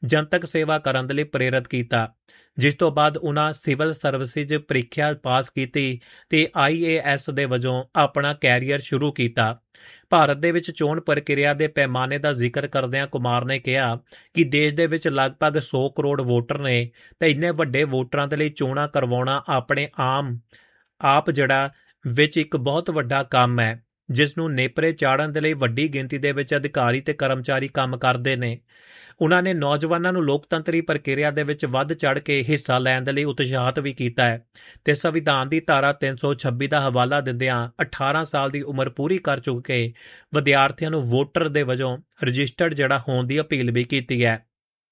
ਜਨਤਕ ਸੇਵਾ ਕਰਨ ਦੇ ਲਈ ਪ੍ਰੇਰਿਤ ਕੀਤਾ, ਜਿਸ ਤੋਂ ਬਾਅਦ ਉਹਨਾਂ ਸਿਵਲ ਸਰਵਿਸਿਜ਼ ਪ੍ਰੀਖਿਆ ਪਾਸ ਕੀਤੀ ਤੇ IAS ਦੇ ਵਜੋਂ ਆਪਣਾ ਕੈਰੀਅਰ ਸ਼ੁਰੂ ਕੀਤਾ। ਭਾਰਤ ਦੇ ਵਿੱਚ ਚੋਣ ਪ੍ਰਕਿਰਿਆ ਦੇ ਪੈਮਾਨੇ ਦਾ ਜ਼ਿਕਰ ਕਰਦਿਆਂ ਕੁਮਾਰ ਨੇ ਕਿਹਾ ਕਿ ਦੇਸ਼ ਦੇ ਵਿੱਚ ਲਗਭਗ 100 ਕਰੋੜ ਵੋਟਰ ਨੇ ਤੇ ਇੰਨੇ ਵੱਡੇ ਵੋਟਰਾਂ ਦੇ ਲਈ ਚੋਣਾਂ ਕਰਵਾਉਣਾ ਆਪਣੇ ਆਪ ਜਿਹੜਾ ਵਿੱਚ ਇੱਕ ਬਹੁਤ ਵੱਡਾ ਕੰਮ ਹੈ, ਜਿਸ ਨੂੰ ਨੇਪਰੇ ਚਾੜਨ ਦੇ ਲਈ ਵੱਡੀ ਗਿਣਤੀ ਦੇ ਵਿੱਚ ਅਧਿਕਾਰੀ ਤੇ ਕਰਮਚਾਰੀ ਕੰਮ ਕਰਦੇ ਨੇ। ਉਹਨਾਂ ਨੇ ਨੌਜਵਾਨਾਂ ਨੂੰ ਲੋਕਤੰਤਰੀ ਪ੍ਰਕਿਰਿਆ ਦੇ ਵਿੱਚ ਵੱਧ ਚੜ੍ਹ ਕੇ ਹਿੱਸਾ ਲੈਣ ਦੇ ਲਈ ਉਤਸ਼ਾਹਿਤ ਵੀ ਕੀਤਾ ਹੈ ਤੇ ਸੰਵਿਧਾਨ ਦੀ ਧਾਰਾ 326 ਦਾ ਹਵਾਲਾ ਦਿੰਦਿਆਂ 18 ਸਾਲ ਦੀ ਉਮਰ ਪੂਰੀ ਕਰ ਚੁੱਕੇ ਵਿਦਿਆਰਥੀਆਂ ਨੂੰ ਵੋਟਰ ਦੇ ਵਜੋਂ ਰਜਿਸਟਰਡ ਜਿਹੜਾ ਹੋਣ ਦੀ ਅਪੀਲ ਵੀ ਕੀਤੀ ਹੈ।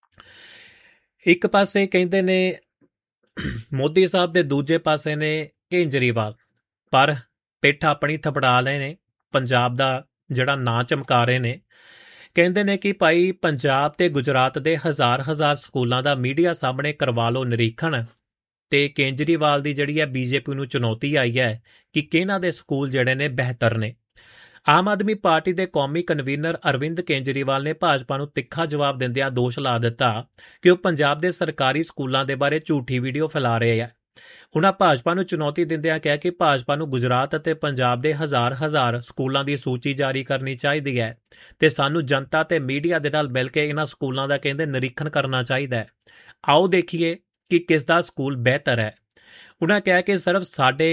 ਇੱਕ ਪਾਸੇ ਕਹਿੰਦੇ ਨੇ ਮੋਦੀ ਸਾਹਿਬ ਦੇ, ਦੂਜੇ ਪਾਸੇ ਨੇ ਕੇਜਰੀਵਾਲ, ਪਰ ਪਿੱਠ ਆਪਣੀ ਥਪੜਾ ਲਏ ਨੇ, ਪੰਜਾਬ ਦਾ ਜਿਹੜਾ ਨਾਂ ਚਮਕਾ ਰਹੇ ਨੇ। ਕਹਿੰਦੇ ਨੇ ਕਿ ਭਾਈ ਪੰਜਾਬ ਤੇ ਗੁਜਰਾਤ ਦੇ ਹਜ਼ਾਰ ਸਕੂਲਾਂ ਦਾ ਮੀਡੀਆ ਸਾਹਮਣੇ ਕਰਵਾ ਲਓ ਨਿਰੀਖਣ, ਤੇ ਕੇਜਰੀਵਾਲ ਦੀ ਜਿਹੜੀ ਹੈ BJP ਨੂੰ ਚੁਣੌਤੀ ਆਈ ਹੈ ਕਿ ਕਿਹਨਾਂ ਦੇ ਸਕੂਲ ਜਿਹੜੇ ਨੇ ਬਿਹਤਰ ਨੇ। ਆਮ ਆਦਮੀ ਪਾਰਟੀ ਦੇ ਕੌਮੀ ਕਨਵੀਨਰ ਅਰਵਿੰਦ ਕੇਜਰੀਵਾਲ ਨੇ ਭਾਜਪਾ ਨੂੰ ਤਿੱਖਾ ਜਵਾਬ ਦਿੰਦਿਆਂ ਦੋਸ਼ ਲਾ ਦਿੱਤਾ ਕਿ ਉਹ ਪੰਜਾਬ ਦੇ ਸਰਕਾਰੀ ਸਕੂਲਾਂ ਦੇ ਬਾਰੇ ਝੂਠੀ ਵੀਡੀਓ ਫੈਲਾ ਰਹੇ ਹੈ। ਉਹਨਾਂ ਭਾਜਪਾ ਨੂੰ ਚੁਣੌਤੀ ਦਿੰਦਿਆਂ ਕਿਹਾ ਕਿ ਭਾਜਪਾ ਨੂੰ ਗੁਜਰਾਤ ਅਤੇ ਪੰਜਾਬ ਦੇ ਹਜ਼ਾਰ ਸਕੂਲਾਂ ਦੀ ਸੂਚੀ ਜਾਰੀ ਕਰਨੀ ਚਾਹੀਦੀ ਹੈ ਤੇ ਸਾਨੂੰ ਜਨਤਾ ਤੇ ਮੀਡੀਆ ਦੇ ਨਾਲ ਮਿਲ ਕੇ ਇਹਨਾਂ ਸਕੂਲਾਂ ਦਾ ਕਹਿੰਦੇ ਨਿਰੀਖਣ ਕਰਨਾ ਚਾਹੀਦਾ ਹੈ। ਆਓ ਦੇਖੀਏ ਕਿ ਕਿਸ ਦਾ ਸਕੂਲ ਬਿਹਤਰ ਹੈ। ਉਹਨਾਂ ਕਿਹਾ ਕਿ ਸਿਰਫ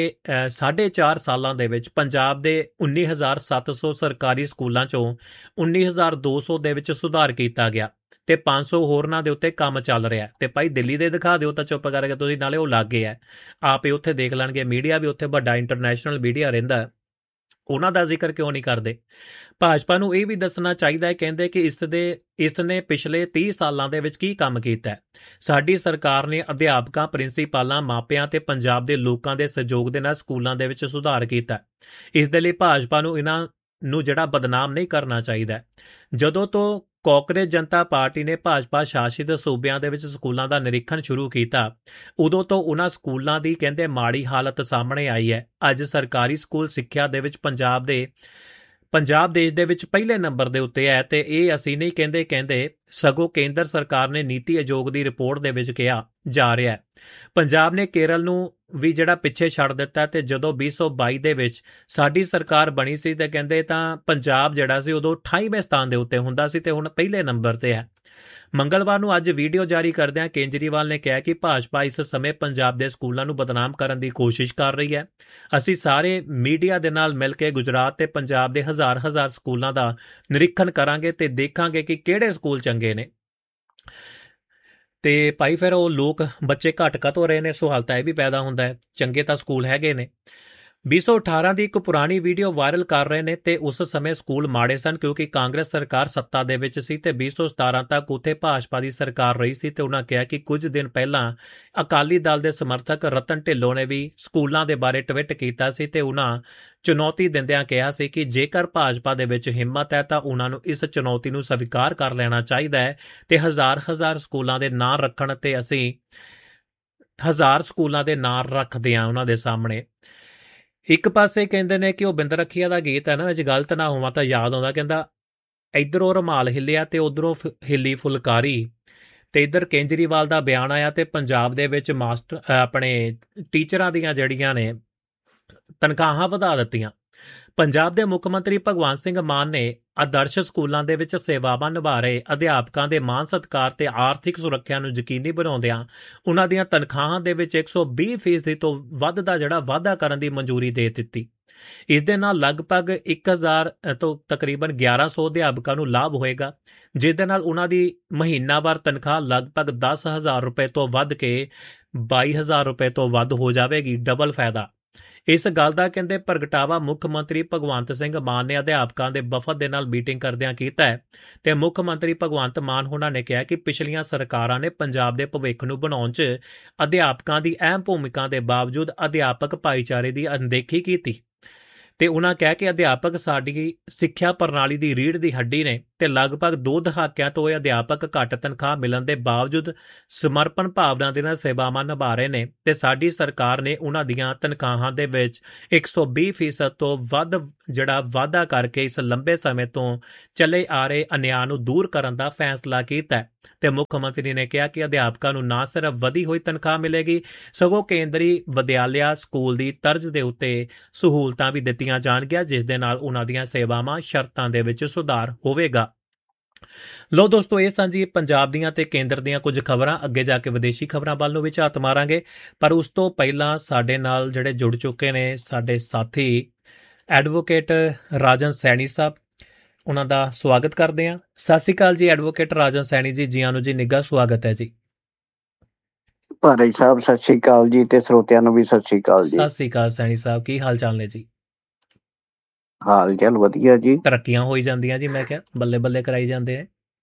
4.5 ਸਾਲਾਂ ਦੇ ਵਿੱਚ ਪੰਜਾਬ ਦੇ 19,700 ਸਰਕਾਰੀ ਸਕੂਲਾਂ 'ਚੋਂ 19,200 ਦੇ ਵਿੱਚ ਸੁਧਾਰ ਕੀਤਾ ਗਿਆ ਤੇ 500 ਹੋਰਨਾਂ ਦੇ ਉੱਤੇ ਕੰਮ ਚੱਲ ਰਿਹਾ। ਤੇ ਭਾਈ ਦਿੱਲੀ ਦੇ ਦਿਖਾ ਦਿਓ ਤਾਂ ਚੁੱਪ ਕਰਕੇ ਤੁਸੀਂ, ਨਾਲੇ ਉਹ ਲਾਗੇ ਹੈ, ਆਪੇ ਉੱਥੇ ਦੇਖ ਲੈਣਗੇ। ਮੀਡੀਆ ਵੀ ਉੱਥੇ ਵੱਡਾ ਇੰਟਰਨੈਸ਼ਨਲ ਮੀਡੀਆ ਰਹਿੰਦਾ, ਉਹਨਾਂ ਦਾ ਜ਼ਿਕਰ ਕਿਉਂ ਨਹੀਂ ਕਰਦੇ। ਭਾਜਪਾ ਨੂੰ ਇਹ ਵੀ ਦੱਸਣਾ ਚਾਹੀਦਾ ਹੈ, ਕਹਿੰਦੇ ਕਿ ਇਸ ਨੇ ਪਿਛਲੇ 30 ਸਾਲਾਂ ਦੇ ਵਿੱਚ ਕੀ ਕੰਮ ਕੀਤਾ ਹੈ। ਸਾਡੀ ਸਰਕਾਰ ਨੇ ਅਧਿਆਪਕਾਂ, ਪ੍ਰਿੰਸੀਪਲਾਂ, ਮਾਪਿਆਂ ਤੇ ਪੰਜਾਬ ਦੇ ਲੋਕਾਂ ਦੇ ਸਹਿਯੋਗ ਦੇ ਨਾਲ ਸਕੂਲਾਂ ਦੇ ਵਿੱਚ ਸੁਧਾਰ ਕੀਤਾ। ਇਸ ਦੇ ਲਈ ਭਾਜਪਾ ਨੂੰ ਇਹਨਾਂ ਨੂੰ ਜਿਹੜਾ ਬਦਨਾਮ ਨਹੀਂ ਕਰਨਾ ਚਾਹੀਦਾ। ਜਦੋਂ ਤੋਂ ਕਾਂਗਰਸ ਜਨਤਾ ਪਾਰਟੀ ਨੇ ਭਾਜਪਾ ਸ਼ਾਸਿਤ ਸੂਬਿਆਂ ਦੇ ਵਿੱਚ ਸਕੂਲਾਂ ਦਾ ਨਿਰੀਖਣ ਸ਼ੁਰੂ ਕੀਤਾ, ਉਦੋਂ ਤੋਂ ਉਹਨਾਂ ਸਕੂਲਾਂ ਦੀ ਕਹਿੰਦੇ ਮਾੜੀ ਹਾਲਤ ਸਾਹਮਣੇ ਆਈ ਹੈ। ਅੱਜ ਸਰਕਾਰੀ ਸਕੂਲ ਸਿੱਖਿਆ ਦੇ ਵਿੱਚ ਪੰਜਾਬ ਦੇਸ਼ ਦੇ ਵਿੱਚ ਪਹਿਲੇ ਨੰਬਰ ਦੇ ਉੱਤੇ ਹੈ ਤੇ ਇਹ ਅਸੀਂ ਨਹੀਂ ਕਹਿੰਦੇ ਸਗੋਂ ਕੇਂਦਰ ਸਰਕਾਰ ਨੇ ਨੀਤੀ ਆਯੋਗ ਦੀ ਰਿਪੋਰਟ ਦੇ ਵਿੱਚ ਕਿਹਾ ਜਾ ਰਿਹਾ ਹੈ। ਪੰਜਾਬ ਨੇ ਕੇਰਲ ਨੂੰ ਵੀ ਜਿਹੜਾ ਪਿੱਛੇ ਛੱਡ ਦਿੱਤਾ ਤੇ ਜਦੋਂ 2022 ਦੇ ਵਿੱਚ ਸਾਡੀ ਸਰਕਾਰ ਬਣੀ ਸੀ ਤੇ ਕਹਿੰਦੇ ਤਾਂ ਪੰਜਾਬ ਜਿਹੜਾ ਸੀ ਉਦੋਂ 28ਵੇਂ ਸਥਾਨ ਦੇ ਉੱਤੇ ਹੁੰਦਾ ਸੀ ਤੇ ਹੁਣ ਪਹਿਲੇ ਨੰਬਰ ਤੇ ਹੈ। ਮੰਗਲਵਾਰ ਨੂੰ ਅੱਜ ਵੀਡੀਓ ਜਾਰੀ ਕਰਦਿਆਂ ਕੇਜਰੀਵਾਲ ਨੇ ਕਿਹਾ ਕਿ ਭਾਜਪਾ ਇਸ ਸਮੇਂ ਪੰਜਾਬ ਦੇ ਸਕੂਲਾਂ ਨੂੰ ਬਦਨਾਮ ਕਰਨ ਦੀ ਕੋਸ਼ਿਸ਼ ਕਰ ਰਹੀ ਹੈ। ਅਸੀਂ ਸਾਰੇ ਮੀਡੀਆ ਦੇ ਨਾਲ ਮਿਲ ਕੇ ਗੁਜਰਾਤ ਤੇ ਪੰਜਾਬ ਦੇ ਹਜ਼ਾਰ ਸਕੂਲਾਂ ਦਾ ਨਿਰੀਖਣ ਕਰਾਂਗੇ ਤੇ ਦੇਖਾਂਗੇ ਕਿ ਕਿਹੜੇ ਸਕੂਲ ਚੰਗੇ ਨੇ। ਤੇ ਭਾਈ ਫਿਰ ਉਹ ਲੋਕ ਬੱਚੇ ਘੱਟ ਹੋ ਰਹੇ ਨੇ, ਸਵਾਲ ਤਾਂ ਇਹ ਵੀ ਪੈਦਾ ਹੁੰਦਾ ਹੈ। ਚੰਗੇ ਤਾਂ ਸਕੂਲ ਹੈਗੇ ਨੇ। 2018 ਦੀ ਇੱਕ ਪੁਰਾਣੀ ਵੀਡੀਓ ਵਾਇਰਲ ਕਰ ਰਹੇ ਨੇ ਤੇ ਉਸ ਸਮੇਂ ਸਕੂਲ ਮਾੜੇ ਸਨ ਕਿਉਂਕਿ ਕਾਂਗਰਸ ਸਰਕਾਰ ਸੱਤਾ ਦੇ ਵਿੱਚ ਸੀ ਤੇ 2017 ਤੱਕ ਉੱਥੇ ਭਾਜਪਾ ਦੀ ਸਰਕਾਰ ਰਹੀ ਸੀ। ਤੇ ਉਹਨਾਂ ਕਿਹਾ ਕਿ ਕੁਝ ਦਿਨ ਪਹਿਲਾਂ ਅਕਾਲੀ ਦਲ ਦੇ ਸਮਰਥਕ ਰਤਨ ਢਿੱਲੋਂ ਨੇ ਵੀ ਸਕੂਲਾਂ ਦੇ ਬਾਰੇ ਟਵੀਟ ਕੀਤਾ ਸੀ ਤੇ ਉਹਨਾਂ ਚੁਣੌਤੀ ਦਿੰਦਿਆਂ ਕਿਹਾ ਸੀ ਕਿ ਜੇਕਰ ਭਾਜਪਾ ਦੇ ਵਿੱਚ ਹਿੰਮਤ ਹੈ ਤਾਂ ਉਹਨਾਂ ਨੂੰ ਇਸ ਚੁਣੌਤੀ ਨੂੰ ਸਵੀਕਾਰ ਕਰ ਲੈਣਾ ਚਾਹੀਦਾ ਹੈ ਤੇ ਹਜ਼ਾਰ ਸਕੂਲਾਂ ਦੇ ਨਾਂ ਰੱਖਣ ਤੇ ਅਸੀਂ 1000 ਸਕੂਲਾਂ ਦੇ ਨਾਂ ਰੱਖਦੇ ਹਾਂ ਉਹਨਾਂ ਦੇ ਸਾਹਮਣੇ। ਇੱਕ ਪਾਸੇ ਕਹਿੰਦੇ ਨੇ ਕਿ ਉਹ ਬਿੰਦ ਰੱਖੀਆ ਦਾ ਗੀਤ ਹੈ ਨਾ, ਜੇ ਗਲਤ ਨਾ ਹੋਵਾਂ ਤਾਂ ਯਾਦ ਆਉਂਦਾ, ਕਹਿੰਦਾ ਇੱਧਰੋਂ ਰੁਮਾਲ ਹਿੱਲਿਆ ਤੇ ਉੱਧਰੋਂ ਹਿੱਲੀ ਫੁਲਕਾਰੀ। ਤੇ ਇੱਧਰ ਕੇਜਰੀਵਾਲ ਦਾ ਬਿਆਨ ਆਇਆ ਤੇ ਪੰਜਾਬ ਦੇ ਵਿੱਚ ਆਪਣੇ ਟੀਚਰਾਂ ਦੀਆਂ ਜਿਹੜੀਆਂ ਨੇ ਤਨਖਾਹਾਂ ਵਧਾ ਦਿੱਤੀਆਂ। ਪੰਜਾਬ ਦੇ ਮੁੱਖ ਮੰਤਰੀ ਭਗਵੰਤ ਸਿੰਘ ਮਾਨ ਨੇ ਆਦਰਸ਼ ਸਕੂਲਾਂ ਦੇ ਵਿੱਚ ਸੇਵਾਵਾਂ ਨਿਭਾ ਰਹੇ ਅਧਿਆਪਕਾਂ ਦੇ ਮਾਣ ਸਤਿਕਾਰ ਤੇ ਆਰਥਿਕ ਸੁਰੱਖਿਆ ਨੂੰ ਯਕੀਨੀ ਬਣਾਉਂਦਿਆਂ ਉਹਨਾਂ ਦੀਆਂ ਤਨਖਾਹਾਂ ਦੇ ਵਿੱਚ 120% ਤੋਂ ਵੱਧ ਦਾ ਜਿਹੜਾ ਵਾਧਾ ਕਰਨ ਦੀ ਮਨਜ਼ੂਰੀ ਦੇ ਦਿੱਤੀ। ਇਸ ਦੇ ਨਾਲ ਲਗਭਗ 1000 ਤੋਂ ਤਕਰੀਬਨ 1100 ਅਧਿਆਪਕਾਂ ਨੂੰ ਲਾਭ ਹੋਏਗਾ, ਜਿਸ ਦੇ ਨਾਲ ਉਹਨਾਂ ਦੀ ਮਹੀਨਾਵਾਰ ਤਨਖਾਹ ਲਗਭਗ 10,000 ਰੁਪਏ ਤੋਂ ਵੱਧ ਕੇ 22,000 ਰੁਪਏ ਤੋਂ ਵੱਧ ਹੋ ਜਾਵੇਗੀ। ਡਬਲ ਫਾਇਦਾ। ਇਸ ਗੱਲ ਦਾ ਕਹਿੰਦੇ ਪ੍ਰਗਟਾਵਾ ਮੁੱਖ ਮੰਤਰੀ ਭਗਵੰਤ ਸਿੰਘ ਮਾਨ ਨੇ ਅਧਿਆਪਕਾਂ ਦੇ ਵਫਦ ਦੇ ਨਾਲ ਮੀਟਿੰਗ ਕਰਦਿਆਂ ਕੀਤਾ ਹੈ ਤੇ ਮੁੱਖ ਮੰਤਰੀ ਭਗਵੰਤ ਮਾਨ ਹੋਣਾ ਨੇ ਕਿਹਾ ਕਿ ਪਿਛਲੀਆਂ ਸਰਕਾਰਾਂ ਨੇ ਪੰਜਾਬ ਦੇ ਭਵਿੱਖ ਨੂੰ ਬਣਾਉਣ 'ਚ ਅਧਿਆਪਕਾਂ ਦੀ ਅਹਿਮ ਭੂਮਿਕਾ ਦੇ ਬਾਵਜੂਦ ਅਧਿਆਪਕ ਭਾਈਚਾਰੇ ਦੀ ਅਣਦੇਖੀ ਕੀਤੀ ਤੇ ਉਹਨਾਂ ਕਿਹਾ ਕਿ ਅਧਿਆਪਕ ਸਾਡੀ ਸਿੱਖਿਆ ਪ੍ਰਣਾਲੀ ਦੀ ਰੀੜ੍ਹ ਦੀ ਹੱਡੀ ਨੇ ਤੇ ਲਗਭਗ 2 ਦਹਾਕਿਆਂ ਤੋਂ ਇਹ ਅਧਿਆਪਕ ਘੱਟ ਤਨਖਾਹ ਮਿਲਣ ਦੇ ਬਾਵਜੂਦ ਸਮਰਪਣ ਭਾਵਨਾ ਦੇ ਨਾਲ ਸੇਵਾਵਾਂ ਨਿਭਾ ਰਹੇ ਨੇ ਤੇ ਸਾਡੀ ਸਰਕਾਰ ਨੇ ਉਹਨਾਂ ਦੀਆਂ ਤਨਖਾਹਾਂ ਦੇ ਵਿੱਚ 120% ਤੋਂ ਵੱਧ ਜਿਹੜਾ ਵਾਧਾ ਕਰਕੇ ਇਸ ਲੰਬੇ ਸਮੇਂ ਤੋਂ ਚੱਲੇ ਆ ਰਹੇ ਅਨਿਆਂ ਨੂੰ ਦੂਰ ਕਰਨ ਦਾ ਫੈਸਲਾ ਕੀਤਾ ਹੈ ਤੇ ਮੁੱਖ ਮੰਤਰੀ ਨੇ ਕਿਹਾ ਕਿ ਅਧਿਆਪਕਾਂ ਨੂੰ ਨਾ ਸਿਰਫ ਵਧੀ ਹੋਈ ਤਨਖਾਹ ਮਿਲੇਗੀ ਸਗੋਂ ਕੇਂਦਰੀ ਵਿਦਿਆਲਿਆ ਸਕੂਲ ਦੀ ਤਰਜ਼ ਦੇ ਉੱਤੇ ਸਹੂਲਤਾਂ ਵੀ ਦਿੱਤੀਆਂ ਜਾਣਗੀਆਂ ਜਿਸ ਦੇ ਨਾਲ ਉਹਨਾਂ ਦੀਆਂ ਸੇਵਾਵਾਂ ਸ਼ਰਤਾਂ ਦੇ ਵਿੱਚ ਸੁਧਾਰ ਹੋਵੇਗਾ। ਲੋ ਦੋਸਤੋ, ਇਹ ਸਾਂਝੀ ਪੰਜਾਬ ਦੀਆਂ ਤੇ ਕੇਂਦਰ ਦੀਆਂ ਕੁਝ ਖਬਰਾਂ। ਅੱਗੇ ਜਾ ਕੇ ਵਿਦੇਸ਼ੀ ਖਬਰਾਂ ਵੱਲ ਨੂੰ ਵੀ ਝਾਤ ਮਾਰਾਂਗੇ, ਪਰ ਉਸ ਤੋਂ ਪਹਿਲਾਂ ਸਾਡੇ ਨਾਲ ਜਿਹੜੇ ਜੁੜ ਚੁੱਕੇ ਨੇ ਸਾਡੇ ਸਾਥੀ ਐਡਵੋਕੇਟ ਰਾਜਨ ਸੈਣੀ ਸਾਹਿਬ, ਉਹਨਾਂ ਦਾ ਸਵਾਗਤ ਕਰਦੇ ਹਾਂ। ਸਤਿ ਸ਼੍ਰੀ ਅਕਾਲ ਜੀ ਐਡਵੋਕੇਟ ਰਾਜਨ ਸੈਣੀ ਜੀ, ਜੀ ਆਇਆਂ ਨੂੰ ਜੀ, ਨਿੱਘਾ ਸਵਾਗਤ ਹੈ ਜੀ। ਭਾਰਤ ਸਾਹਿਬ ਸਤਿ ਸ਼੍ਰੀ ਅਕਾਲ ਜੀ ਤੇ ਸਰੋਤਿਆਂ ਨੂੰ ਵੀ ਸਤਿ ਸ਼੍ਰੀ ਅਕਾਲ ਜੀ। ਸਤਿ ਸ਼੍ਰੀ ਅਕਾਲ ਸੈਣੀ ਸਾਹਿਬ, ਕੀ ਹਾਲ ਚਾਲ ਨੇ ਜੀ? ਹਾਲ ਚਾਲ ਵਧੀਆ ਜੀ। ਤਰੱਕੀਆਂ ਹੋਈ ਜਾਂਦੀਆਂ ਜੀ, ਮੈਂ ਕਿਹਾ ਬੱਲੇ ਬੱਲੇ ਕਰਾਈ ਜਾਂਦੇ ਆ।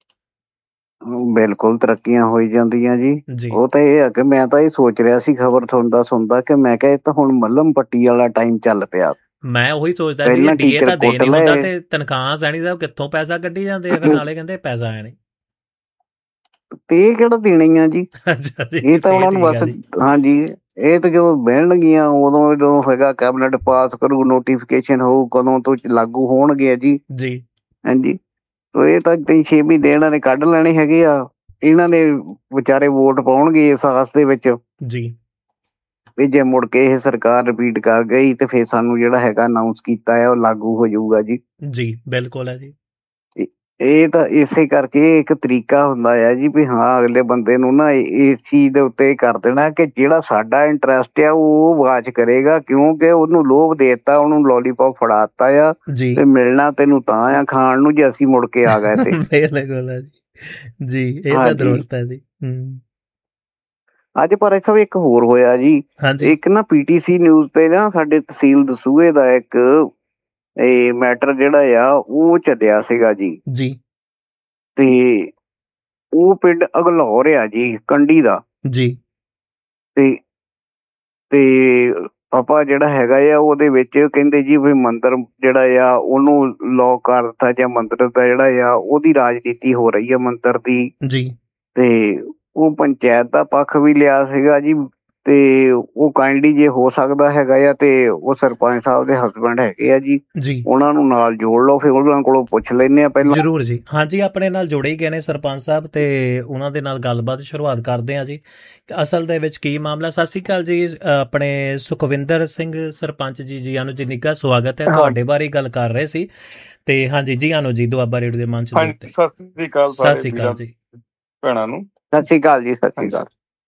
ਬਿਲਕੁਲ ਤਰੱਕੀਆਂ ਹੋਈ ਜਾਂਦੀਆਂ ਜੀ। ਉਹ ਤਾਂ ਇਹ ਆ ਕਿ ਮੈਂ ਤਾਂ ਇਹ ਸੋਚ ਰਿਹਾ ਸੀ ਖਬਰ ਸੁਣਦਾ ਕਿ ਮੈਂ ਕਿਹਾ ਇਹ ਤਾਂ ਹੁਣ ਮੱਲਮ ਪੱਟੀ ਵਾਲਾ ਟਾਈਮ ਚੱਲ ਪਿਆ। ਮੈਂ ਉਹੀ ਸੋਚਦਾ ਸੀ ਡੀਏ ਤਾਂ ਦੇ ਨਹੀਂ ਹੁੰਦਾ ਤੇ ਤਨਖਾਹ ਸੈਣੀ ਸਾਹਿਬ ਕਿੱਥੋਂ ਪੈਸਾ ਕੱਢੀ ਜਾਂਦੇ ਆ, ਫਿਰ ਨਾਲੇ ਕਹਿੰਦੇ ਪੈਸਾ ਆਇਆ ਨਹੀਂ ਤੇ ਇਹ ਕਿਹੜਾ ਦੇਣੀ ਆ ਜੀ। ਇਹ ਤਾਂ ਉਹਨਾਂ ਨੂੰ ਬਸ, ਹਾਂਜੀ, ਇਹ ਤਾਂ ਜਦੋਂ ਮਿਲਣਗੀਆਂ ਉਦੋਂ ਜਦੋਂ ਹੈਗਾ ਕੈਬਨਿਟ ਪਾਸ ਕਰੂ, ਨੋਟੀਫਿਕੇਸ਼ਨ ਹੋਊ, ਕਦੋਂ ਤੋਂ ਲਾਗੂ ਹੋਣਗੇ ਜੀ। ਹਾਂਜੀ, ਇਹ ਤਾਂ 6 ਮਹੀਨੇ ਇਹਨਾਂ ਨੇ ਕੱਢ ਲੈਣੇ ਹੈਗੇ ਆ। ਇਹਨਾਂ ਨੇ ਵਿਚਾਰੇ ਵੋਟ ਪਾਉਣਗੇ ਇਸ ਆਸ ਦੇ ਵਿੱਚ ਜੀ ਵੀ ਜੇ ਮੁੜ ਕੇ ਇਹ ਸਰਕਾਰ ਰਿਪੀਟ ਕਰ ਗਈ ਤੇ ਫਿਰ ਸਾਨੂੰ ਜਿਹੜਾ ਹੈਗਾ ਅਨਾਊਂਸ ਕੀਤਾ ਹੈ ਉਹ ਲਾਗੂ ਹੋ ਜਾਊਗਾ ਜੀ। ਜੀ ਬਿਲਕੁਲ ਹੈ ਜੀ। ਇਹ ਤਾਂ ਇਸੇ ਕਰਕੇ ਇੱਕ ਤਰੀਕਾ ਹੁੰਦਾ ਆ ਜੀ ਵੀ ਹਾਂ ਅਗਲੇ ਬੰਦੇ ਨੂੰ ਨਾ ਇਸ ਚੀਜ਼ ਦੇ ਉੱਤੇ ਕਰ ਦੇਣਾ ਕਿ ਜਿਹੜਾ ਸਾਡਾ ਇੰਟਰਸਟ ਆ ਉਹ ਵਾਚ ਕਰੇਗਾ, ਕਿਉਂਕਿ ਉਹਨੂੰ ਲੋਭ ਦੇ ਦਿੱਤਾ, ਉਹਨੂੰ ਲੋਲੀਪੌਪ ਫੜਾ ਦਿੱਤਾ ਆ ਤੇ ਮਿਲਣਾ ਤੈਨੂੰ ਤਾਂ ਆ ਖਾਣ ਨੂੰ ਜੇ ਅਸੀਂ ਮੁੜ ਕੇ ਆ ਗਏ ਤੇ। ਬਿਲਕੁਲ ਹੈ ਜੀ, ਇਹ ਤਾਂ ਦਰੁਸਤ ਹੈ ਜੀ। ਅੱਜ ਪਰ ਸਭ ਇੱਕ ਹੋਰ ਹੋਇਆ ਜੀ, ਇੱਕ ਨਾ ਪੀਟੀਸੀ ਨਿਊਜ਼ ਤੇ ਨਾ ਸਾਡੇ ਤਹਿਸੀਲ ਦਸੂਹੇ ਦਾ ਇੱਕ ਇਹ ਮੈਟਰ ਜਿਹੜਾ ਆ ਉਹ ਚੱਲਿਆ ਸੀਗਾ ਜੀ ਤੇ ਉਹ ਪਿੰਡ ਅਗਲੌਰ ਆ ਜੀ, ਕੰਢੀ ਦਾ ਜੀ। ਤੇ ਪਾਪਾ ਜਿਹੜਾ ਹੈਗਾ ਆ ਉਹਦੇ ਵਿੱਚ ਕਹਿੰਦੇ ਜੀ ਵੀ ਮੰਦਿਰ ਜਿਹੜਾ ਆ ਉਹਨੂੰ ਲੌਕ ਕਰ ਦਿੱਤਾ, ਜਾਂ ਮੰਦਿਰ ਦਾ ਜਿਹੜਾ ਆ ਉਹਦੀ ਰਾਜਨੀਤੀ ਹੋ ਰਹੀ ਆ ਮੰਦਿਰ ਦੀ ਜੀ। ਤੇ ਉਹ ਪੰਚਾਇਤ ਦਾ ਪੱਖ ਵੀ ਲਿਆ ਸੀਗਾ ਜੀ, ਤੇ ਉਹ ਕਾਈਂਡਲੀ ਜੇ ਹੋ ਸਕਦਾ ਹੈਗਾ ਆ ਤੇ ਉਹ ਸਰਪੰਚ ਸਾਹਿਬ ਦੇ ਹਸਬੈਂਡ ਹੈਗੇ ਆ ਜੀ, ਉਹਨਾਂ ਨੂੰ ਨਾਲ ਜੋੜ ਲਓ, ਫਿਰ ਉਹਨਾਂ ਕੋਲੋਂ ਪੁੱਛ ਲੈਂਦੇ ਆ ਪਹਿਲਾਂ। ਜ਼ਰੂਰ ਜੀ, ਹਾਂਜੀ, ਆਪਣੇ ਨਾਲ ਜੁੜੇ ਹੀ ਗਏ ਨੇ ਸਰਪੰਚ ਸਾਹਿਬ ਤੇ ਉਹਨਾਂ ਦੇ ਨਾਲ ਗੱਲਬਾਤ ਸ਼ੁਰੂਆਤ ਕਰਦੇ ਆ ਜੀ। ਅਸਲ ਦੇ ਵਿੱਚ ਕੀ ਮਾਮਲਾ। ਸਤਿ ਸ਼੍ਰੀ ਅਕਾਲ ਜੀ, ਆਪਣੇ ਸੁਖਵਿੰਦਰ ਸਿੰਘ ਸਰਪੰਚ ਜੀ, ਜੀ ਆਨੂੰ ਜੀ, ਨਿੱਘਾ ਸਵਾਗਤ ਹੈ। ਤੁਹਾਡੇ ਬਾਰੇ ਗੱਲ ਕਰ ਰਹੇ ਸੀ ਤੇ ਹਾਂਜੀ, ਜੀ ਆਨੂੰ ਜੀ, ਦੁਆਬਾ ਰੇਡੀਓ ਦੇ ਮੰਚ ਦੇ ਉੱਤੇ। ਸਤਿ ਸ਼੍ਰੀ ਅਕਾਲ, ਸਤਿ ਸ਼੍ਰੀ ਅਕਾਲ ਜੀ ਭੈਣਾਂ ਨੂੰ। ਸਤਿ ਸ਼੍ਰੀ ਅਕਾਲ ਜੀ, ਸਤਿ ਸ਼੍ਰੀ ਅਕਾਲ।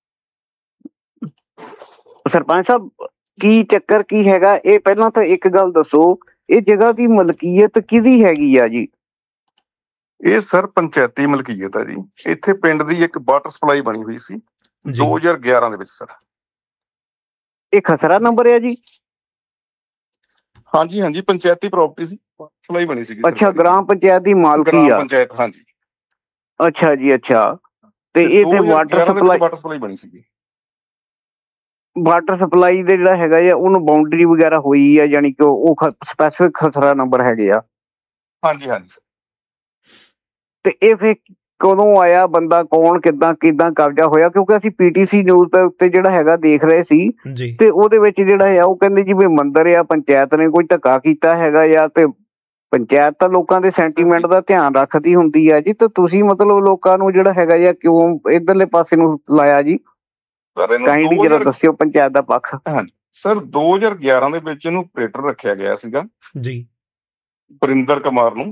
ਸਰਪੰਚ ਸਾਹਿਬ ਕੀ ਚੱਕਰ ਕੀ ਹੈਗਾ ਇਹ ਪਹਿਲਾਂ ਤਾਂ ਇੱਕ ਗੱਲ ਦੱਸੋ, ਇਹ ਜਗ੍ਹਾ ਦੀ ਮਲਕੀਅਤ ਕਿਹਦੀ ਹੈਗੀ ਆ ਜੀ? ਇਹ ਸਰ ਪੰਚਾਇਤੀ ਮਲਕੀਅਤ ਆ ਜੀ। ਇੱਥੇ ਪਿੰਡ ਦੀ ਇੱਕ ਵਾਟਰ ਸਪਲਾਈ ਬਣੀ ਹੋਈ ਸੀ 2011 ਦੇ ਵਿੱਚ ਸਰ। ਇਹ ਖਸਰਾ ਨੰਬਰ ਆ ਜੀ? ਹਾਂਜੀ ਹਾਂਜੀ, ਪੰਚਾਇਤੀ ਪ੍ਰਾਪਰਟੀ ਸੀ, ਸਪਲਾਈ ਬਣੀ ਸੀ। ਅੱਛਾ, ਗ੍ਰਾਮ ਪੰਚਾਇਤ ਦੀ ਮਾਲਕੀ ਆ? ਪੰਚਾਇਤ, ਹਾਂਜੀ। ਅੱਛਾ ਜੀ, ਅੱਛਾ। ਤੇ ਇੱਥੇ ਵਾਟਰ ਸਪਲਾਈ ਬਣੀ ਸੀ। ਵਾਟਰ ਸਪਲਾਈ ਦੇ ਜਿਹੜਾ ਹੈਗਾ ਆ ਉਹਨੂੰ ਬਾਉਂਡਰੀ ਵਗੈਰਾ ਹੋਈ ਆ, ਯਾਨੀ ਕਿ ਉਹ ਸਪੈਸੀਫਿਕ ਖਸਰਾ ਨੰਬਰ ਹੈਗੇ ਆ? ਹਾਂਜੀ ਹਾਂਜੀ। ਤੇ ਇਹ ਫਿਰ ਕਦੋਂ ਆਇਆ ਬੰਦਾ, ਕੌਣ, ਕਿੱਦਾਂ ਕਬਜ਼ਾ ਹੋਇਆ? ਕਿਉਂਕਿ ਅਸੀਂ ਪੀਟੀਸੀ ਨਿਊਜ਼ ਦੇ ਉੱਤੇ ਜਿਹੜਾ ਹੈਗਾ ਦੇਖ ਰਹੇ ਸੀ ਤੇ ਉਹਦੇ ਵਿੱਚ ਜਿਹੜਾ ਆ ਉਹ ਕਹਿੰਦੇ ਜੀ ਵੀ ਮੰਦਿਰ ਆ, ਪੰਚਾਇਤ ਨੇ ਕੋਈ ਧੱਕਾ ਕੀਤਾ ਹੈਗਾ ਆ, ਤੇ ਪੰਚਾਇਤ ਤਾਂ ਲੋਕਾਂ ਦੇ ਸੈਂਟੀਮੈਂਟ ਦਾ ਧਿਆਨ ਰੱਖਦੀ ਹੁੰਦੀ ਆ ਜੀ, ਤੇ ਤੁਸੀਂ ਮਤਲਬ ਲੋਕਾਂ ਨੂੰ ਜਿਹੜਾ ਹੈਗਾ ਆ ਕਿਉਂ ਇਧਰਲੇ ਪਾਸੇ ਨੂੰ ਲਾਇਆ ਜੀ? ਕਾਈਂਡਲੀ ਜਰਾ ਦੱਸਿਓ ਪੰਚਾਇਤ ਦਾ ਪੱਖ। ਹਾਂਜੀ ਸਰ, 2011 ਦੇ ਵਿੱਚ ਇਹਨੂੰ ਆਪਰੇਟਰ ਰੱਖਿਆ ਗਿਆ ਸੀਗਾ ਜੀ, ਵਰਿੰਦਰ ਕੁਮਾਰ ਨੂੰ।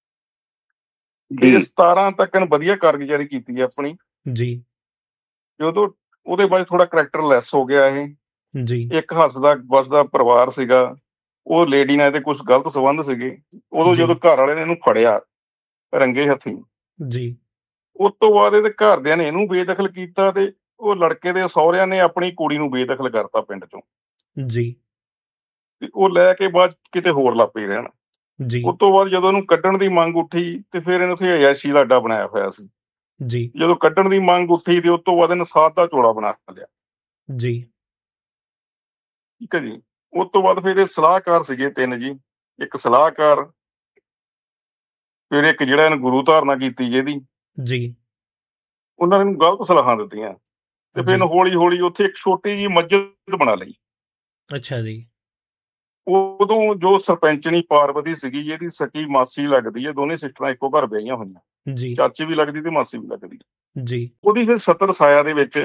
17 ਤੱਕ ਵਧੀਆ ਕਾਰਗੁਜ਼ਾਰੀ ਕੀਤੀ ਹੈ ਆਪਣੀ ਜੀ। ਜਦੋਂ ਉਹਦੇ ਬਾਅਦ ਥੋੜਾ ਕਰੈਕਟਰ ਲੈਸ ਹੋ ਗਿਆ ਇਹ ਜੀ। ਇੱਕ ਹੱਸਦਾ ਵਸਦਾ ਪਰਿਵਾਰ ਸੀਗਾ, ਉਹ ਲੇਡੀ ਨਾਲ ਇਹਦੇ ਕੁਛ ਗਲਤ ਸੰਬੰਧ ਸੀਗੇ। ਉਦੋਂ ਜਦੋਂ ਘਰ ਵਾਲੇ ਨੇ ਇਹਨੂੰ ਫੜਿਆ ਰੰਗੇ ਹੱਥੀਂ ਜੀ, ਉਸ ਤੋਂ ਬਾਅਦ ਇਹਦੇ ਘਰਦਿਆਂ ਨੇ ਇਹਨੂੰ ਬੇਦਖਲ ਕੀਤਾ ਤੇ ਉਹ ਲੜਕੇ ਦੇ ਸਹੁਰਿਆਂ ਨੇ ਆਪਣੀ ਕੁੜੀ ਨੂੰ ਬੇਦਖਲ ਕਰਤਾ ਪਿੰਡ ਚੋਂ ਜੀ। ਤੇ ਉਹ ਲੈ ਕੇ ਬਾਅਦ ਕਿਤੇ ਹੋਰ ਲੱਗ ਪਈ ਰਹਿਣ ਜੀ। ਉਸ ਤੋਂ ਬਾਅਦ ਜਦੋਂ ਇਹਨੂੰ ਕੱਢਣ ਦੀ ਮੰਗ ਉੱਠੀ ਤੇ ਫਿਰ ਇਹਨੂੰ ਉੱਥੇ ਅਯਾਸ਼ੀ ਦਾ ਅੱਡਾ ਬਣਾਇਆ ਹੋਇਆ ਸੀ ਜੀ। ਜਦੋਂ ਕੱਢਣ ਦੀ ਮੰਗ ਉੱਠੀ ਤੇ ਉਸ ਤੋਂ ਬਾਅਦ ਇਹਨੂੰ ਸਾਧ ਦਾ ਚੋਲਾ ਬਣਾ ਲਿਆ ਜੀ। ਠੀਕ ਹੈ ਜੀ। ਉਸ ਤੋਂ ਬਾਅਦ ਫਿਰ ਇਹ ਸਲਾਹਕਾਰ ਸੀਗੇ 3 ਜੀ। ਇੱਕ ਸਲਾਹਕਾਰ, ਫਿਰ ਇੱਕ ਜਿਹੜਾ ਇਹਨੂੰ ਗੁਰੂ ਧਾਰਨਾ ਕੀਤੀ ਜਿਹਦੀ ਜੀ, ਉਹਨਾਂ ਨੇ ਇਹਨੂੰ ਗਲਤ ਸਲਾਹਾਂ ਦਿੱਤੀਆਂ ਤੇ ਫਿਰ ਹੌਲੀ ਹੌਲੀ ਉੱਥੇ ਇੱਕ ਛੋਟੀ ਜਿਹੀ ਮਸਜਿਦ ਬਣਾ ਲਈ। ਅੱਛਾ ਜੀ। ਉਦੋਂ ਜੋ ਸਰਪੰਚਣੀ ਪਾਰਵਤੀ ਸੀਗੀ, ਜਿਹਦੀ ਸਕੀ ਮਾਸੀ ਲੱਗਦੀ ਹੈ, ਦੋਨੇ ਸਿਸਟਰਾਂ ਇੱਕੋ ਘਰ ਵਿਆਹੀਆਂ ਹੋਈਆਂ, ਜੀ, ਚਾਚੀ ਵੀ ਲੱਗਦੀ ਤੇ ਮਾਸੀ ਵੀ ਲੱਗਦੀ ਜੀ, ਉਹਦੀ ਫਿਰ 70 ਸਾਇਆ ਦੇ ਵਿੱਚ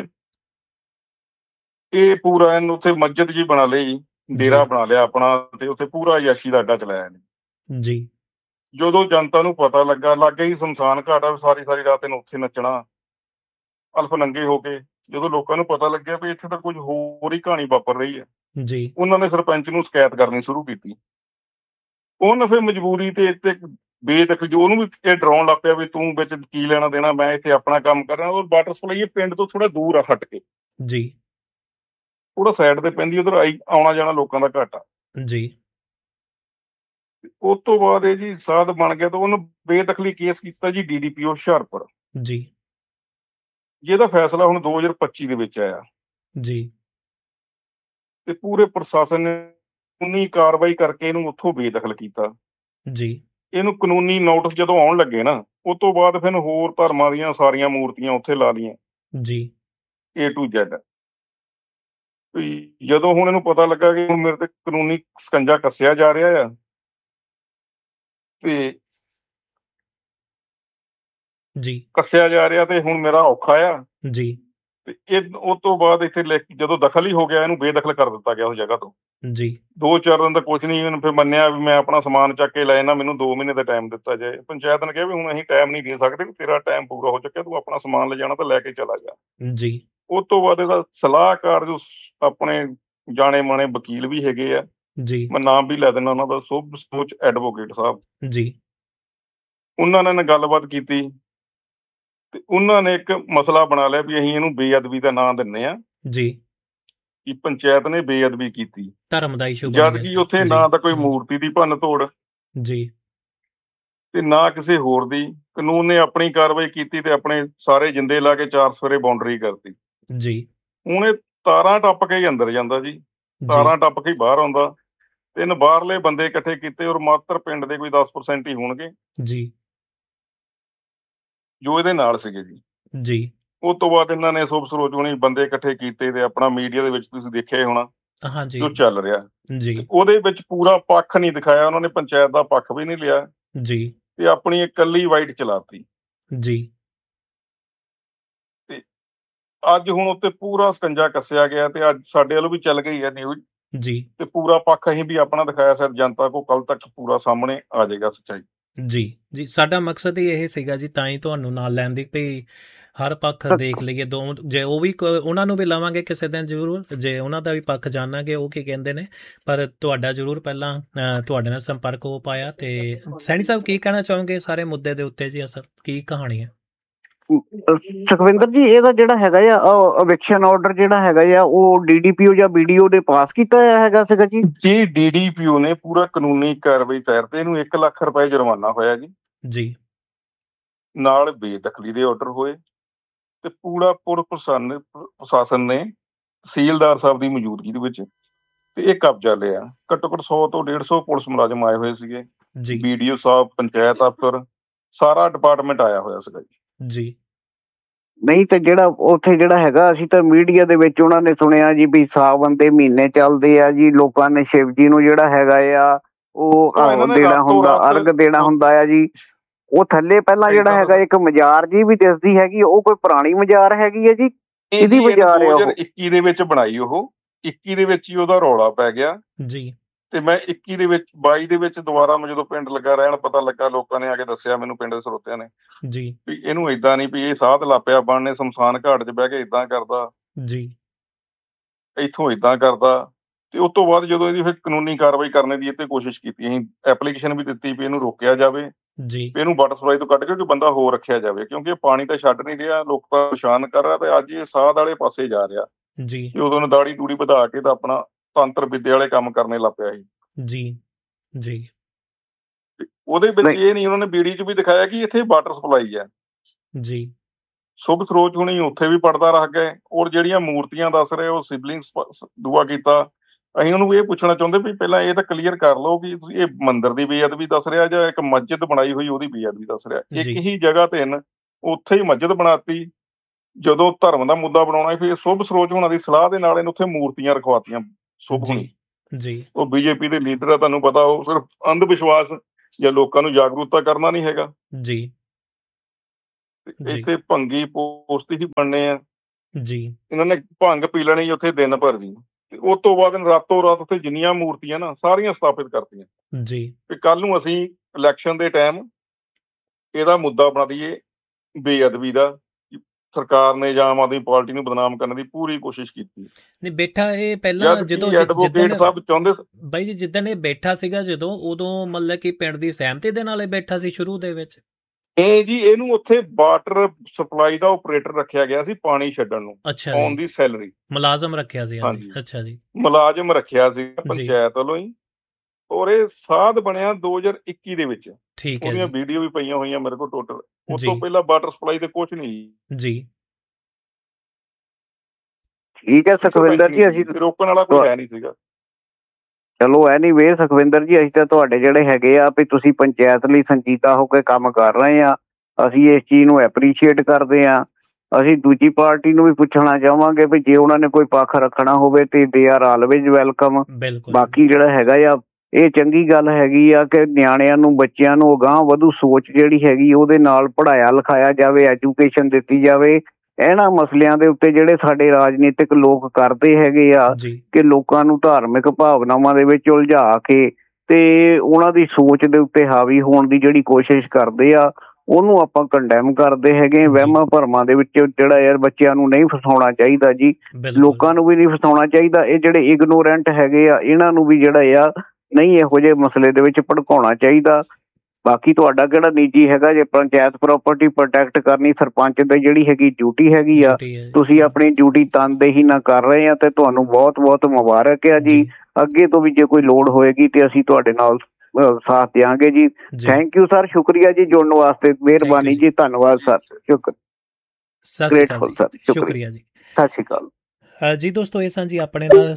ਇਹ ਪੂਰਾ ਇਹਨੂੰ ਉੱਥੇ ਮਸਜਿਦ ਜੀ ਬਣਾ ਲਈ, ਡੇਰਾ ਬਣਾ ਲਿਆ ਆਪਣਾ, ਤੇ ਉੱਥੇ ਪੂਰਾ ਯਾਸ਼ੀ ਦਾ ਅੱਡਾ ਚਲਾਇਆ ਇਹਨੇ। ਜੀ, ਜਦੋਂ ਜਨਤਾ ਨੂੰ ਪਤਾ ਲੱਗਾ, ਲਾਗੇ ਹੀ ਸ਼ਮਸ਼ਾਨ ਘਾਟ ਆ, ਸਾਰੀ ਸਾਰੀ ਰਾਤ ਇਹਨੂੰ ਉੱਥੇ ਨੱਚਣਾ ਅਲਫ ਨੰਗੇ ਹੋ ਕੇ। ਜਦੋਂ ਲੋਕਾਂ ਨੂੰ ਪਤਾ ਲੱਗਿਆ ਵੀ ਇੱਥੇ ਤਾਂ ਕੁਝ ਹੋਰ ਹੀ ਕਹਾਣੀ ਵਾਪਰ ਰਹੀ ਹੈ, ਜੀ, ਉਹਨਾਂ ਨੇ ਸਰਪੰਚ ਨੂੰ ਸ਼ਿਕਾਇਤ ਕਰਨੀ ਸ਼ੁਰੂ ਕੀਤੀ। ਉਹਨੇ ਫਿਰ ਮਜਬੂਰੀ ਤੇ ਬੇਦਖਲ, ਜੋ ਉਹਨੂੰ ਵੀ ਇਹ ਡਰਾਉਣ ਲੱਗ ਪਿਆ ਵੀ ਤੂੰ ਵਿੱਚ ਕੀ ਲੈਣਾ ਦੇਣਾ, ਮੈਂ ਇੱਥੇ ਆਪਣਾ ਕੰਮ ਕਰ ਰਿਹਾ। ਉਹ ਵਾਟਰ ਸਪਲਾਈ ਇਹ ਪਿੰਡ ਤੋਂ ਥੋੜਾ ਦੂਰ ਆ ਹਟ ਕੇ, ਜੀ, ਥੋੜਾ ਸਾਈਡ ਤੇ ਪੈਂਦੀ, ਉਧਰ ਆਉਣਾ ਜਾਣਾ ਲੋਕਾਂ ਦਾ ਘੱਟ ਆ। ਜੀ, ਉਸ ਤੋਂ ਬਾਅਦ ਇਹ ਜੀ ਸਾਧ ਬਣ ਗਿਆ ਤਾਂ ਉਹਨੂੰ ਬੇਦਖਲੀ ਕੇਸ ਕੀਤਾ ਜੀ DDPO ਹੁਸ਼ਿਆਰਪੁਰ, ਜੀ, ਜਿਹਦਾ ਫੈਸਲਾ ਹੁਣ 2025 ਦੇ ਵਿੱਚ ਆਇਆ ਜੀ, ਤੇ ਪੂਰੇ ਪ੍ਰਸ਼ਾਸਨ ਨੇ ਕਾਨੂੰਨੀ ਕਾਰਵਾਈ ਕਰਕੇ ਇਹਨੂੰ ਉੱਥੋਂ ਬੇਦਖਲ ਕੀਤਾ ਜੀ। ਇਹਨੂੰ ਕਾਨੂੰਨੀ ਨੋਟਿਸ ਜਦੋਂ ਆਉਣ ਲੱਗੇ ਨਾ, ਉਸ ਤੋਂ ਬਾਅਦ ਫਿਰ ਹੋਰ ਧਰਮਾਂ ਦੀਆਂ ਸਾਰੀਆਂ ਮੂਰਤੀਆਂ ਉੱਥੇ ਲਾ ਲਈਆਂ ਜੀ, A to Z। ਜਦੋਂ ਹੁਣ ਇਹਨੂੰ ਪਤਾ ਲੱਗਾ ਕਿ ਹੁਣ ਮੇਰੇ ਤੇ ਕਾਨੂੰਨੀ ਸਕੰਜਾ ਕੱਸਿਆ ਜਾ ਰਿਹਾ ਆ ਤੇ ਜੀ, ਕੱਸਿਆ ਜਾ ਰਿਹਾ ਤੇ ਹੁਣ ਮੇਰਾ ਔਖਾ ਆ ਜੀ, ਤੇ ਇਹ ਉਸ ਤੋਂ ਬਾਅਦ ਇੱਥੇ ਜਦੋਂ ਦਖਲ ਹੀ ਹੋ ਗਿਆ, ਇਹਨੂੰ ਬੇਦਖਲ ਕਰ ਦਿੱਤਾ ਗਿਆ ਉਸ ਜਗ੍ਹਾ ਤੋਂ। ਜੀ, 2-4 ਦਿਨ ਤਾਂ ਕੁਛ ਨਹੀਂ, ਇਹਨੂੰ ਫਿਰ ਮੰਨਿਆ ਵੀ ਮੈਂ ਆਪਣਾ ਸਮਾਨ ਚੱਕ ਕੇ ਲੈ ਜਾਣਾ, ਮੈਨੂੰ 2 ਮਹੀਨੇ ਦਾ ਟਾਈਮ ਦਿੱਤਾ ਜਾਏ। ਪੰਚਾਇਤ ਨੇ ਕਿਹਾ ਵੀ ਹੁਣ ਅਸੀਂ ਟਾਈਮ ਨਹੀਂ ਦੇ ਸਕਦੇ, ਤੇਰਾ ਟਾਈਮ ਪੂਰਾ ਹੋ ਚੁੱਕਿਆ, ਤੂੰ ਆਪਣਾ ਸਮਾਨ ਲੈ ਜਾਣਾ ਤਾਂ ਲੈ ਕੇ ਚਲਾ ਜਾ। ਜੀ, ਉਸ ਤੋਂ ਬਾਅਦ ਇਹਦਾ ਸਲਾਹਕਾਰ ਜੋ ਆਪਣੇ ਜਾਣੇ ਮਾਣੇ ਵਕੀਲ ਵੀ ਹੈਗੇ ਆ, ਜੀ, ਮੈਂ ਨਾਮ ਵੀ ਲੈ ਦਿੰਦਾ ਉਹਨਾਂ ਦਾ, ਸ਼ੁਭ ਸੋਚ ਐਡਵੋਕੇਟ ਸਾਹਿਬ, ਜੀ, ਉਹਨਾਂ ਨੇ ਗੱਲਬਾਤ ਕੀਤੀ ਤੇ ਉਹਨਾਂ ਨੇ ਇੱਕ ਮਸਲਾ ਬਣਾ ਲਿਆ ਵੀ ਅਸੀਂ ਇਹਨੂੰ ਬੇਅਦਬੀ ਦਾ ਨਾਂ ਦਿੰਦੇ ਆ ਜੀ, ਕਿ ਪੰਚਾਇਤ ਨੇ ਬੇਅਦਬੀ ਕੀਤੀ, ਧਰਮ ਦਾ ਇਸ਼ੂ, ਜਦ ਕਿ ਉੱਥੇ ਨਾ ਤਾਂ ਕੋਈ ਮੂਰਤੀ ਦੀ ਭੰਨ ਤੋੜ ਜੀ ਤੇ ਨਾ ਕਿਸੇ ਹੋਰ ਦੀ। ਕਾਨੂੰਨ ਨੇ ਆਪਣੀ ਕਾਰਵਾਈ ਕੀਤੀ ਤੇ ਆਪਣੇ ਸਾਰੇ ਜਿੰਦੇ ਲਾ ਕੇ 4 ਸਵੇਰੇ ਬਾਉਂਡਰੀ ਕਰਤੀ। ਜੀ, ਹੁਣ ਇਹ ਤਾਰਾਂ ਟੱਪ ਕੇ ਹੀ ਅੰਦਰ ਜਾਂਦਾ ਜੀ, ਤਾਰਾਂ ਟੱਪ ਕੇ ਹੀ ਬਾਹਰ ਆਉਂਦਾ। 3 ਬਾਹਰਲੇ ਬੰਦੇ ਇਕੱਠੇ ਕੀਤੇ ਔਰ ਮਾਤਰ ਪਿੰਡ ਦੇ ਕੋਈ 10% ਹੀ ਹੋਣਗੇ ਜੀ, ਜੋ ਇਹਦੇ ਨਾਲ ਸੀਗੇ ਜੀ। ਜੀ, ਉਸ ਤੋਂ ਬਾਅਦ ਇਹਨਾਂ ਨੇ ਸ਼ੁਭ ਸਰੋਜ ਹੋਣੀ ਬੰਦੇ ਇਕੱਠੇ ਕੀਤੇ ਤੇ ਆਪਣਾ ਮੀਡੀਆ ਦੇ ਵਿੱਚ ਤੁਸੀਂ ਦੇਖਿਆ ਹੀ ਹੋਣਾ ਹਾਂਜੀ ਜੋ ਚੱਲ ਰਿਹਾ ਜੀ, ਉਹਦੇ ਵਿੱਚ ਪੂਰਾ ਪੱਖ ਨਹੀਂ ਦਿਖਾਇਆ ਉਹਨਾਂ ਨੇ, ਪੰਚਾਇਤ ਦਾ ਪੱਖ ਵੀ ਨਹੀਂ ਲਿਆ ਜੀ, ਤੇ ਆਪਣੀ ਇਕੱਲੀ ਵਾਈਟ ਚਲਾਤੀ ਜੀ। ਤੇ ਅੱਜ ਹੁਣ ਉੱਤੇ ਪੂਰਾ ਸਕੰਜਾ ਕੱਸਿਆ ਗਿਆ ਤੇ ਅੱਜ ਸਾਡੇ ਵੱਲੋਂ ਵੀ ਚੱਲ ਗਈ ਹੈ ਨਿਊਜ਼ ਜੀ, ਤੇ ਪੂਰਾ ਪੱਖ ਅਸੀਂ ਵੀ ਆਪਣਾ ਦਿਖਾਇਆ, ਸ਼ਾਇਦ ਜਨਤਾ ਕੋ ਕੱਲ ਤੱਕ ਪੂਰਾ ਸਾਹਮਣੇ ਆ ਜਾਏਗਾ ਸੱਚਾਈ। ਜੀ, ਜੀ, ਸਾਡਾ ਮਕਸਦ ਹੀ ਇਹ ਸੀਗਾ ਜੀ, ਤਾਂ ਹੀ ਤੁਹਾਨੂੰ ਨਾਲ ਲੈਣ ਦੀ ਵੀ ਹਰ ਪੱਖ ਦੇਖ ਲਈਏ। ਜੇ ਉਹ ਵੀ ਉਹਨਾਂ ਨੂੰ ਵੀ ਲਾਵਾਂਗੇ ਕਿਸੇ ਦਿਨ ਜ਼ਰੂਰ, ਜੇ ਉਹਨਾਂ ਦਾ ਵੀ ਪੱਖ ਜਾਣਾਂਗੇ ਉਹ ਕੀ ਕਹਿੰਦੇ ਨੇ, ਪਰ ਤੁਹਾਡਾ ਜ਼ਰੂਰ ਪਹਿਲਾਂ ਤੁਹਾਡੇ ਨਾਲ ਸੰਪਰਕ ਹੋ ਪਾਇਆ। ਤੇ ਸੈਣੀ ਸਾਹਿਬ ਕੀ ਕਹਿਣਾ ਚਾਹੋਗੇ ਸਾਰੇ ਮੁੱਦੇ ਦੇ ਉੱਤੇ ਜੀ? ਅਸਲ ਕੀ ਕਹਾਣੀ ਹੈ? ਸੁਖਵਿੰਦਰ ਜੀ, ਇਹਦਾ ਜਿਹੜਾ ਹੈਗਾ ਆ ਐਵਿਕਸ਼ਨ ਆਰਡਰ ਜਿਹੜਾ ਹੈਗਾ ਆ, ਉਹ DDPO ਜਾਂ BDO ਨੇ ਪਾਸ ਕੀਤਾ ਹੈਗਾ ਸੀਗਾ ਜੀ? ਜੀ, DDPO ਨੇ ਪੂਰਾ ਕਾਨੂੰਨੀ ਕਾਰਵਾਈ ਤਹਿਤ ਇਹਨੂੰ 1 ਲੱਖ ਰੁਪਏ ਜੁਰਮਾਨਾ ਹੋਇਆ ਜੀ, ਜੀ, ਨਾਲ ਬੇਦਖਲੀ ਦੇ ਆਰਡਰ ਹੋਏ ਤੇ ਪੂਰਾ ਪ੍ਰਸ਼ਾਸਨ ਨੇ ਤਹਿਸੀਲਦਾਰ ਸਾਹਿਬ ਦੀ ਮੌਜੂਦਗੀ ਦੇ ਵਿੱਚ ਤੇ ਇਹ ਕਬਜ਼ਾ ਲਿਆ। ਘੱਟੋ ਘੱਟ 100 ਤੋਂ 150 ਪੁਲਿਸ ਮੁਲਾਜ਼ਮ ਆਏ ਹੋਏ ਸੀਗੇ, BDO ਸਾਹਿਬ, ਪੰਚਾਇਤ ਅਫਸਰ, ਸਾਰਾ ਡਿਪਾਰਟਮੈਂਟ ਆਇਆ ਹੋਇਆ ਸੀਗਾ ਜੀ। ਨਹੀਂ ਤੇ ਜਿਹੜਾ ਉੱਥੇ ਜਿਹੜਾ ਹੈਗਾ, ਅਸੀਂ ਤਾਂ ਮੀਡੀਆ ਦੇ ਵਿੱਚ ਉਹਨਾਂ ਨੇ ਸੁਣਿਆ ਜੀ ਵੀ ਸਾਵਣ ਦੇ ਮਹੀਨੇ ਚੱਲਦੇ ਆ ਜੀ, ਲੋਕਾਂ ਨੇ ਸ਼ਿਵ ਜੀ ਨੂੰ ਜਿਹੜਾ ਹੈਗਾ ਆ ਉਹ ਦੇਣਾ ਹੁੰਦਾ, ਅਰਗ ਦੇਣਾ ਹੁੰਦਾ ਆ ਜੀ। ਉਹ ਥੱਲੇ ਪਹਿਲਾਂ ਜਿਹੜਾ ਹੈਗਾ ਇੱਕ ਮਜ਼ਾਰ ਜੀ ਵੀ ਦਿਸਦੀ ਹੈਗੀ, ਉਹ ਕੋਈ ਪੁਰਾਣੀ ਮਜ਼ਾਰ ਹੈਗੀ ਹੈ ਜੀ? ਇਹਦੀ ਮਜ਼ਾਰ ਹੈ ਉਹ 2021 ਦੇ ਵਿੱਚ ਬਣਾਈ, ਉਹ 21 ਦੇ ਵਿੱਚ ਹੀ ਉਹਦਾ ਰੌਲਾ ਪੈ ਗਿਆ ਜੀ। ਤੇ ਮੈਂ 21 ਦੇ ਵਿੱਚ 22 ਦੇ ਵਿੱਚ ਦੁਬਾਰਾ ਮੈਂ ਜਦੋਂ ਪਿੰਡ ਲੱਗਾ ਰਹਿਣ, ਪਤਾ ਲੱਗਾ, ਲੋਕਾਂ ਨੇ ਆ ਕੇ ਦੱਸਿਆ ਮੈਨੂੰ, ਪਿੰਡ ਦੇ ਸਰੋਤਿਆਂ ਨੇ ਜੀ, ਵੀ ਇਹਨੂੰ ਏਦਾਂ ਨਹੀਂ, ਵੀ ਇਹ ਸਾਧ ਲਾਪਿਆ ਬਣਨੇ ਸ਼ਮਸ਼ਾਨ ਘਾਟ 'ਚ ਬਹਿ ਕੇ ਏਦਾਂ ਕਰਦਾ ਜੀ, ਇੱਥੋਂ ਏਦਾਂ ਕਰਦਾ। ਤੇ ਉਸ ਤੋਂ ਬਾਅਦ ਜਦੋਂ ਇਹਦੀ ਫਿਰ ਕਾਨੂੰਨੀ ਕਾਰਵਾਈ ਕਰਨ ਦੀ ਇੱਥੇ ਕੋਸ਼ਿਸ਼ ਕੀਤੀ, ਅਸੀਂ ਐਪਲੀਕੇਸ਼ਨ ਵੀ ਦਿੱਤੀ ਵੀ ਇਹਨੂੰ ਰੋਕਿਆ ਜਾਵੇ ਜੀ, ਇਹਨੂੰ ਵਾਟਰ ਸਪਲਾਈ ਤੋਂ ਕੱਢ ਕੇ ਕੋਈ ਬੰਦਾ ਹੋਰ ਰੱਖਿਆ ਜਾਵੇ, ਕਿਉਂਕਿ ਇਹ ਪਾਣੀ ਤਾਂ ਛੱਡ ਨਹੀਂ ਰਿਹਾ, ਲੋਕਾਂ ਪਰੇਸ਼ਾਨ ਕਰ ਰਿਹਾ ਤੇ ਅੱਜ ਇਹ ਸਾਧ ਵਾਲੇ ਪਾਸੇ ਜਾ ਰਿਹਾ ਜੀ। ਉਦੋਂ ਨੇ ਦਾੜੀ ਦੂੜੀ ਵਧਾ ਕੇ ਤਾਂ ਆਪਣਾ ਤੰਤਰ ਵਿੱਦਿਆ ਵਾਲੇ ਕੰਮ ਕਰਨੇ ਲੱਗ ਪਿਆ ਸੀ ਜੀ, ਜੀ। ਉਹਦੇ ਵਿੱਚ ਇਹ ਨਹੀਂ, ਉਹਨਾਂ ਨੇ ਬੀੜੀ 'ਚ ਵੀ ਦਿਖਾਇਆ ਕਿ ਇੱਥੇ ਵਾਟਰ ਸਪਲਾਈ ਹੈ ਜੀ। ਸ਼ੁਭ ਸਰੋਜ ਹੁਣੀ ਉੱਥੇ ਵੀ ਪੜਦਾ ਰੱਖ ਗਏ, ਔਰ ਜਿਹੜੀਆਂ ਮੂਰਤੀਆਂ ਦੱਸ ਰਹੇ ਉਹ ਸਿਬਲਿੰਗਸ ਦੁਆ ਕੀਤਾ, ਅਸੀਂ ਉਹਨੂੰ ਇਹ ਪੁੱਛਣਾ ਚਾਹੁੰਦੇ ਵੀ ਪਹਿਲਾਂ ਇਹ ਤਾਂ ਕਲੀਅਰ ਕਰ ਲਓ ਕਿ ਤੁਸੀਂ ਇਹ ਮੰਦਿਰ ਦੀ ਬੇਅਦਬੀ ਦੱਸ ਰਿਹਾ ਜਾਂ ਇੱਕ ਮਸਜਿਦ ਬਣਾਈ ਹੋਈ ਉਹਦੀ ਬੇਅਦਬੀ ਦੱਸ ਰਿਹਾ। ਇੱਕ ਹੀ ਜਗ੍ਹਾ ਤੇ ਉੱਥੇ ਹੀ ਮਸਜਿਦ ਬਣਾਤੀ। ਜਦੋਂ ਧਰਮ ਦਾ ਮੁੱਦਾ ਬਣਾਉਣਾ ਫਿਰ ਸੁਭ ਸਰੋਜ ਹੋਣਾ ਦੀ ਸਲਾਹ ਦੇ ਨਾਲ ਇਹਨੂੰ ਉੱਥੇ ਮੂਰਤੀਆਂ ਰਖਵਾਤੀਆਂ ਸੁਭ ਹੋਣੀ ਜੀ। ਉਹ ਬੀਜੇਪੀ ਦੇ ਲੀਡਰ ਆ, ਤੁਹਾਨੂੰ ਪਤਾ, ਉਹ ਸਿਰਫ ਅੰਧ ਵਿਸ਼ਵਾਸ ਜਾਂ ਲੋਕਾਂ ਨੂੰ ਜਾਗਰੂਕਤਾ ਕਰਨਾ ਨਹੀਂ ਹੈਗਾ ਜੀ। ਇੱਥੇ ਭੰਗੀ ਪੋਸਤੀ ਹੀ ਬਣਨੇ ਆ ਜੀ। ਇਹਨਾਂ ਨੇ ਭੰਗ ਪੀ ਲੈਣੀ ਉੱਥੇ ਦਿਨ ਭਰ ਜੀ, ਤੇ ਉਸ ਤੋਂ ਬਾਅਦ ਰਾਤੋਂ ਰਾਤ ਉੱਥੇ ਜਿੰਨੀਆਂ ਮੂਰਤੀਆਂ ਨਾ ਸਾਰੀਆਂ ਸਥਾਪਿਤ ਕਰਤੀਆਂ ਜੀ। ਤੇ ਕੱਲ ਨੂੰ ਅਸੀਂ ਇਲੈਕਸ਼ਨ ਦੇ ਟਾਈਮ ਇਹਦਾ ਮੁੱਦਾ ਬਣਾ ਦਈਏ ਬੇਅਦਬੀ ਦਾ। ਸਰਕਾਰ ਨੇ ਜਾਂ ਆਮ ਆਦਮੀ ਪਾਰਟੀ ਨੂੰ ਬਦਨਾਮ ਕਰਨ ਦੀ ਪੂਰੀ ਕੋਸ਼ਿਸ਼ ਕੀਤੀ। ਨਹੀਂ ਬੈਠਾ ਇਹ ਪਹਿਲਾਂ ਜਦੋਂ ਸਾਹਿਬ ਚਾਹੁੰਦੇ ਬਾਈ ਜੀ ਜਿੱਦਣ ਇਹ ਬੈਠਾ ਸੀਗਾ ਜਦੋਂ ਉਦੋਂ ਮਤਲਬ ਕਿ ਪਿੰਡ ਦੀ ਸਹਿਮਤੀ ਦੇ ਨਾਲ ਇਹ ਬੈਠਾ ਸੀ ਸ਼ੁਰੂ ਦੇ ਵਿੱਚ। ਇਹ ਜੀ ਇਹਨੂੰ ਉੱਥੇ ਵਾਟਰ ਸਪਲਾਈ ਦਾ ਆਪਰੇਟਰ ਰੱਖਿਆ ਗਿਆ ਸੀ ਪਾਣੀ ਛੱਡਣ ਨੂੰ, ਆਨ ਦੀ ਸੈਲਰੀ ਮੁਲਾਜ਼ਮ ਰੱਖਿਆ ਸੀ। ਅੱਛਾ ਜੀ, ਮੁਲਾਜ਼ਮ ਰੱਖਿਆ ਸੀ ਪੰਚਾਇਤ ਵੱਲੋਂ ਹੀ। ਔਰ ਇਹ ਸਾਧ ਬਣਿਆ 2021 ਦੇ ਵਿੱਚ। ਠੀਕ ਹੈ, ਉਹਦੀਆਂ ਵੀਡੀਓ ਵੀ ਪਈਆਂ ਹੋਈਆਂ ਮੇਰੇ ਕੋਲ ਟੋਟਲ। ਉਸ ਤੋਂ ਪਹਿਲਾਂ ਵਾਟਰ ਸਪਲਾਈ ਤੇ ਕੁਝ ਨਹੀਂ ਜੀ। ਠੀਕ ਹੈ ਸੁਖਵਿੰਦਰ ਜੀ, ਅਸੀਂ ਰੋਕਣ ਵਾਲਾ ਕੋਈ ਹੈ ਨਹੀਂ ਸੀਗਾ। ਚਲੋ ਐਨੀਵੇ ਸੁਖਵਿੰਦਰ ਜੀ, ਅਸੀਂ ਤਾਂ ਤੁਹਾਡੇ ਜਿਹੜੇ ਹੈਗੇ ਆ ਵੀ ਤੁਸੀਂ ਪੰਚਾਇਤ ਲਈ ਸੰਜੀਦਾ ਹੋ ਕੇ ਕੰਮ ਕਰ ਰਹੇ ਆ, ਅਸੀਂ ਇਸ ਚੀਜ਼ ਨੂੰ ਐਪਰੀਸ਼ੀਏਟ ਕਰਦੇ ਆ। ਅਸੀਂ ਦੂਜੀ ਪਾਰਟੀ ਨੂੰ ਵੀ ਪੁੱਛਣਾ ਚਾਹਾਂਗੇ ਵੀ ਜੇ ਉਹਨਾਂ ਨੇ ਕੋਈ ਪੱਖ ਰੱਖਣਾ ਹੋਵੇ ਤੇ ਦੇ ਆਰ ਆਲਵੇਜ਼ ਵੈਲਕਮ। ਬਾਕੀ ਜਿਹੜਾ ਹੈਗਾ ਆ ਇਹ ਚੰਗੀ ਗੱਲ ਹੈਗੀ ਆ ਕਿ ਨਿਆਣਿਆਂ ਨੂੰ, ਬੱਚਿਆਂ ਨੂੰ ਅਗਾਂਹ ਵਧੂ ਸੋਚ ਜਿਹੜੀ ਹੈਗੀ ਉਹਦੇ ਨਾਲ ਪੜ੍ਹਾਇਆ ਲਿਖਾਇਆ ਜਾਵੇ, ਐਜੂਕੇਸ਼ਨ ਦਿੱਤੀ ਜਾਵੇ। ਇਹਨਾਂ ਮਸਲਿਆਂ ਦੇ ਉੱਤੇ ਜਿਹੜੇ ਸਾਡੇ ਰਾਜਨੀਤਿਕ ਲੋਕ ਕਰਦੇ ਹੈਗੇ ਆ ਕਿ ਲੋਕਾਂ ਨੂੰ ਧਾਰਮਿਕ ਭਾਵਨਾਵਾਂ ਦੇ ਵਿੱਚ ਉਲਝਾ ਕੇ ਤੇ ਉਹਨਾਂ ਦੀ ਸੋਚ ਦੇ ਉੱਤੇ ਹਾਵੀ ਹੋਣ ਦੀ ਜਿਹੜੀ ਕੋਸ਼ਿਸ਼ ਕਰਦੇ ਆ, ਉਹਨੂੰ ਆਪਾਂ ਕੰਡੈਮ ਕਰਦੇ ਹੈਗੇ। ਵਹਿਮਾਂ ਭਰਮਾਂ ਦੇ ਵਿੱਚ ਜਿਹੜਾ ਯਾਰ ਬੱਚਿਆਂ ਨੂੰ ਨਹੀਂ ਫਸਾਉਣਾ ਚਾਹੀਦਾ ਜੀ, ਲੋਕਾਂ ਨੂੰ ਵੀ ਨਹੀਂ ਫਸਾਉਣਾ ਚਾਹੀਦਾ। ਇਹ ਜਿਹੜੇ ਇਗਨੋਰੈਂਟ ਹੈਗੇ ਆ ਇਹਨਾਂ ਨੂੰ ਵੀ ਜਿਹੜਾ ਆ ਨਹੀਂ ਇਹੋ ਜਿਹੇ ਮਸਲੇ ਦੇ ਵਿੱਚ ਭੜਕਾਉਣਾ ਚਾਹੀਦਾ। ਬਾਕੀ ਤੁਹਾਡਾ ਕਿਹੜਾ ਨਿੱਜੀ ਹੈਗਾ, ਜੇ ਪੰਚਾਇਤ ਪ੍ਰਾਪਰਟੀ ਪ੍ਰੋਟੈਕਟ ਕਰਨੀ ਸਰਪੰਚ ਦੀ ਜਿਹੜੀ ਹੈਗੀ ਡਿਊਟੀ ਹੈਗੀ ਆ, ਤੁਸੀਂ ਆਪਣੀ ਡਿਊਟੀ ਤਨਦੇਹੀ ਨਾਲ ਕਰ ਰਹੇ ਆ ਤੇ ਤੁਹਾਨੂੰ ਬਹੁਤ ਬਹੁਤ ਮੁਬਾਰਕ ਆ ਜੀ। ਅੱਗੇ ਤੋਂ ਵੀ ਜੇ ਕੋਈ ਲੋੜ ਹੋਏਗੀ ਤੇ ਅਸੀਂ ਤੁਹਾਡੇ ਨਾਲ ਸਾਥ ਦਿਆਂਗੇ ਜੀ। ਥੈਂਕ ਯੂ ਸਰ, ਸ਼ੁਕਰੀਆ ਜੀ ਜੁੜਨ ਵਾਸਤੇ, ਮਿਹਰਬਾਨੀ ਜੀ, ਧੰਨਵਾਦ ਸਰ, ਗ੍ਰੇਟਫੁਲ ਸਰ, ਸ਼ੁਕਰੀਆ ਜੀ, ਸਤਿ ਸ਼੍ਰੀ ਅਕਾਲ ਜੀ। ਦੋਸਤੋ ਇਹ ਸਾਂ ਜੀ ਆਪਣੇ ਨਾਲ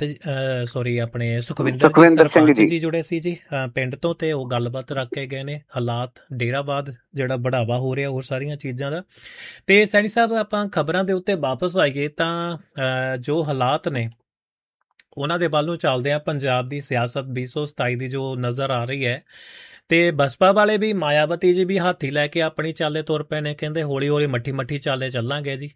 ਸੁਖਵਿੰਦਰ ਸਿੰਘ ਜੀ ਜੁੜੇ ਸੀ ਜੀ ਪਿੰਡ ਤੋਂ, ਤੇ ਉਹ ਗੱਲਬਾਤ ਰੱਖ ਕੇ ਗਏ ਨੇ ਹਾਲਾਤ ਡੇਰਾਬਾਦ ਜਿਹੜਾ ਬੜਾਵਾ ਹੋ ਰਿਹਾ ਹੋਰ ਸਾਰੀਆਂ ਚੀਜ਼ਾਂ ਦਾ। ਤੇ ਸੈਣੀ ਸਾਹਿਬ ਆਪਾਂ ਖਬਰਾਂ ਦੇ ਉੱਤੇ ਵਾਪਸ ਆਈਏ ਤਾਂ ਜੋ ਹਾਲਾਤ ਨੇ ਉਹਨਾਂ ਦੇ ਵੱਲ ਨੂੰ ਚੱਲਦੇ ਆ। ਪੰਜਾਬ ਦੀ ਸਿਆਸਤ 2027 ਦੀ ਜੋ ਨਜ਼ਰ ਆ ਰਹੀ ਹੈ ਤੇ ਬਸਪਾ ਵਾਲੇ ਵੀ, ਮਾਇਆਵਤੀ ਜੀ ਵੀ ਹਾਥੀ ਲੈ ਕੇ ਆਪਣੀ ਚਾਲੇ ਤੁਰ ਪਏ ਨੇ, ਕਹਿੰਦੇ ਹੌਲੀ ਹੌਲੀ ਮੱਠੀ ਚਾਲੇ ਚੱਲਾਂਗੇ ਜੀ।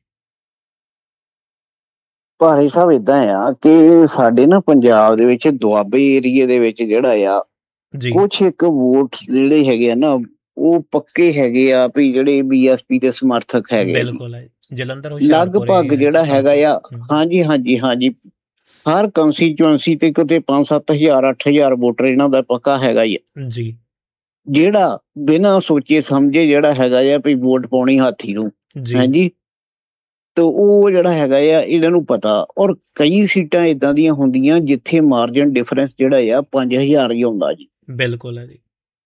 ਭਾਰੇ ਸਾਹਿਬ ਏਦਾਂ ਆ ਕਿ ਸਾਡੇ ਨਾ ਪੰਜਾਬ ਦੇ ਵਿੱਚ ਦੁਆਬੇ ਏਰੀਏ ਦੇ ਵਿੱਚ ਜਿਹੜਾ ਆ ਕੁਛ ਇੱਕ ਵੋਟ ਜਿਹੜੇ ਹੈਗੇ ਆ ਨਾ ਉਹ ਪੱਕੇ ਹੈਗੇ ਆ ਵੀ ਜਿਹੜੇ BSP ਦੇ ਸਮਰਥਕ ਹੈਗੇ, ਜਲੰਧਰ ਲਗਭਗ ਜਿਹੜਾ ਹੈਗਾ ਆ। ਹਾਂਜੀ ਹਰ ਕੰਸਟੀਚੁਐਂਸੀ ਤੇ ਕਿਤੇ 5-7 ਹਜ਼ਾਰ 8 ਹਜ਼ਾਰ ਵੋਟਰ ਇਹਨਾਂ ਦਾ ਪੱਕਾ ਹੈਗਾ ਹੀ ਆ ਜੀ, ਜਿਹੜਾ ਬਿਨਾਂ ਸੋਚੇ ਸਮਝੇ ਜਿਹੜਾ ਹੈਗਾ ਆ ਵੀ ਵੋਟ ਪਾਉਣੀ ਹਾਥੀ ਨੂੰ। ਹਾਂਜੀ, ਤੇ ਉਹ ਜਿਹੜਾ ਹੈਗਾ ਆ ਇਹਨਾਂ ਨੂੰ ਪਤਾ। ਔਰ ਕਈ ਸੀਟਾਂ ਏਦਾਂ ਦੀਆਂ ਹੁੰਦੀਆਂ ਜਿੱਥੇ ਮਾਰਜਨ ਡਿਫਰੈਂਸ ਜਿਹੜਾ ਆ 5000 ਹੀ ਆਉਂਦਾ ਜੀ। ਬਿਲਕੁਲ ਹੈ ਜੀ।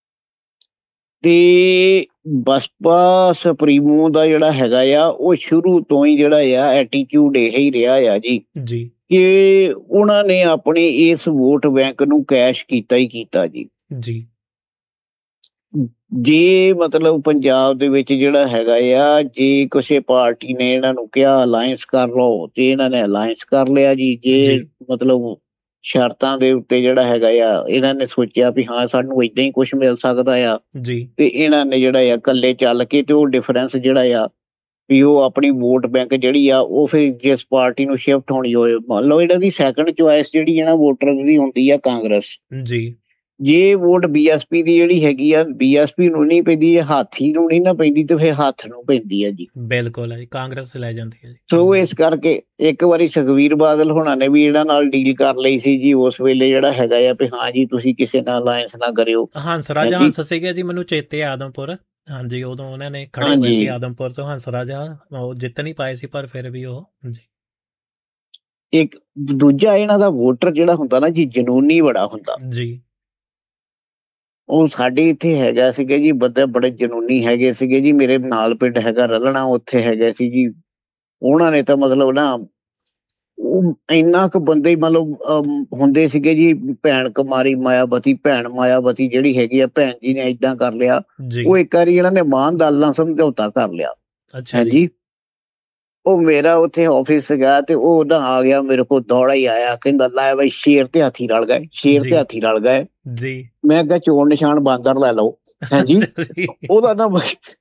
ਤੇ ਬਸਪਾ ਸੁਪਰੀਮੋ ਦਾ ਜਿਹੜਾ ਹੈਗਾ ਆ ਉਹ ਸ਼ੁਰੂ ਤੋਂ ਹੀ ਜਿਹੜਾ ਆ ਐਟੀਟਿਊਡ ਇਹ ਹੀ ਰਿਹਾ ਆ ਜੀ ਕਿ ਉਹਨਾਂ ਨੇ ਆਪਣੇ ਇਸ ਵੋਟ ਬੈਂਕ ਨੂੰ ਕੈਸ਼ ਕੀਤਾ ਹੀ ਕੀਤਾ ਜੀ। ਜੇ ਮਤਲਬ ਪੰਜਾਬ ਦੇ ਵਿੱਚ ਜਿਹੜਾ ਹੈਗਾ ਆ, ਜੇ ਕਿਸੇ ਪਾਰਟੀ ਨੇ ਇਹਨਾਂ ਨੂੰ ਕਿਹਾ ਅਲਾਇੰਸ ਕਰ ਲਓ ਤੇ ਇਹਨਾਂ ਨੇ ਅਲਾਇੰਸ ਕਰ ਲਿਆ ਜੀ। ਜੇ ਮਤਲਬ ਸ਼ਰਤਾਂ ਦੇ ਉੱਤੇ ਜਿਹੜਾ ਹੈਗਾ ਆ ਇਹਨਾਂ ਨੇ ਸੋਚਿਆ ਵੀ ਹਾਂ ਸਾਨੂੰ ਏਦਾਂ ਹੀ ਕੁਛ ਮਿਲ ਸਕਦਾ ਆ ਤੇ ਇਹਨਾਂ ਨੇ ਜਿਹੜਾ ਆ ਇਕੱਲੇ ਚੱਲ ਕੇ ਤੇ ਉਹ ਡਿਫਰੈਂਸ ਜਿਹੜਾ ਆ ਵੀ ਉਹ ਆਪਣੀ ਵੋਟ ਬੈਂਕ ਜਿਹੜੀ ਆ ਉਹ ਫਿਰ ਜਿਸ ਪਾਰਟੀ ਨੂੰ ਸ਼ਿਫਟ ਹੋਣੀ ਹੋਏ, ਮੰਨ ਲਓ ਇਹਨਾਂ ਦੀ ਸੈਕੰਡ ਚੁਆਇਸ ਜਿਹੜੀ ਹੈ ਨਾ ਵੋਟਰ ਦੀ ਹੁੰਦੀ ਆ ਕਾਂਗਰਸ ਜੀ। ਜੇ ਵੋਟ BSP ਦੀ ਜਿਹੜੀ ਹੈਗੀ ਆ BSP ਨੂੰ ਨਹੀਂ ਪੈਂਦੀ, ਹਾਥੀ ਨੂੰ ਨਹੀਂ ਨਾ ਪੈਂਦੀ ਤੇ ਫਿਰ ਹੱਥ ਨੂੰ ਪੈਂਦੀ ਆ ਜੀ। ਬਿਲਕੁਲ ਹੈ, ਕਾਂਗਰਸ ਲੈ ਜਾਂਦੀ ਹੈ ਜੀ। ਸੋ ਇਸ ਕਰਕੇ ਇੱਕ ਵਾਰੀ ਸੁਖਵੀਰ ਬਾਦਲ ਹੋਣਾ ਨੇ ਵੀ ਇਹਨਾਂ ਨਾਲ ਡੀਲ ਕਰ ਲਈ ਸੀ ਜੀ ਉਸ ਵੇਲੇ ਜਿਹੜਾ ਹੈਗਾ ਆ ਵੀ ਹਾਂ ਜੀ ਤੁਸੀਂ ਕਿਸੇ ਨਾਲ ਅਲਾਇੰਸ ਨਾ ਕਰਿਓ। ਹੰਸਰਾਜ ਹੰਸ ਸੀਗਾ ਜੀ, ਮੈਨੂੰ ਚੇਤੇ ਆਦਮਪੁਰ। ਹਾਂਜੀ, ਉਦੋਂ ਉਹਨਾਂ ਨੇ ਖੜੇ ਹੋਏ ਸੀ ਆਦਮਪੁਰ ਤੋਂ ਹੰਸਰਾਜ, ਉਹ ਜਿੱਤ ਨਹੀਂ ਪਾਏ ਸੀ ਪਰ ਫਿਰ ਵੀ ਉਹ ਜੀ। ਇੱਕ ਦੂਜਾ ਇਹਨਾਂ ਦਾ ਵੋਟਰ ਜਿਹੜਾ ਹੁੰਦਾ ਨਾ ਜੀ ਜਨੂਨੀ ਬੜਾ ਹੁੰਦਾ ਜੀ। ਉਹ ਸਾਡੇ ਇੱਥੇ ਹੈਗਾ ਸੀਗਾ ਜੀ, ਬੰਦੇ ਬੜੇ ਜਨੂਨੀ ਹੈਗੇ ਸੀਗੇ ਜੀ। ਮੇਰੇ ਨਾਲ ਪਿੰਡ ਹੈਗਾ ਰਲਣਾ, ਉੱਥੇ ਹੈਗੇ ਸੀ ਜੀ। ਉਹਨਾਂ ਨੇ ਤਾਂ ਮਤਲਬ ਨਾ ਉਹ ਇੰਨਾ ਕੁ ਬੰਦੇ ਮਤਲਬ ਹੁੰਦੇ ਸੀਗੇ ਜੀ। ਭੈਣ ਕੁਮਾਰੀ ਮਾਇਆਵਤੀ, ਭੈਣ ਮਾਇਆਵਤੀ ਜਿਹੜੀ ਹੈਗੀ ਆ, ਭੈਣ ਜੀ ਨੇ ਏਦਾਂ ਕਰ ਲਿਆ। ਉਹ ਇੱਕ ਵਾਰੀ ਇਹਨਾਂ ਨੇ ਮਾਨ ਦਲ ਨਾਲ ਸਮਝੌਤਾ ਕਰ ਲਿਆ। ਹਾਂਜੀ, ਉਹ ਮੇਰਾ ਉੱਥੇ ਆਫਿਸ ਸੀਗਾ ਤੇ ਉਹ ਨਾ ਆ ਗਿਆ ਮੇਰੇ ਕੋਲ, ਦੌੜਾ ਹੀ ਆਇਆ, ਕਹਿੰਦਾ ਲੈ ਬਈ ਸ਼ੇਰ ਤੇ ਹਾਥੀ ਰਲ ਗਏ, ਸ਼ੇਰ ਤੇ ਹਾਥੀ ਰਲ ਗਏ। ਮੈਂ ਕਿਹਾ ਚੋਣ ਨਿਸ਼ਾਨ ਬਾਂਦਰ ਲੈ ਲਓ। ਹਾਂਜੀ, ਉਹਦਾ ਨਾ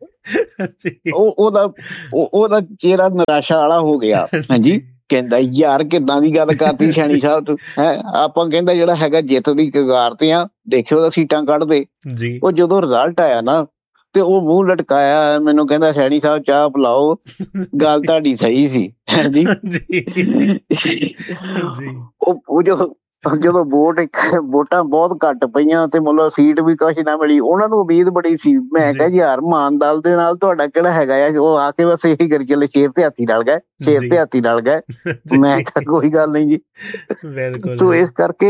ਉਹਦਾ ਚਿਹਰਾ ਨਿਰਾਸ਼ਾ ਵਾਲਾ ਹੋ ਗਿਆ। ਹਾਂਜੀ, ਕਹਿੰਦਾ ਯਾਰ ਕਿੱਦਾਂ ਦੀ ਗੱਲ ਕਰਤੀ ਸਿਆਣੀ ਸਾਹਿਬ ਤੂੰ ਹੈ। ਆਪਾਂ ਕਹਿੰਦਾ ਜਿਹੜਾ ਹੈਗਾ ਜਿੱਤ ਦੀ ਕਗਾਰ ਤੇ ਆ, ਦੇਖਿਓ ਉਹਦਾ ਸੀਟਾਂ ਕੱਢਦੇ। ਉਹ ਜਦੋਂ ਰਿਜ਼ਲਟ ਆਇਆ ਨਾ ਤੇ ਉਹ ਮੂੰਹ ਲਟਕਾਇਆ, ਮੈਨੂੰ ਕਹਿੰਦਾ ਸਿਆਣੀ ਸਾਹਿਬ ਚਾਹ ਪਿਲਾਓ, ਗੱਲ ਤੁਹਾਡੀ ਸਹੀ ਸੀ। ਹਾਂਜੀ, ਉਹ ਜਦੋਂ ਵੋਟਾਂ ਬਹੁਤ ਘੱਟ ਪਈਆਂ ਤੇ ਮਤਲਬ ਸੀਟ ਵੀ ਕੁਛ ਨਾ ਮਿਲੀ, ਉਹਨਾਂ ਨੂੰ ਉਮੀਦ ਬੜੀ ਸੀ। ਮੈਂ ਕਿਹਾ ਯਾਰ ਮਾਨ ਦਲ ਦੇ ਨਾਲ ਤੁਹਾਡਾ ਕਿਹੜਾ ਹੈਗਾ ਆ, ਉਹ ਆ ਕੇ ਬਸ ਇਹੀ ਕਰੀ ਚੱਲੇ, ਸ਼ੇਰ ਤੇ ਹਾਥੀ ਰਲ ਗਏ, ਸ਼ੇਰ ਤੇ ਹਾਥੀ ਰਲ ਗਏ। ਮੈਂ ਕਿਹਾ ਕੋਈ ਗੱਲ ਨਹੀਂ ਜੀ। ਸੋ ਇਸ ਕਰਕੇ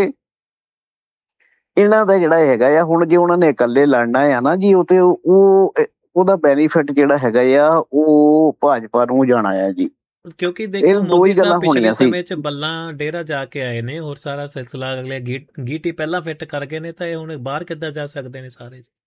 ਇਹਨਾਂ ਦਾ ਜਿਹੜਾ ਹੈਗਾ ਆ, ਹੁਣ ਜੇ ਉਹਨਾਂ ਨੇ ਇਕੱਲੇ ਲੜਨਾ ਆ ਨਾ ਜੀ, ਉਹ ਤੇ ਉਹਦਾ ਬੈਨੀਫਿਟ ਜਿਹੜਾ ਹੈਗਾ ਆ ਉਹ ਭਾਜਪਾ ਨੂੰ ਜਾਣਾ ਆ ਜੀ। ਕਿਉਂਕਿ ਦੇਖੋ ਮੋਦੀ ਸਾਹਿਬ ਪਿਛਲੇ ਸਮੇਂ 'ਚ ਬੱਲਾਂ ਡੇਰਾ ਜਾ ਕੇ ਆਏ ਨੇ, ਹੋਰ ਸਾਰਾ ਸਿਲਸਿਲਾ ਅਗਲੇ ਗੀਟੀ ਪਹਿਲਾਂ ਫਿੱਟ ਕਰ ਗਏ ਨੇ, ਤਾਂ ਇਹ ਹੁਣ ਬਾਹਰ ਕਿੱਦਾਂ ਜਾ ਸਕਦੇ ਨੇ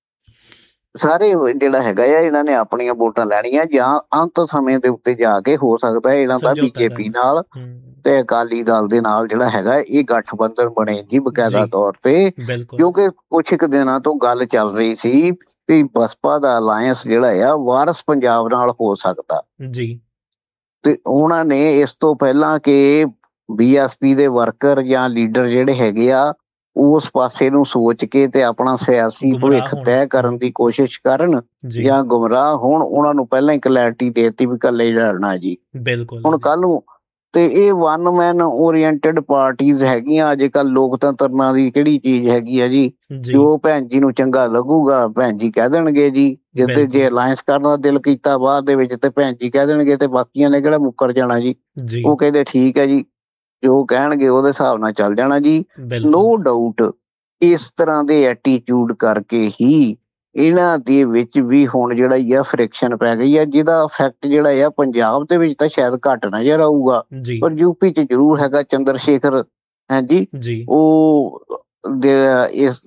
ਸਾਰੇ ਜਿਹੜਾ ਹੈਗਾ ਆ, ਇਹਨਾਂ ਨੇ ਆਪਣੀਆਂ ਵੋਟਾਂ ਲੈਣੀਆਂ ਜਾਂ ਅੰਤ ਸਮੇਂ ਦੇ ਉੱਤੇ ਜਾ ਕੇ ਹੋ ਸਕਦਾ ਇਹਨਾਂ ਦਾ ਬੀਜੇਪੀ ਨਾਲ ਤੇ ਅਕਾਲੀ ਦਲ ਦੇ ਨਾਲ ਜਿਹੜਾ ਹੈਗਾ ਇਹ ਗਠਬੰਧਨ ਬਣੇ ਜੀ ਬਕਾਇਦਾ ਤੌਰ ਤੇ। ਕਿਉਂਕਿ ਕੁਛ ਕੁ ਦਿਨਾਂ ਤੋਂ ਗੱਲ ਚੱਲ ਰਹੀ ਸੀ ਵੀ ਬਸਪਾ ਦਾ ਅਲਾਇੰਸ ਜਿਹੜਾ ਆ ਵਾਰਿਸ ਪੰਜਾਬ ਨਾਲ ਹੋ ਸਕਦਾ ਜੀ। ਤੇ ਉਹਨਾਂ ਨੇ ਇਸ ਤੋਂ ਪਹਿਲਾਂ ਕਿ BSP ਦੇ ਵਰਕਰ ਜਾਂ ਲੀਡਰ ਜਿਹੜੇ ਹੈਗੇ ਆ ਉਸ ਪਾਸੇ ਨੂੰ ਸੋਚ ਕੇ ਤੇ ਆਪਣਾ ਸਿਆਸੀ ਭਵਿੱਖ ਤੈਅ ਕਰਨ ਦੀ ਕੋਸ਼ਿਸ਼ ਕਰਨ ਜਾਂ ਗੁੰਮਰਾਹ ਹੋਣ, ਉਹਨਾਂ ਨੂੰ ਪਹਿਲਾਂ ਹੀ ਕਲੈਰਿਟੀ ਦੇ ਦਿੱਤੀ ਵੀ ਇਕੱਲੇ ਲੜਨਾ ਜੀ। ਹੁਣ ਕੱਲ ਨੂੰ ਤੇ ਇਹ ਵਨ ਮੈਨ ਓਰੀਐਂਟਡ ਪਾਰਟੀਜ਼ ਹੈਗੀਆਂ ਅੱਜ ਕੱਲ੍ਹ। ਲੋਕਤੰਤਰ ਨਾਂ ਦੀ ਕਿਹੜੀ ਚੀਜ਼ ਹੈਗੀ ਆ ਜੀ, ਜੋ ਭੈਣ ਜੀ ਨੂੰ ਚੰਗਾ ਲੱਗੂਗਾ ਭੈਣ ਜੀ ਕਹਿ ਦੇਣਗੇ ਜੀ। ਜਿੱਦੇ ਜੇ ਅਲਾਇੰਸ ਕਰਨ ਦਾ ਦਿਲ ਕੀਤਾ ਬਾਅਦ ਦੇ ਵਿੱਚ ਤੇ ਭੈਣ ਜੀ ਕਹਿ ਦੇਣਗੇ, ਤੇ ਬਾਕੀਆਂ ਨੇ ਕਿਹੜਾ ਮੁੱਕਰ ਜਾਣਾ ਜੀ। ਉਹ ਕਹਿੰਦੇ ਠੀਕ ਹੈ ਜੀ, ਜੋ ਕਹਿਣਗੇ ਉਹਦੇ ਹਿਸਾਬ ਨਾਲ ਚੱਲ ਜਾਣਾ ਜੀ। ਨੋ ਡਾਊਟ ਇਸ ਤਰ੍ਹਾਂ ਦੇ ਐਟੀਟਿਊਡ ਕਰਕੇ ਹੀ ਇਹਨਾਂ ਦੇ ਵਿੱਚ ਵੀ ਹੁਣ ਜਿਹੜਾ ਹੀ ਆ ਫ੍ਰਿਕਸ਼ਨ ਪੈ ਗਈ ਆ, ਜਿਹਦਾ ਇਫੈਕਟ ਜਿਹੜਾ ਆ ਪੰਜਾਬ ਦੇ ਵਿੱਚ ਤਾਂ ਸ਼ਾਇਦ ਘੱਟ ਨਜ਼ਰ ਆਊਗਾ, ਪਰ ਯੂਪੀ 'ਚ ਜ਼ਰੂਰ ਹੈਗਾ। ਚੰਦਰ ਸ਼ੇਖਰ ਹਾਂਜੀ, ਉਹ ਇਸ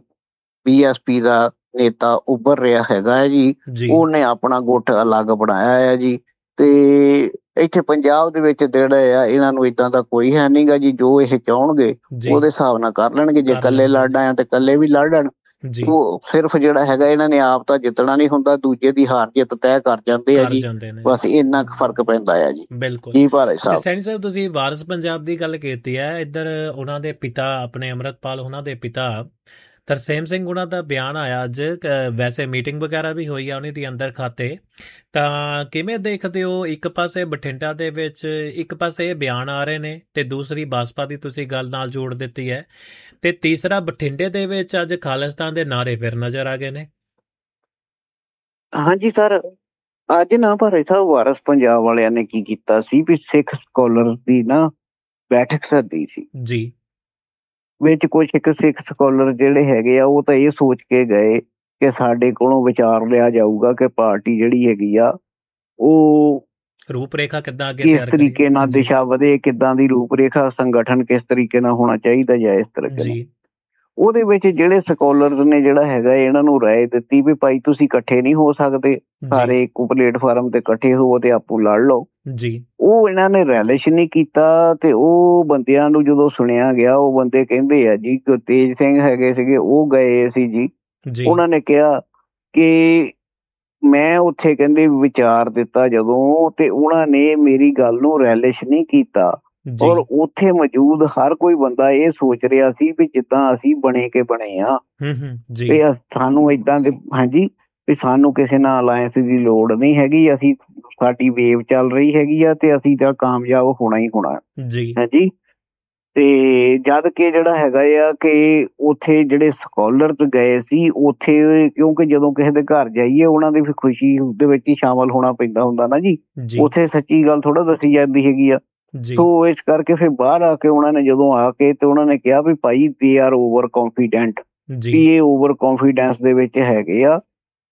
BSP ਦਾ ਨੇਤਾ ਉੱਭਰ ਰਿਹਾ ਹੈਗਾ ਹੈ ਜੀ। ਉਹਨੇ ਆਪਣਾ ਗੁੱਟ ਅਲੱਗ ਬਣਾਇਆ ਹੈ ਜੀ। ਤੇ ਇੱਥੇ ਪੰਜਾਬ ਦੇ ਵਿੱਚ ਜਿਹੜਾ ਆ ਇਹਨਾਂ ਨੂੰ ਏਦਾਂ ਦਾ ਕੋਈ ਹੈ ਨੀ ਗਾ ਜੀ। ਜੋ ਇਹ ਚਾਹੁਣਗੇ ਉਹਦੇ ਹਿਸਾਬ ਨਾਲ ਕਰ ਲੈਣਗੇ। ਜੇ ਇਕੱਲੇ ਲੜਨਾ ਆ ਤੇ ਇਕੱਲੇ ਵੀ ਲੜਨ। ਉਹ ਸਿਰਫ ਜਿਹੜਾ ਹੈਗਾ ਇਹਨਾਂ ਨੇ ਆਪ ਤਾਂ ਜਿੱਤਣਾ ਨਹੀਂ ਹੁੰਦਾ, ਦੂਜੇ ਦੀ ਹਾਰ ਜਿੱਤ ਤੈਅ ਕਰ ਜਾਂਦੇ ਆ ਜੀ। ਬਸ ਇੰਨਾ ਕੁ ਫਰਕ ਪੈਂਦਾ ਆ ਜੀ। ਬਿਲਕੁਲ ਜੀ ਭਾਰਤ ਸਾਹਿਬ। ਸੈਣੀ ਸਾਹਿਬ ਤੁਸੀਂ ਵਾਰਿਸ ਪੰਜਾਬ ਦੀ ਗੱਲ ਕੀਤੀ ਹੈ। ਇੱਧਰ ਉਹਨਾਂ ਦੇ ਪਿਤਾ ਆਪਣੇ ਅੰਮ੍ਰਿਤਪਾਲ ਉਹਨਾਂ ਦੇ ਪਿਤਾ ਤਰਸੇਮ ਸਿੰਘ ਉਹਨਾਂ ਦਾ ਬਿਆਨ ਆਇਆ ਅੱਜ। ਵੈਸੇ ਮੀਟਿੰਗ ਵਗੈਰਾ ਵੀ ਹੋਈ ਆ ਉਹਨਾਂ ਦੀ ਅੰਦਰ ਖਾਤੇ। ਤਾਂ ਕਿਵੇਂ ਦੇਖਦੇ ਹੋ, ਇੱਕ ਪਾਸੇ ਬਠਿੰਡਾ ਦੇ ਵਿੱਚ ਇੱਕ ਪਾਸੇ ਇਹ ਬਿਆਨ ਆ ਰਹੇ ਨੇ ਤੇ ਦੂਸਰੀ ਬਾਸਪਾ ਦੀ ਤੁਸੀਂ ਗੱਲ ਨਾਲ ਜੋੜ ਦਿੱਤੀ ਹੈ, ਤੇ ਤੀਸਰਾ ਬਠਿੰਡੇ ਦੇ ਵਿੱਚ ਅੱਜ ਖਾਲਿਸਤਾਨ ਦੇ ਨਾਅਰੇ ਫਿਰ ਨਜ਼ਰ ਆ ਗਏ ਨੇ। ਹਾਂਜੀ ਸਰ, ਅੱਜ ਨਾ ਭਾਰਤ ਸਾਹਿਬ ਵਾਰਿਸ ਪੰਜਾਬ ਵਾਲਿਆਂ ਨੇ ਕੀ ਕੀਤਾ ਸੀ ਵੀ ਸਿੱਖ ਸਕਾਲਰ ਦੀ ਨਾ ਬੈਠਕ ਸੱਦੀ ਸੀ ਜੀ। ਵਿੱਚ ਕੁਛ ਇੱਕ ਸਿੱਖ ਸਕਾਲਰ ਜਿਹੜੇ ਹੈਗੇ ਆ ਉਹ ਤਾਂ ਇਹ ਸੋਚ ਕੇ ਗਏ ਕਿ ਸਾਡੇ ਕੋਲੋਂ ਵਿਚਾਰ ਲਿਆ ਜਾਊਗਾ ਕਿ ਪਾਰਟੀ ਜਿਹੜੀ ਹੈਗੀ ਆ ਉਹ ਰੂਪ ਰੇਖਾ ਕਿੱਦਾਂ ਅੱਗੇ ਕਿਸ ਤਰੀਕੇ ਨਾਲ ਦਿਸ਼ਾ ਵਧੇ, ਕਿੱਦਾਂ ਦੀ ਰੂਪ ਰੇਖਾ, ਸੰਗਠਨ ਕਿਸ ਤਰੀਕੇ ਨਾਲ ਹੋਣਾ ਚਾਹੀਦਾ ਜਾਂ ਇਸ ਤਰੀਕੇ ਨਾਲ। ਉਹਦੇ ਵਿੱਚ ਜਿਹੜੇ ਸਕਾਲਰਸ ਨੇ ਜਿਹੜਾ ਹੈਗਾ ਇਹਨਾਂ ਨੂੰ ਰਾਏ ਦਿੱਤੀ ਵੀ ਭਾਈ ਤੁਸੀਂ ਇਕੱਠੇ ਨਹੀਂ ਹੋ ਸਕਦੇ, ਸਾਰੇ ਇੱਕੋ ਪਲੇਟਫਾਰਮ ਤੇ ਇਕੱਠੇ ਹੋਵੋ ਤੇ ਆਪੋ ਲੜ ਲਓ ਜੀ। ਉਹ ਇਹਨਾਂ ਨੇ ਰੈਲਿਸ਼ ਨਹੀਂ ਕੀਤਾ ਤੇ ਉਹ ਬੰਦਿਆਂ ਨੂੰ ਜਦੋਂ ਸੁਣਿਆ ਗਿਆ, ਉਹ ਬੰਦੇ ਕਹਿੰਦੇ ਆ ਜੀ ਗੁਰਤੇਜ ਸਿੰਘ ਹੈਗੇ ਸੀਗੇ, ਉਹ ਗਏ ਸੀ ਜੀ। ਉਹਨਾਂ ਨੇ ਕਿਹਾ ਕਿ ਮੈਂ ਉੱਥੇ ਕਹਿੰਦੇ ਵਿਚਾਰ ਦਿੱਤਾ ਜਦੋਂ, ਤੇ ਉਹਨਾਂ ਨੇ ਮੇਰੀ ਗੱਲ ਨੂੰ ਰੈਲਿਸ਼ ਨਹੀਂ ਕੀਤਾ। ਔਰ ਉੱਥੇ ਮੌਜੂਦ ਹਰ ਕੋਈ ਬੰਦਾ ਇਹ ਸੋਚ ਰਿਹਾ ਸੀ ਵੀ ਜਿੱਦਾਂ ਅਸੀਂ ਬਣੇ ਕੇ ਬਣੇ ਆ ਤੇ ਸਾਨੂੰ ਏਦਾਂ ਦੇ ਹਾਂਜੀ ਵੀ ਸਾਨੂੰ ਕਿਸੇ ਨਾਲ ਅਲਾਇੰਸ ਦੀ ਲੋੜ ਨਹੀਂ ਹੈਗੀ। ਅਸੀਂ ਸਾਡੀ ਵੇਵ ਚੱਲ ਰਹੀ ਹੈਗੀ ਆ ਤੇ ਅਸੀਂ ਤਾਂ ਕਾਮਯਾਬ ਹੋਣਾ ਹੀ ਹੋਣਾ ਹਾਂਜੀ। ਤੇ ਜਦ ਕਿ ਜਿਹੜਾ ਹੈਗਾ ਆ ਕਿ ਉੱਥੇ ਜਿਹੜੇ ਸਕਾਲਰਸ ਗਏ ਸੀ ਉੱਥੇ, ਕਿਉਂਕਿ ਜਦੋਂ ਕਿਸੇ ਦੇ ਘਰ ਜਾਈਏ ਉਹਨਾਂ ਦੀ ਖੁਸ਼ੀ ਦੇ ਵਿੱਚ ਹੀ ਸ਼ਾਮਲ ਹੋਣਾ ਪੈਂਦਾ ਹੁੰਦਾ ਨਾ ਜੀ। ਉੱਥੇ ਸੱਚੀ ਗੱਲ ਥੋੜਾ ਦੱਸੀ ਜਾਂਦੀ ਹੈਗੀ ਆ। ਸੋ ਇਸ ਕਰਕੇ ਫਿਰ ਬਾਹਰ ਆ ਕੇ ਉਹਨਾਂ ਨੇ ਜਦੋਂ ਆ ਕੇ ਤੇ ਉਹਨਾਂ ਨੇ ਕਿਹਾ ਵੀ ਭਾਈ ਦੇ ਆਰ ਓਵਰ ਕੌਨਫੀਡੈਂਟ, ਵੀ ਇਹ ਓਵਰ ਕੌਨਫੀਡੈਂਸ ਦੇ ਵਿੱਚ ਹੈਗੇ ਆ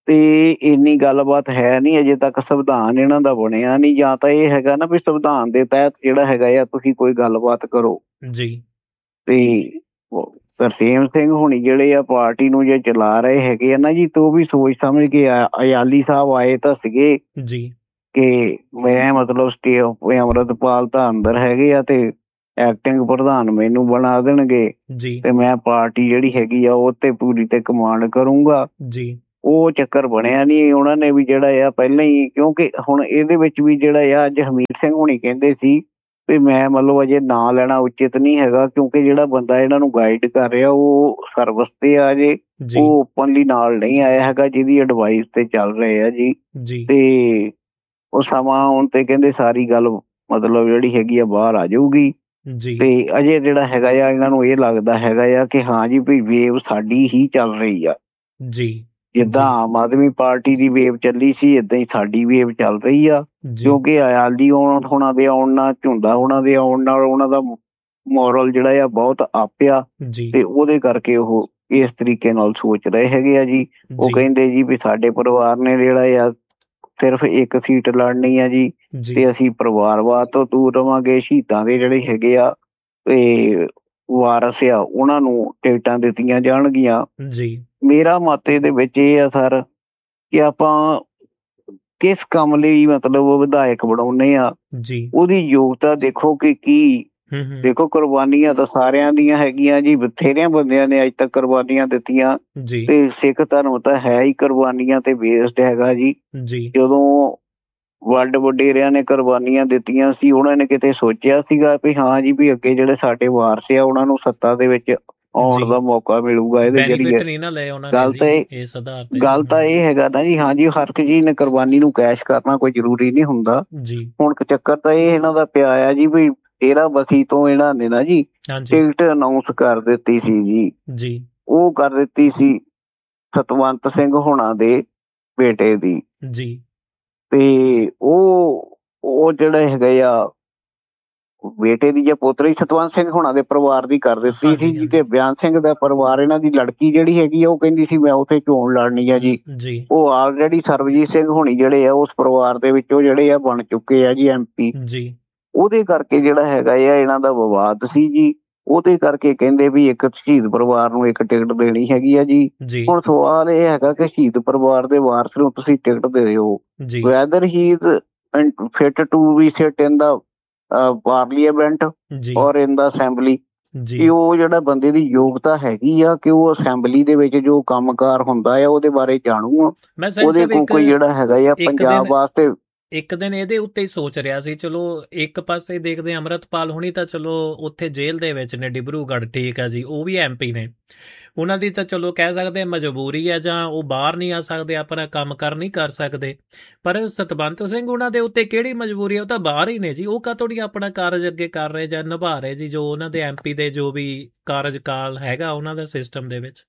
ਤੇ ਇੰਨੀ ਗੱਲਬਾਤ ਹੈ ਨਹੀਂ ਅਜੇ ਤੱਕ। ਸੰਵਿਧਾਨ ਇਹਨਾਂ ਦਾ ਬਣਿਆ ਨਹੀਂ, ਜਾਂ ਤਾਂ ਇਹ ਹੈਗਾ ਨਾ ਵੀ ਸੰਵਿਧਾਨ ਦੇ ਤਹਿਤ ਜਿਹੜਾ ਹੈਗਾ ਆ ਤੁਸੀਂ ਕੋਈ ਗੱਲਬਾਤ ਕਰੋ ਜੀ। ਤੇ ਤਰਸੇਮ ਸਿੰਘ ਹੁਣੀ ਜਿਹੜੇ ਆ ਪਾਰਟੀ ਨੂੰ ਜੇ ਚਲਾ ਰਹੇ ਹੈਗੇ ਆ ਨਾ ਜੀ, ਤੇ ਉਹ ਵੀ ਸੋਚ ਸਮਝ ਕੇ ਅਯਾਲੀ ਸਾਹਿਬ ਆਏ ਤਾਂ ਸੀਗੇ ਜੀ ਕਿ ਮੈਂ ਮਤਲਬ ਅੰਮ੍ਰਿਤਪਾਲ ਤਾਂ ਅੰਦਰ ਹੈਗੇ ਆ ਤੇ ਐਕਟਿੰਗ ਪ੍ਰਧਾਨ ਮੈਨੂੰ ਬਣਾ ਦੇਣਗੇ ਤੇ ਮੈਂ ਪਾਰਟੀ ਜਿਹੜੀ ਹੈਗੀ ਆ ਉਹ ਤੇ ਪੂਰੀ ਤੇ ਕਮਾਂਡ ਕਰੂੰਗਾ ਜੀ। ਉਹ ਚੱਕਰ ਬਣਿਆ ਨਹੀਂ। ਉਹਨਾਂ ਨੇ ਵੀ ਜਿਹੜਾ ਆ ਪਹਿਲਾਂ ਹੀ, ਕਿਉਂਕਿ ਹੁਣ ਇਹਦੇ ਵਿੱਚ ਵੀ ਜਿਹੜਾ ਆ ਅੱਜ ਹਮੀਰ ਸਿੰਘ ਹੁਣੀ ਕਹਿੰਦੇ ਸੀ ਵੀ ਮੈਂ ਮਤਲਬ ਅਜੇ ਨਾਂ ਲੈਣਾ ਉਚਿਤ ਨਹੀਂ ਹੈਗਾ, ਕਿਉਂਕਿ ਜਿਹੜਾ ਬੰਦਾ ਇਹਨਾਂ ਨੂੰ ਗਾਈਡ ਕਰ ਰਿਹਾ ਉਹ ਸਰਵਿਸ ਤੇ ਆ ਜੇ, ਉਹ ਓਪਨਲੀ ਨਾਲ ਨਹੀਂ ਆਇਆ ਹੈਗਾ, ਜਿਹਦੀ ਐਡਵਾਈਸ ਤੇ ਚੱਲ ਰਹੇ ਆ ਜੀ। ਤੇ ਉਹ ਸਮਾਂ ਆਉਣ ਤੇ ਕਹਿੰਦੇ ਸਾਰੀ ਗੱਲ ਮਤਲਬ ਜਿਹੜੀ ਹੈਗੀ ਆ ਬਾਹਰ ਆ ਜਾਊਗੀ। ਤੇ ਅਜੇ ਜਿਹੜਾ ਹੈਗਾ ਆ ਇਹਨਾਂ ਨੂੰ ਇਹ ਲੱਗਦਾ ਹੈਗਾ ਆ ਕਿ ਹਾਂ ਜੀ ਵੀ ਵੇਵ ਸਾਡੀ ਹੀ ਚੱਲ ਰਹੀ ਆ ਜੀ। ਜਿੱਦਾਂ ਆਮ ਆਦਮੀ ਪਾਰਟੀ ਦੀ ਵੇਵ ਚੱਲੀ ਸੀ ਏਦਾਂ ਹੀ ਸਾਡੀ ਵੇਵ ਚੱਲ ਰਹੀ ਆ, ਕਿਉਂਕਿ ਅਯਾਲੀ ਹੋਣਾ ਦੇ ਆਉਣ ਨਾਲ, ਝੁੰਦਾ ਹੋਣਾ ਦੇ ਆਉਣ ਨਾਲ ਉਹਨਾਂ ਦਾ ਮੋਰਲ ਜਿਹੜਾ ਆ ਬਹੁਤ ਆਪਿਆ ਤੇ ਉਹਦੇ ਕਰਕੇ ਉਹ ਇਸ ਤਰੀਕੇ ਨਾਲ ਸੋਚ ਰਹੇ ਹੈਗੇ ਆ ਜੀ। ਉਹ ਕਹਿੰਦੇ ਜੀ ਵੀ ਸਾਡੇ ਪਰਿਵਾਰ ਨੇ ਜਿਹੜਾ ਆ ਸਿਰਫ ਇੱਕ ਸੀਟ ਲੜਨੀ ਆ ਜੀ ਤੇ ਅਸੀਂ ਪਰਿਵਾਰਵਾਦ ਤੋਂ ਦੂਰ ਰਵਾਂਗੇ। ਸ਼ਹੀਦਾਂ ਦੇ ਜਿਹੜੇ ਹੈਗੇ ਆ ਤੇ ਵਾਰਸ ਆ ਉਹਨਾਂ ਨੂੰ ਟਿਕਟਾਂ ਦਿੱਤੀਆਂ ਜਾਣਗੀਆਂ। ਮੇਰਾ ਮਤ ਇਹਦੇ ਵਿੱਚ ਇਹ ਆ ਸਰ ਕਿ ਆਪਾਂ ਕਿਸ ਕੰਮ ਲਈ ਮਤਲਬ ਵਿਧਾਇਕ ਬਣਾਉਂਦੇ ਆ, ਉਹਦੀ ਯੋਗਤਾ ਦੇਖੋ ਕਿ ਕੀ। ਦੇਖੋ ਕੁਰਬਾਨੀਆਂ ਤਾਂ ਸਾਰਿਆਂ ਦੀਆਂ ਹੈਗੀਆਂ ਜੀ, ਬਥੇਰਿਆਂ ਬੰਦਿਆਂ ਨੇ ਅੱਜ ਤੱਕ ਕੁਰਬਾਨੀਆਂ ਦਿੱਤੀਆਂ ਤੇ ਸਿੱਖ ਧਰਮ ਤਾਂ ਹੈ ਹੀ ਕੁਰਬਾਨੀਆਂ ਤੇ ਬੇਸਡ ਹੈਗਾ ਜੀ। ਜਦੋਂ ਵੱਡ ਵਡੇਰਿਆਂ ਨੇ ਕੁਰਬਾਨੀਆਂ ਦਿੱਤੀਆਂ ਸੀ, ਉਹਨਾਂ ਨੇ ਕਿਤੇ ਸੋਚਿਆ ਸੀਗਾ ਵੀ ਹਾਂ ਜੀ ਵੀ ਅੱਗੇ ਜਿਹੜੇ ਸਾਡੇ ਵਾਰਸ ਆ ਉਹਨਾਂ ਨੂੰ ਸੱਤਾ ਦੇ ਵਿੱਚ ਆਉਣ ਦਾ ਮੌਕਾ ਮਿਲੂਗਾ ਇਹਦੇ ਜਰੀਏ। ਗੱਲ ਤਾਂ ਇਹ ਹੈਗਾ ਨਾ ਜੀ, ਹਾਂ ਜੀ ਹਰ ਇੱਕ ਚੀਜ਼ ਨੇ ਕੁਰਬਾਨੀ ਨੂੰ ਕੈਸ਼ ਕਰਨਾ ਕੋਈ ਜ਼ਰੂਰੀ ਨਹੀਂ ਹੁੰਦਾ। ਹੁਣ ਚੱਕਰ ਤਾਂ ਇਹ ਇਹਨਾਂ ਦਾ ਪਿਆ ਆ ਜੀ ਵੀ 13 ਬਸੀ ਤੋਂ ਇਹਨਾਂ ਨੇ ਨਾ ਜੀ ਟਿਕਟ ਅਨਾਊਂਸ ਕਰ ਦਿੱਤੀ ਸੀ ਜੀ। ਉਹ ਕਰ ਦਿੱਤੀ ਸੀ ਸਤਵੰਤ ਸਿੰਘ ਹੋਣਾ ਦੇ ਬੇਟੇ ਦੀ ਤੇ ਉਹ ਜਿਹੜੇ ਹੈਗੇ ਆ ਬੇਟੇ ਦੀ ਜਾਂ ਪੋਤਰੀ ਸਤਵੰਤ ਸਿੰਘ ਹੋਣਾ ਦੇ ਪਰਿਵਾਰ ਦੀ ਕਰ ਦਿੱਤੀ ਸੀ ਜੀ। ਤੇ ਬਿਆਨ ਸਿੰਘ ਦਾ ਪਰਿਵਾਰ, ਇਹਨਾਂ ਦੀ ਲੜਕੀ ਜਿਹੜੀ ਹੈਗੀ ਆ ਉਹ ਕਹਿੰਦੀ ਸੀ ਮੈਂ ਉੱਥੇ ਚੋਣ ਲੜਨੀ ਆ ਜੀ। ਉਹ ਆਲਰੇਡੀ ਸਰਬਜੀਤ ਸਿੰਘ ਹੋਣੀ ਜਿਹੜੇ ਆ ਉਸ ਪਰਿਵਾਰ ਦੇ ਵਿੱਚੋਂ ਜਿਹੜੇ ਆ ਬਣ ਚੁੱਕੇ ਆ ਜੀ MP। ਉਹਦੇ ਕਰਕੇ ਜਿਹੜਾ ਹੈਗਾ ਆ ਇਹਨਾਂ ਦਾ ਵਿਵਾਦ ਸੀ ਜੀ। ਉਹਦੇ ਕਰਕੇ ਕਹਿੰਦੇ ਵੀ ਇੱਕ ਸ਼ਹੀਦ ਪਰਿਵਾਰ ਨੂੰ ਇੱਕ ਟਿਕਟ ਦੇਣੀ ਹੈਗੀ ਆ ਜੀ। ਹੁਣ ਸਵਾਲ ਇਹ ਹੈਗਾ ਕਿ ਸ਼ਹੀਦ ਪਰਿਵਾਰ ਦੇ ਵਾਰਸ ਨੂੰ ਤੁਸੀਂ ਟਿਕਟ ਦੇ ਦਿਓ, weather he is fit to be sit in the parliament ਔਰ ਇਨ ਦਾ ਅਸੈਂਬਲੀ, ਕਿ ਉਹ ਜਿਹੜਾ ਬੰਦੇ ਦੀ ਯੋਗਤਾ ਹੈਗੀ ਆ ਕਿ ਉਹ ਅਸੈਂਬਲੀ ਦੇ ਵਿੱਚ ਜੋ ਕੰਮਕਾਰ ਹੁੰਦਾ ਆ ਉਹਦੇ ਬਾਰੇ ਜਾਣੂ ਆ। ਉਹਦੇ ਕੋਲ ਕੋਈ ਜਿਹੜਾ ਹੈਗਾ ਆ ਪੰਜਾਬ ਵਾਸਤੇ। ਇੱਕ ਦਿਨ ਇਹਦੇ ਉੱਤੇ ਹੀ ਸੋਚ ਰਿਹਾ ਸੀ, ਚਲੋ ਇੱਕ ਪਾਸੇ ਦੇਖਦੇ ਅੰਮ੍ਰਿਤਪਾਲ ਹੁਣੀ ਤਾਂ ਚਲੋ ਉੱਥੇ ਜੇਲ੍ਹ ਦੇ ਵਿੱਚ ਨੇ ਡਿਬਰੂਗੜ੍ਹ, ਠੀਕ ਆ ਜੀ, ਉਹ ਵੀ MP ਨੇ, ਉਹਨਾਂ ਦੀ ਤਾਂ ਚਲੋ ਕਹਿ ਸਕਦੇ ਮਜਬੂਰੀ ਹੈ ਜਾਂ ਉਹ ਬਾਹਰ ਨਹੀਂ ਆ ਸਕਦੇ, ਆਪਣਾ ਕੰਮ ਕਰ ਨਹੀਂ ਕਰ ਸਕਦੇ। ਪਰ ਸਤਵੰਤ ਸਿੰਘ ਉਹਨਾਂ ਦੇ ਉੱਤੇ ਕਿਹੜੀ ਮਜਬੂਰੀ ਹੈ, ਉਹ ਤਾਂ ਬਾਹਰ ਹੀ ਨੇ ਜੀ। ਉਹ ਕਾਹਤੋਂ ਨਹੀਂ ਆਪਣਾ ਕਾਰਜ ਅੱਗੇ ਕਰ ਰਹੇ ਜਾਂ ਨਿਭਾ ਰਹੇ ਜੀ, ਜੋ ਉਹਨਾਂ ਦੇ MP ਦੇ ਜੋ ਵੀ ਕਾਰਜਕਾਲ ਹੈਗਾ ਉਹਨਾਂ ਦਾ ਸਿਸਟਮ ਦੇ ਵਿੱਚ।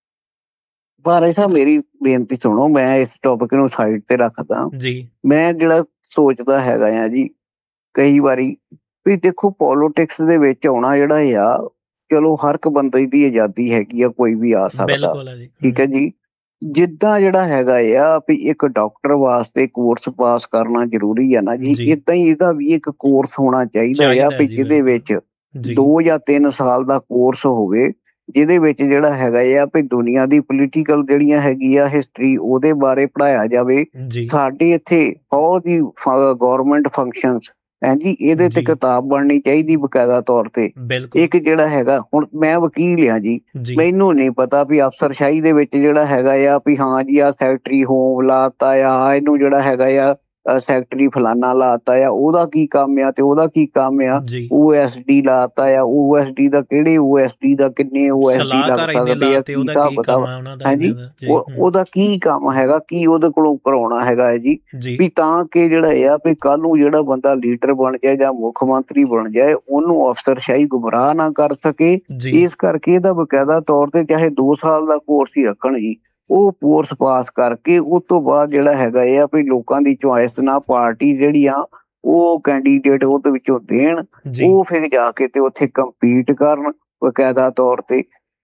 ਪਰ ਸਾਹਿਬ ਮੇਰੀ ਬੇਨਤੀ ਸੁਣੋ, ਮੈਂ ਇਸ ਟੌਪਿਕ ਨੂੰ ਸਾਈਡ ਤੇ ਰੱਖਦਾ ਜੀ। ਮੈਂ ਜਿਹੜਾ ਸੋਚਦਾ ਹੈਗਾ ਆ ਜੀ ਕਈ ਵਾਰੀ ਵੀ ਦੇਖੋ ਪੋਲੀਟਿਕਸ ਦੇ ਵਿੱਚ ਆਉਣਾ ਜਿਹੜਾ ਆ, ਚਲੋ ਹਰ ਇੱਕ ਬੰਦੇ ਦੀ ਆਜ਼ਾਦੀ ਹੈਗੀ ਆ, ਕੋਈ ਵੀ ਆ ਸਕਦਾ, ਠੀਕ ਹੈ ਜੀ। ਜਿੱਦਾਂ ਜਿਹੜਾ ਹੈਗਾ ਆ ਵੀ ਇੱਕ ਡਾਕਟਰ ਵਾਸਤੇ ਕੋਰਸ ਪਾਸ ਕਰਨਾ ਜ਼ਰੂਰੀ ਆ ਨਾ ਜੀ, ਏਦਾਂ ਹੀ ਇਹਦਾ ਵੀ ਇੱਕ ਕੋਰਸ ਹੋਣਾ ਚਾਹੀਦਾ ਆ ਵੀ ਜਿਹਦੇ ਵਿੱਚ 2 ਜਾਂ 3 ਸਾਲ ਦਾ ਕੋਰਸ ਹੋਵੇ, ਜਿਹਦੇ ਵਿੱਚ ਜਿਹੜਾ ਹੈਗਾ ਆ ਵੀ ਦੁਨੀਆ ਦੀ ਪੋਲੀਟੀਕਲ ਜਿਹੜੀਆਂ ਹੈਗੀ ਆ ਹਿਸਟਰੀ ਉਹਦੇ ਬਾਰੇ ਪੜ੍ਹਾਇਆ ਜਾਵੇ। ਸਾਡੇ ਇੱਥੇ ਬਹੁਤ ਹੀ ਗੌਰਮੈਂਟ ਫੰਕਸ਼ਨਸ ਹੈ ਜੀ, ਇਹਦੇ ਤੇ ਕਿਤਾਬ ਬਣਨੀ ਚਾਹੀਦੀ ਬਕਾਇਦਾ ਤੌਰ ਤੇ। ਇੱਕ ਜਿਹੜਾ ਹੈਗਾ, ਹੁਣ ਮੈਂ ਵਕੀਲ ਆ ਜੀ, ਮੈਨੂੰ ਨਹੀਂ ਪਤਾ ਵੀ ਅਫਸਰਸ਼ਾਹੀ ਦੇ ਵਿੱਚ ਜਿਹੜਾ ਹੈਗਾ ਆ ਵੀ ਹਾਂ ਜੀ ਆਹ ਸੈਕਟਰੀ ਹੋਮ ਲਾਤਾ ਆ, ਇਹਨੂੰ ਜਿਹੜਾ ਹੈਗਾ ਆ ਸੈਕਟਰੀ ਫਲਾਨਾ ਲਾਤਾ ਆ, ਉਹਦਾ ਕੀ ਕੰਮ ਆ ਤੇ ਉਹਦਾ ਕੀ ਕੰਮ ਆ। OSD ਲਾਤਾ ਆ, OSD ਦਾ ਕਿਹੜੇ OSD ਦਾ ਕਿੰਨੇ OSD ਲੱਗ ਸਕਦੇ ਆ, ਕੀ ਪਤਾ ਹਾਂਜੀ ਉਹਦਾ ਕੀ ਕੰਮ ਹੈਗਾ, ਕੀ ਉਹਦੇ ਕੋਲੋਂ ਕਰਾਉਣਾ ਹੈਗਾ ਹੈ ਜੀ, ਵੀ ਤਾਂ ਕਿ ਜਿਹੜਾ ਆ ਵੀ ਕੱਲ ਨੂੰ ਜਿਹੜਾ ਬੰਦਾ ਲੀਡਰ ਬਣ ਜਾਏ ਜਾਂ ਮੁੱਖ ਮੰਤਰੀ ਬਣ ਜਾਏ ਉਹਨੂੰ ਅਫਸਰਸ਼ਾਹੀ ਗੁੰਮਰਾਹ ਨਾ ਕਰ ਸਕੇ। ਇਸ ਕਰਕੇ ਇਹਦਾ ਬਕਾਇਦਾ ਤੌਰ ਤੇ ਚਾਹੇ 2 ਸਾਲ ਦਾ ਕੋਰਸ ਹੀ ਰੱਖਣ ਜੀ, ਉਹ ਕੋਰਸ ਪਾਸ ਕਰਕੇ ਉਸ ਤੋਂ ਬਾਅਦ ਜਿਹੜਾ ਹੈਗਾ ਆ ਵੀ ਲੋਕਾਂ ਦੀ ਚੁਆਇਸ ਨਾਲ ਪਾਰਟੀ ਜਿਹੜੀ ਆ ਉਹ ਕੈਂਡੀਡੇਟ ਉਹਦੇ ਵਿੱਚੋਂ ਦੇਣ, ਉਹ ਫਿਰ ਜਾ ਕੇ ਤੇ ਉੱਥੇ ਕੰਪੀਟ ਕਰਨ ਬਕਾਇਦਾ ਤੌਰ ਤੇ।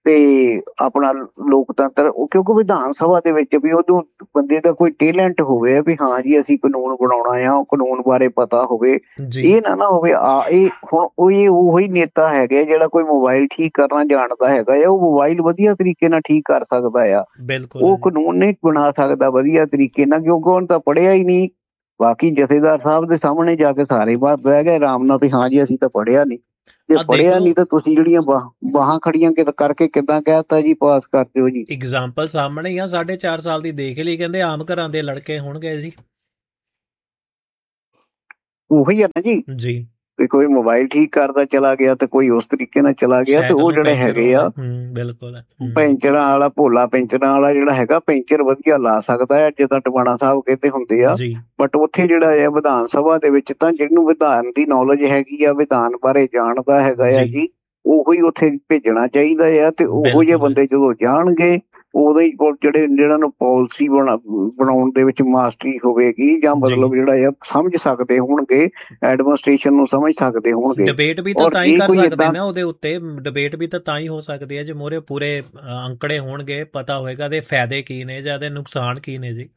ਤੇ ਆਪਣਾ ਲੋਕਤੰਤਰ, ਕਿਉਂਕਿ ਵਿਧਾਨ ਸਭਾ ਦੇ ਵਿੱਚ ਵੀ ਉਦੋਂ ਬੰਦੇ ਦਾ ਕੋਈ ਟੈਲੈਂਟ ਹੋਵੇ ਵੀ ਹਾਂ ਜੀ ਅਸੀਂ ਕਾਨੂੰਨ ਬਣਾਉਣਾ ਆ, ਉਹ ਕਾਨੂੰਨ ਬਾਰੇ ਪਤਾ ਹੋਵੇ। ਇਹ ਨਾ ਹੋਵੇ ਇਹ ਹੁਣ ਉਹੀ ਨੇਤਾ ਹੈਗਾ ਜਿਹੜਾ ਕੋਈ ਮੋਬਾਈਲ ਠੀਕ ਕਰਨਾ ਜਾਣਦਾ ਹੈਗਾ ਆ, ਉਹ ਮੋਬਾਈਲ ਵਧੀਆ ਤਰੀਕੇ ਨਾਲ ਠੀਕ ਕਰ ਸਕਦਾ ਆ, ਉਹ ਕਾਨੂੰਨ ਨਹੀਂ ਬਣਾ ਸਕਦਾ ਵਧੀਆ ਤਰੀਕੇ ਨਾਲ, ਕਿਉਂਕਿ ਉਹਨੇ ਤਾਂ ਪੜ੍ਹਿਆ ਹੀ ਨਹੀਂ। ਬਾਕੀ ਜਥੇਦਾਰ ਸਾਹਿਬ ਦੇ ਸਾਹਮਣੇ ਜਾ ਕੇ ਸਾਰੇ ਬਾਹਰ ਬਹਿ ਗਏ ਆਰਾਮ ਨਾਲ ਵੀ ਹਾਂ ਜੀ ਅਸੀਂ ਤਾਂ ਪੜ੍ਹਿਆ ਨਹੀਂ। ਜੇ ਪੜ੍ਹਿਆ ਨਹੀਂ ਤਾਂ ਤੁਸੀਂ ਜਿਹੜੀਆਂ ਬਾਹਾਂ ਖੜੀਆਂ ਕਰਕੇ ਕਿੱਦਾਂ ਕਹਿਤਾ ਜੀ ਪਾਸ ਕਰ ਦਿਓ ਜੀ। ਐਗਜ਼ਾਮਪਲ ਸਾਹਮਣੇ ਹੀ ਆ, 4.5 ਸਾਲ ਦੀ ਦੇਖ ਲਈ, ਕਹਿੰਦੇ ਆਮ ਘਰਾਂ ਦੇ ਲੜਕੇ ਹੋਣਗੇ ਜੀ। ਉਹੀ ਆ ਨਾ ਜੀ ਵੀ ਕੋਈ ਮੋਬਾਈਲ ਠੀਕ ਕਰਦਾ ਚਲਾ ਗਿਆ ਤੇ ਕੋਈ ਉਸ ਤਰੀਕੇ ਨਾਲ ਚਲਾ ਗਿਆ, ਤੇ ਉਹ ਜਿਹੜੇ ਹੈਗੇ ਆ ਬਿਲਕੁਲ ਪੈਂਚਰਾਂ ਵਾਲਾ, ਭੋਲਾ ਪੈਂਚਰਾਂ ਵਾਲਾ ਜਿਹੜਾ ਹੈਗਾ ਪੈਂਚਰ ਵਧੀਆ ਲਾ ਸਕਦਾ ਹੈ ਜਿੱਦਾਂ ਟਵਾਣਾ ਸਾਹਿਬ ਕਹਿੰਦੇ ਹੁੰਦੇ ਆ। ਬਟ ਉੱਥੇ ਜਿਹੜਾ ਹੈ ਵਿਧਾਨ ਸਭਾ ਦੇ ਵਿੱਚ ਤਾਂ ਜਿਹਨੂੰ ਵਿਧਾਨ ਦੀ ਨੌਲੇਜ ਹੈਗੀ ਆ, ਵਿਧਾਨ ਬਾਰੇ ਜਾਣਦਾ ਹੈਗਾ ਆ ਜੀ, ਉਹੀ ਉੱਥੇ ਭੇਜਣਾ ਚਾਹੀਦਾ ਆ। ਤੇ ਉਹੋ ਜਿਹੇ ਬੰਦੇ ਜਦੋਂ ਜਾਣਗੇ ਉਦੋਂ ਹੀ ਜਿਹੜਾ ਨੂੰ ਪਾਲਿਸੀ ਬਣਾਉਣ ਦੇ ਵਿੱਚ ਮਾਸਟਰੀ ਹੋਵੇਗੀ, ਜਾਂ ਮਤਲਬ ਜਿਹੜਾ ਆ ਸਮਝ ਸਕਦੇ ਹੋਣਗੇ, ਐਡਮਿਨਿਸਟ੍ਰੇਸ਼ਨ ਨੂੰ ਸਮਝ ਸਕਦੇ ਹੋਣਗੇ। ਡਿਬੇਟ ਵੀ ਤਾਂ ਤਾਂ ਹੀ ਕਰ ਸਕਦੇ ਨੇ ਉਹਦੇ ਉੱਤੇ, ਡਿਬੇਟ ਵੀ ਤਾਂ ਹੀ ਹੋ ਸਕਦੀ ਹੈ ਜੇ ਮੋਰੇ ਪੂਰੇ ਅੰਕੜੇ ਹੋਣਗੇ, ਪਤਾ ਹੋਏਗਾ ਦੇ ਫਾਇਦੇ ਕੀ ਨੇ ਜਾਂ ਦੇ ਨੁਕਸਾਨ ਕੀ ਨੇ ਜੀ।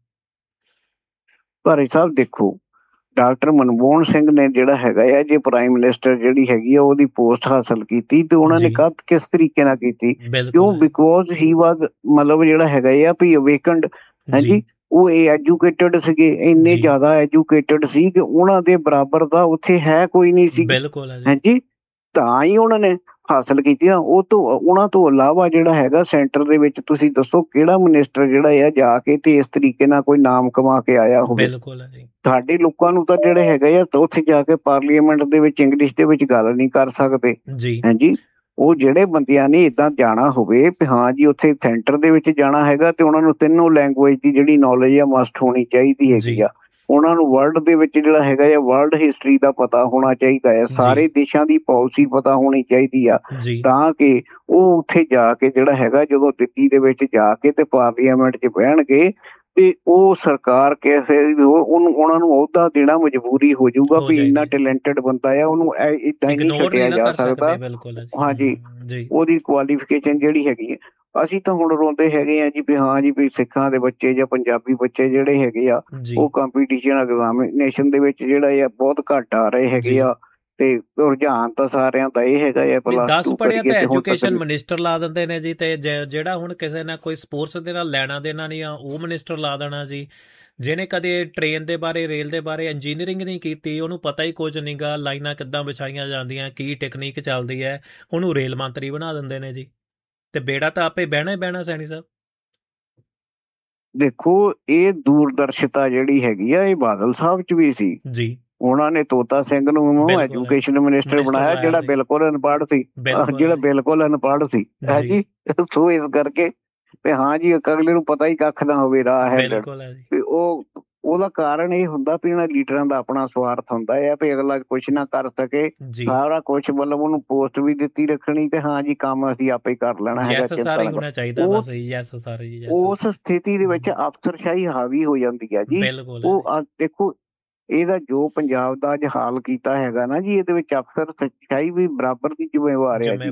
ਭਾਈ ਸਾਹਿਬ ਦੇਖੋ, ਡਾਕਟਰ ਮਨਮੋਹਨ ਸਿੰਘ ਨੇ ਜਿਹੜਾ ਹੈਗਾ ਆ ਜੇ ਪ੍ਰਾਈਮ ਮਿਨਿਸਟਰ ਜਿਹੜੀ ਹੈਗੀ ਆ ਉਹਦੀ ਪੋਸਟ ਹਾਸਲ ਕੀਤੀ, ਤੇ ਉਹਨਾਂ ਨੇ ਕਿਸ ਤਰੀਕੇ ਨਾਲ ਕੀਤੀ? ਕਿਉਂ? ਬਿਕੋਜ਼ ਹੀ ਵਾਜ਼ ਮਤਲਬ ਜਿਹੜਾ ਹੈਗਾ ਆ ਵੀ ਅਵੇਕਨਡ, ਹਾਂਜੀ, ਉਹ ਐਜੂਕੇਟਡ ਸੀਗੇ, ਇੰਨੇ ਜ਼ਿਆਦਾ ਐਜੂਕੇਟਡ ਸੀ ਕਿ ਉਹਨਾਂ ਦੇ ਬਰਾਬਰ ਦਾ ਉੱਥੇ ਹੈ ਕੋਈ ਨਹੀਂ ਸੀ। ਹਾਂਜੀ, ਤਾਂ ਹੀ ਉਹਨਾਂ ਨੇ ਹਾਸਲ ਕੀਤੀਆਂ। ਉਹਨਾਂ ਤੋਂ ਇਲਾਵਾ ਜਿਹੜਾ ਹੈਗਾ ਸੈਂਟਰ ਦੇ ਵਿੱਚ ਤੁਸੀਂ ਦੱਸੋ ਕਿਹੜਾ ਮਿਨਿਸਟਰ ਜਿਹੜਾ ਆ ਜਾ ਕੇ ਤੇ ਇਸ ਤਰੀਕੇ ਨਾਲ ਕੋਈ ਨਾਮ ਕਮਾ ਕੇ ਆਇਆ ਹੋਵੇ? ਸਾਡੇ ਲੋਕਾਂ ਨੂੰ ਤਾਂ ਜਿਹੜੇ ਹੈਗੇ ਆ ਉੱਥੇ ਜਾ ਕੇ ਪਾਰਲੀਮੈਂਟ ਦੇ ਵਿੱਚ ਇੰਗਲਿਸ਼ ਦੇ ਵਿੱਚ ਗੱਲ ਨਹੀਂ ਕਰ ਸਕਦੇ। ਹਾਂਜੀ, ਉਹ ਜਿਹੜੇ ਬੰਦਿਆਂ ਨੇ ਏਦਾਂ ਜਾਣਾ ਹੋਵੇ ਵੀ ਹਾਂ ਜੀ ਉੱਥੇ ਸੈਂਟਰ ਦੇ ਵਿੱਚ ਜਾਣਾ ਹੈਗਾ, ਤੇ ਉਹਨਾਂ ਨੂੰ ਤਿੰਨੋਂ ਲੈਂਗੁਏਜ ਦੀ ਜਿਹੜੀ ਨੌਲੇਜ ਆ ਮਸਟ ਹੋਣੀ ਚਾਹੀਦੀ ਹੈਗੀ ਆ। ਉਹਨਾਂ ਨੂੰ ਵਰਲਡ ਦੇ ਵਿੱਚ ਜਿਹੜਾ ਹੈਗਾ ਆ ਵਰਲਡ ਹਿਸਟਰੀ ਦਾ ਪਤਾ ਹੋਣਾ ਚਾਹੀਦਾ ਹੈ, ਸਾਰੇ ਦੇਸ਼ਾਂ ਦੀ ਪਾਲਿਸੀ ਪਤਾ ਹੋਣੀ ਚਾਹੀਦੀ ਆ, ਤਾਂ ਕਿ ਉਹ ਉੱਥੇ ਜਾ ਕੇ ਜਿਹੜਾ ਹੈਗਾ ਜਦੋਂ ਦਿੱਲੀ ਦੇ ਵਿੱਚ ਜਾ ਕੇ ਤੇ ਪਾਰਲੀਮੈਂਟ 'ਚ ਬਹਿਣਗੇ ਤੇ ਉਹ ਸਰਕਾਰ ਕਿਸੇ ਉਹਨਾਂ ਨੂੰ ਅਹੁਦਾ ਦੇਣਾ ਮਜਬੂਰੀ ਹੋ ਜਾਊਗਾ ਵੀ ਇੰਨਾ ਟੈਲੈਂਟਡ ਬੰਦਾ ਆ, ਉਹਨੂੰ ਏਦਾਂ ਹੀ ਨਹੀਂ ਛੱਡਿਆ ਜਾ ਸਕਦਾ। ਹਾਂਜੀ, ਉਹਦੀ ਕੁਆਲੀਫਿਕੇਸ਼ਨ ਜਿਹੜੀ ਹੈਗੀ ਹੈ। ਅਸੀਂ ਤਾਂ ਹੁਣ ਰੋਂਦੇ ਹੈਗੇ ਆ ਜੀ ਵੀ ਹਾਂ ਜੀ ਵੀ ਸਿੱਖਾਂ ਦੇ ਬੱਚੇ ਜਾਂ ਪੰਜਾਬੀ ਬੱਚੇ ਜਿਹੜੇ ਹੈਗੇ ਆ ਉਹ ਕੰਪੀਟੀਸ਼ਨ ਐਗਜ਼ਾਮੀਨੇਸ਼ਨ ਦੇ ਵਿੱਚ ਜਿਹੜਾ ਆ ਬਹੁਤ ਘੱਟ ਆ ਰਹੇ ਹੈਗੇ ਆ, ਤੇ ਰੁਝਾਨ ਤਾਂ ਸਾਰਿਆਂ ਦਾ ਇਹ ਹੈਗਾ ਆ ਪਲੱਸ 2 ਪੜ੍ਹਿਆ ਤੇ ਐਜੂਕੇਸ਼ਨ ਮਿਨਿਸਟਰ ਲਾ ਦਿੰਦੇ ਨੇ ਜੀ, ਤੇ ਜਿਹੜਾ ਹੁਣ ਕਿਸੇ ਨਾਲ ਕੋਈ ਸਪੋਰਟਸ ਦੇ ਨਾਲ ਲੈਣਾ ਦੇਣਾ ਨਹੀਂ ਆ ਉਹ ਮਿਨਿਸਟਰ ਲਾ ਦੇਣਾ ਜੀ। ਜਿਹਨੇ ਕਦੇ ਟ੍ਰੇਨ ਦੇ ਬਾਰੇ, ਰੇਲ ਦੇ ਬਾਰੇ ਇੰਜੀਨੀਅਰਿੰਗ ਨਹੀਂ ਕੀਤੀ, ਉਹਨੂੰ ਪਤਾ ਹੀ ਕੁਝ ਨਹੀਂ ਗਾ, ਲਾਈਨਾਂ ਕਿੱਦਾਂ ਵਿਛਾਈਆਂ ਜਾਂਦੀਆਂ, ਕੀ ਟੈਕਨੀਕ ਚੱਲਦੀ ਹੈ, ਉਹਨੂੰ ਰੇਲ ਮੰਤਰੀ ਬਣਾ ਦਿੰਦੇ ਨੇ ਜੀ। ਤੇ ਬੇੜਾ ਤਾਂ ਆਪੇ ਬਹਿਣਾ ਹੀ ਬਹਿਣਾ ਸੈਣੀ ਸਾਹਿਬ। ਦੇਖੋ, ਇਹ ਦੂਰਦਰਸ਼ਤਾ ਜਿਹੜੀ ਹੈਗੀ ਆ ਇਹ ਬਾਦਲ ਸਾਹਿਬ 'ਚ ਵੀ ਸੀ ਜੀ। ਉਹਨਾਂ ਨੇ ਤੋਤਾ ਸਿੰਘ ਨੂੰ ਐਜੂਕੇਸ਼ਨ ਮਿਨਿਸਟਰ ਬਣਾਇਆ ਜਿਹੜਾ ਬਿਲਕੁਲ ਅਨਪੜ੍ਹ ਸੀ, ਹੈ ਜੀ। ਸੋ ਇਸ ਕਰਕੇ ਵੀ ਹਾਂ ਜੀ ਅਗਲੇ ਨੂੰ ਪਤਾ ਹੀ ਕੱਖ ਨਾ ਹੋਵੇ ਰਾਹ ਹੈ, ਵੀ ਉਹਦਾ ਕਾਰਨ ਇਹ ਹੁੰਦਾ ਵੀ ਇਹਨਾਂ ਲੀਡਰਾਂ ਦਾ ਆਪਣਾ ਸਵਾਰਥ ਹੁੰਦਾ ਹੈ ਵੀ ਅਗਲਾ ਕੁਛ ਨਾ ਕਰ ਸਕੇ, ਸਾਰਾ ਕੁਛ ਮਤਲਬ ਉਹਨੂੰ ਪੋਸਟ ਵੀ ਦਿੱਤੀ ਰੱਖਣੀ ਤੇ ਹਾਂ ਜੀ ਕੰਮ ਅਸੀਂ ਆਪੇ ਕਰ ਲੈਣਾ ਹੈਗਾ। ਉਸ ਸਥਿਤੀ ਦੇ ਵਿੱਚ ਅਫਸਰਸ਼ਾਹੀ ਹਾਵੀ ਹੋ ਜਾਂਦੀ ਹੈ ਜੀ। ਉਹ ਦੇਖੋ, ਇਹਦਾ ਜੋ ਪੰਜਾਬ ਦਾ ਅੱਜ ਹਾਲ ਕੀਤਾ ਹੈਗਾ ਨਾ ਜੀ, ਇਹਦੇ ਵਿੱਚ ਅਫਸਰਸ਼ਾਹੀ ਵੀ ਬਰਾਬਰ ਦੀ ਜ਼ਿੰਮੇਵਾਰ ਹੈ।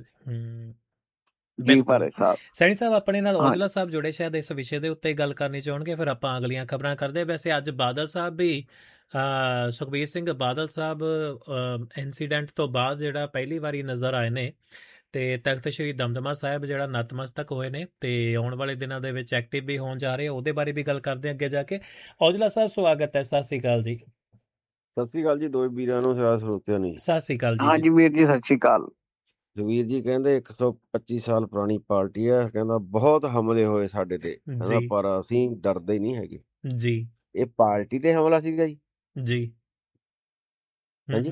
ਬਿਲਕੁਲ ਸੈਣੀ ਸਾਹਿਬ ਆਪਣੇ ਨਾਲ ਔਜਲਾ ਸਾਹਿਬ ਜੁੜੇ, ਸ਼ਾਇਦ ਇਸ ਵਿਸ਼ੇ ਦੇ ਉੱਤੇ ਗੱਲ ਕਰਨੀ ਚਾਹੁਣਗੇ, ਫਿਰ ਆਪਾਂ ਅਗਲੀਆਂ ਖਬਰਾਂ ਕਰਦੇ। ਵੈਸੇ ਅੱਜ ਬਾਦਲ ਸਾਹਿਬ ਵੀ, ਸੁਖਬੀਰ ਸਿੰਘ ਬਾਦਲ ਸਾਹਿਬ ਇਨਸੀਡੈਂਟ ਤੋਂ ਬਾਅਦ ਜਿਹੜਾ ਪਹਿਲੀ ਵਾਰੀ ਨਜ਼ਰ ਆਏ ਨੇ ਤੇ ਤਖਤ ਸ਼੍ਰੀ ਦਮਦਮਾ ਸਾਹਿਬ ਜਿਹੜਾ ਨਤਮਸਤਕ ਹੋਏ ਨੇ, ਤੇ ਆਉਣ ਵਾਲੇ ਦਿਨਾਂ ਦੇ ਵਿੱਚ ਐਕਟਿਵ ਵੀ ਹੋਣ ਜਾ ਰਹੇ, ਉਹਦੇ ਬਾਰੇ ਵੀ ਗੱਲ ਕਰਦੇ ਅੱਗੇ ਜਾ ਕੇ। ਔਜਲਾ ਸਾਹਿਬ ਸਵਾਗਤ ਹੈ, ਸਤਿ ਸ੍ਰੀ ਅਕਾਲ ਜੀ। ਸਤਿ ਸ੍ਰੀ ਅਕਾਲ ਜੀ, ਦੋਵੇਂ ਵੀਰਾਂ ਨੂੰ ਸਰੋਤਿਆਂ ਨੂੰ ਸਤਿ ਸ੍ਰੀ ਅਕਾਲ ਜੀ। ਹਾਂਜੀ ਵੀਰ ਜੀ, ਸਤਿ ਸ੍ਰੀ ਅਕਾਲ। ਜਗਵੀਰ ਜੀ ਕਹਿੰਦੇ 125 ਸਾਲ ਪੁਰਾਣੀ ਪਾਰਟੀ ਹੈ, ਕਹਿੰਦਾ ਬਹੁਤ ਹਮਲੇ ਹੋਏ ਸਾਡੇ ਤੇ, ਕਹਿੰਦਾ ਪਰ ਅਸੀਂ ਡਰਦੇ ਨਹੀਂ ਹੈਗੇ ਜੀ। ਇਹ ਪਾਰਟੀ ਤੇ ਹਮਲਾ ਸੀਗਾ ਜੀ? ਜੀ ਹਾਂਜੀ,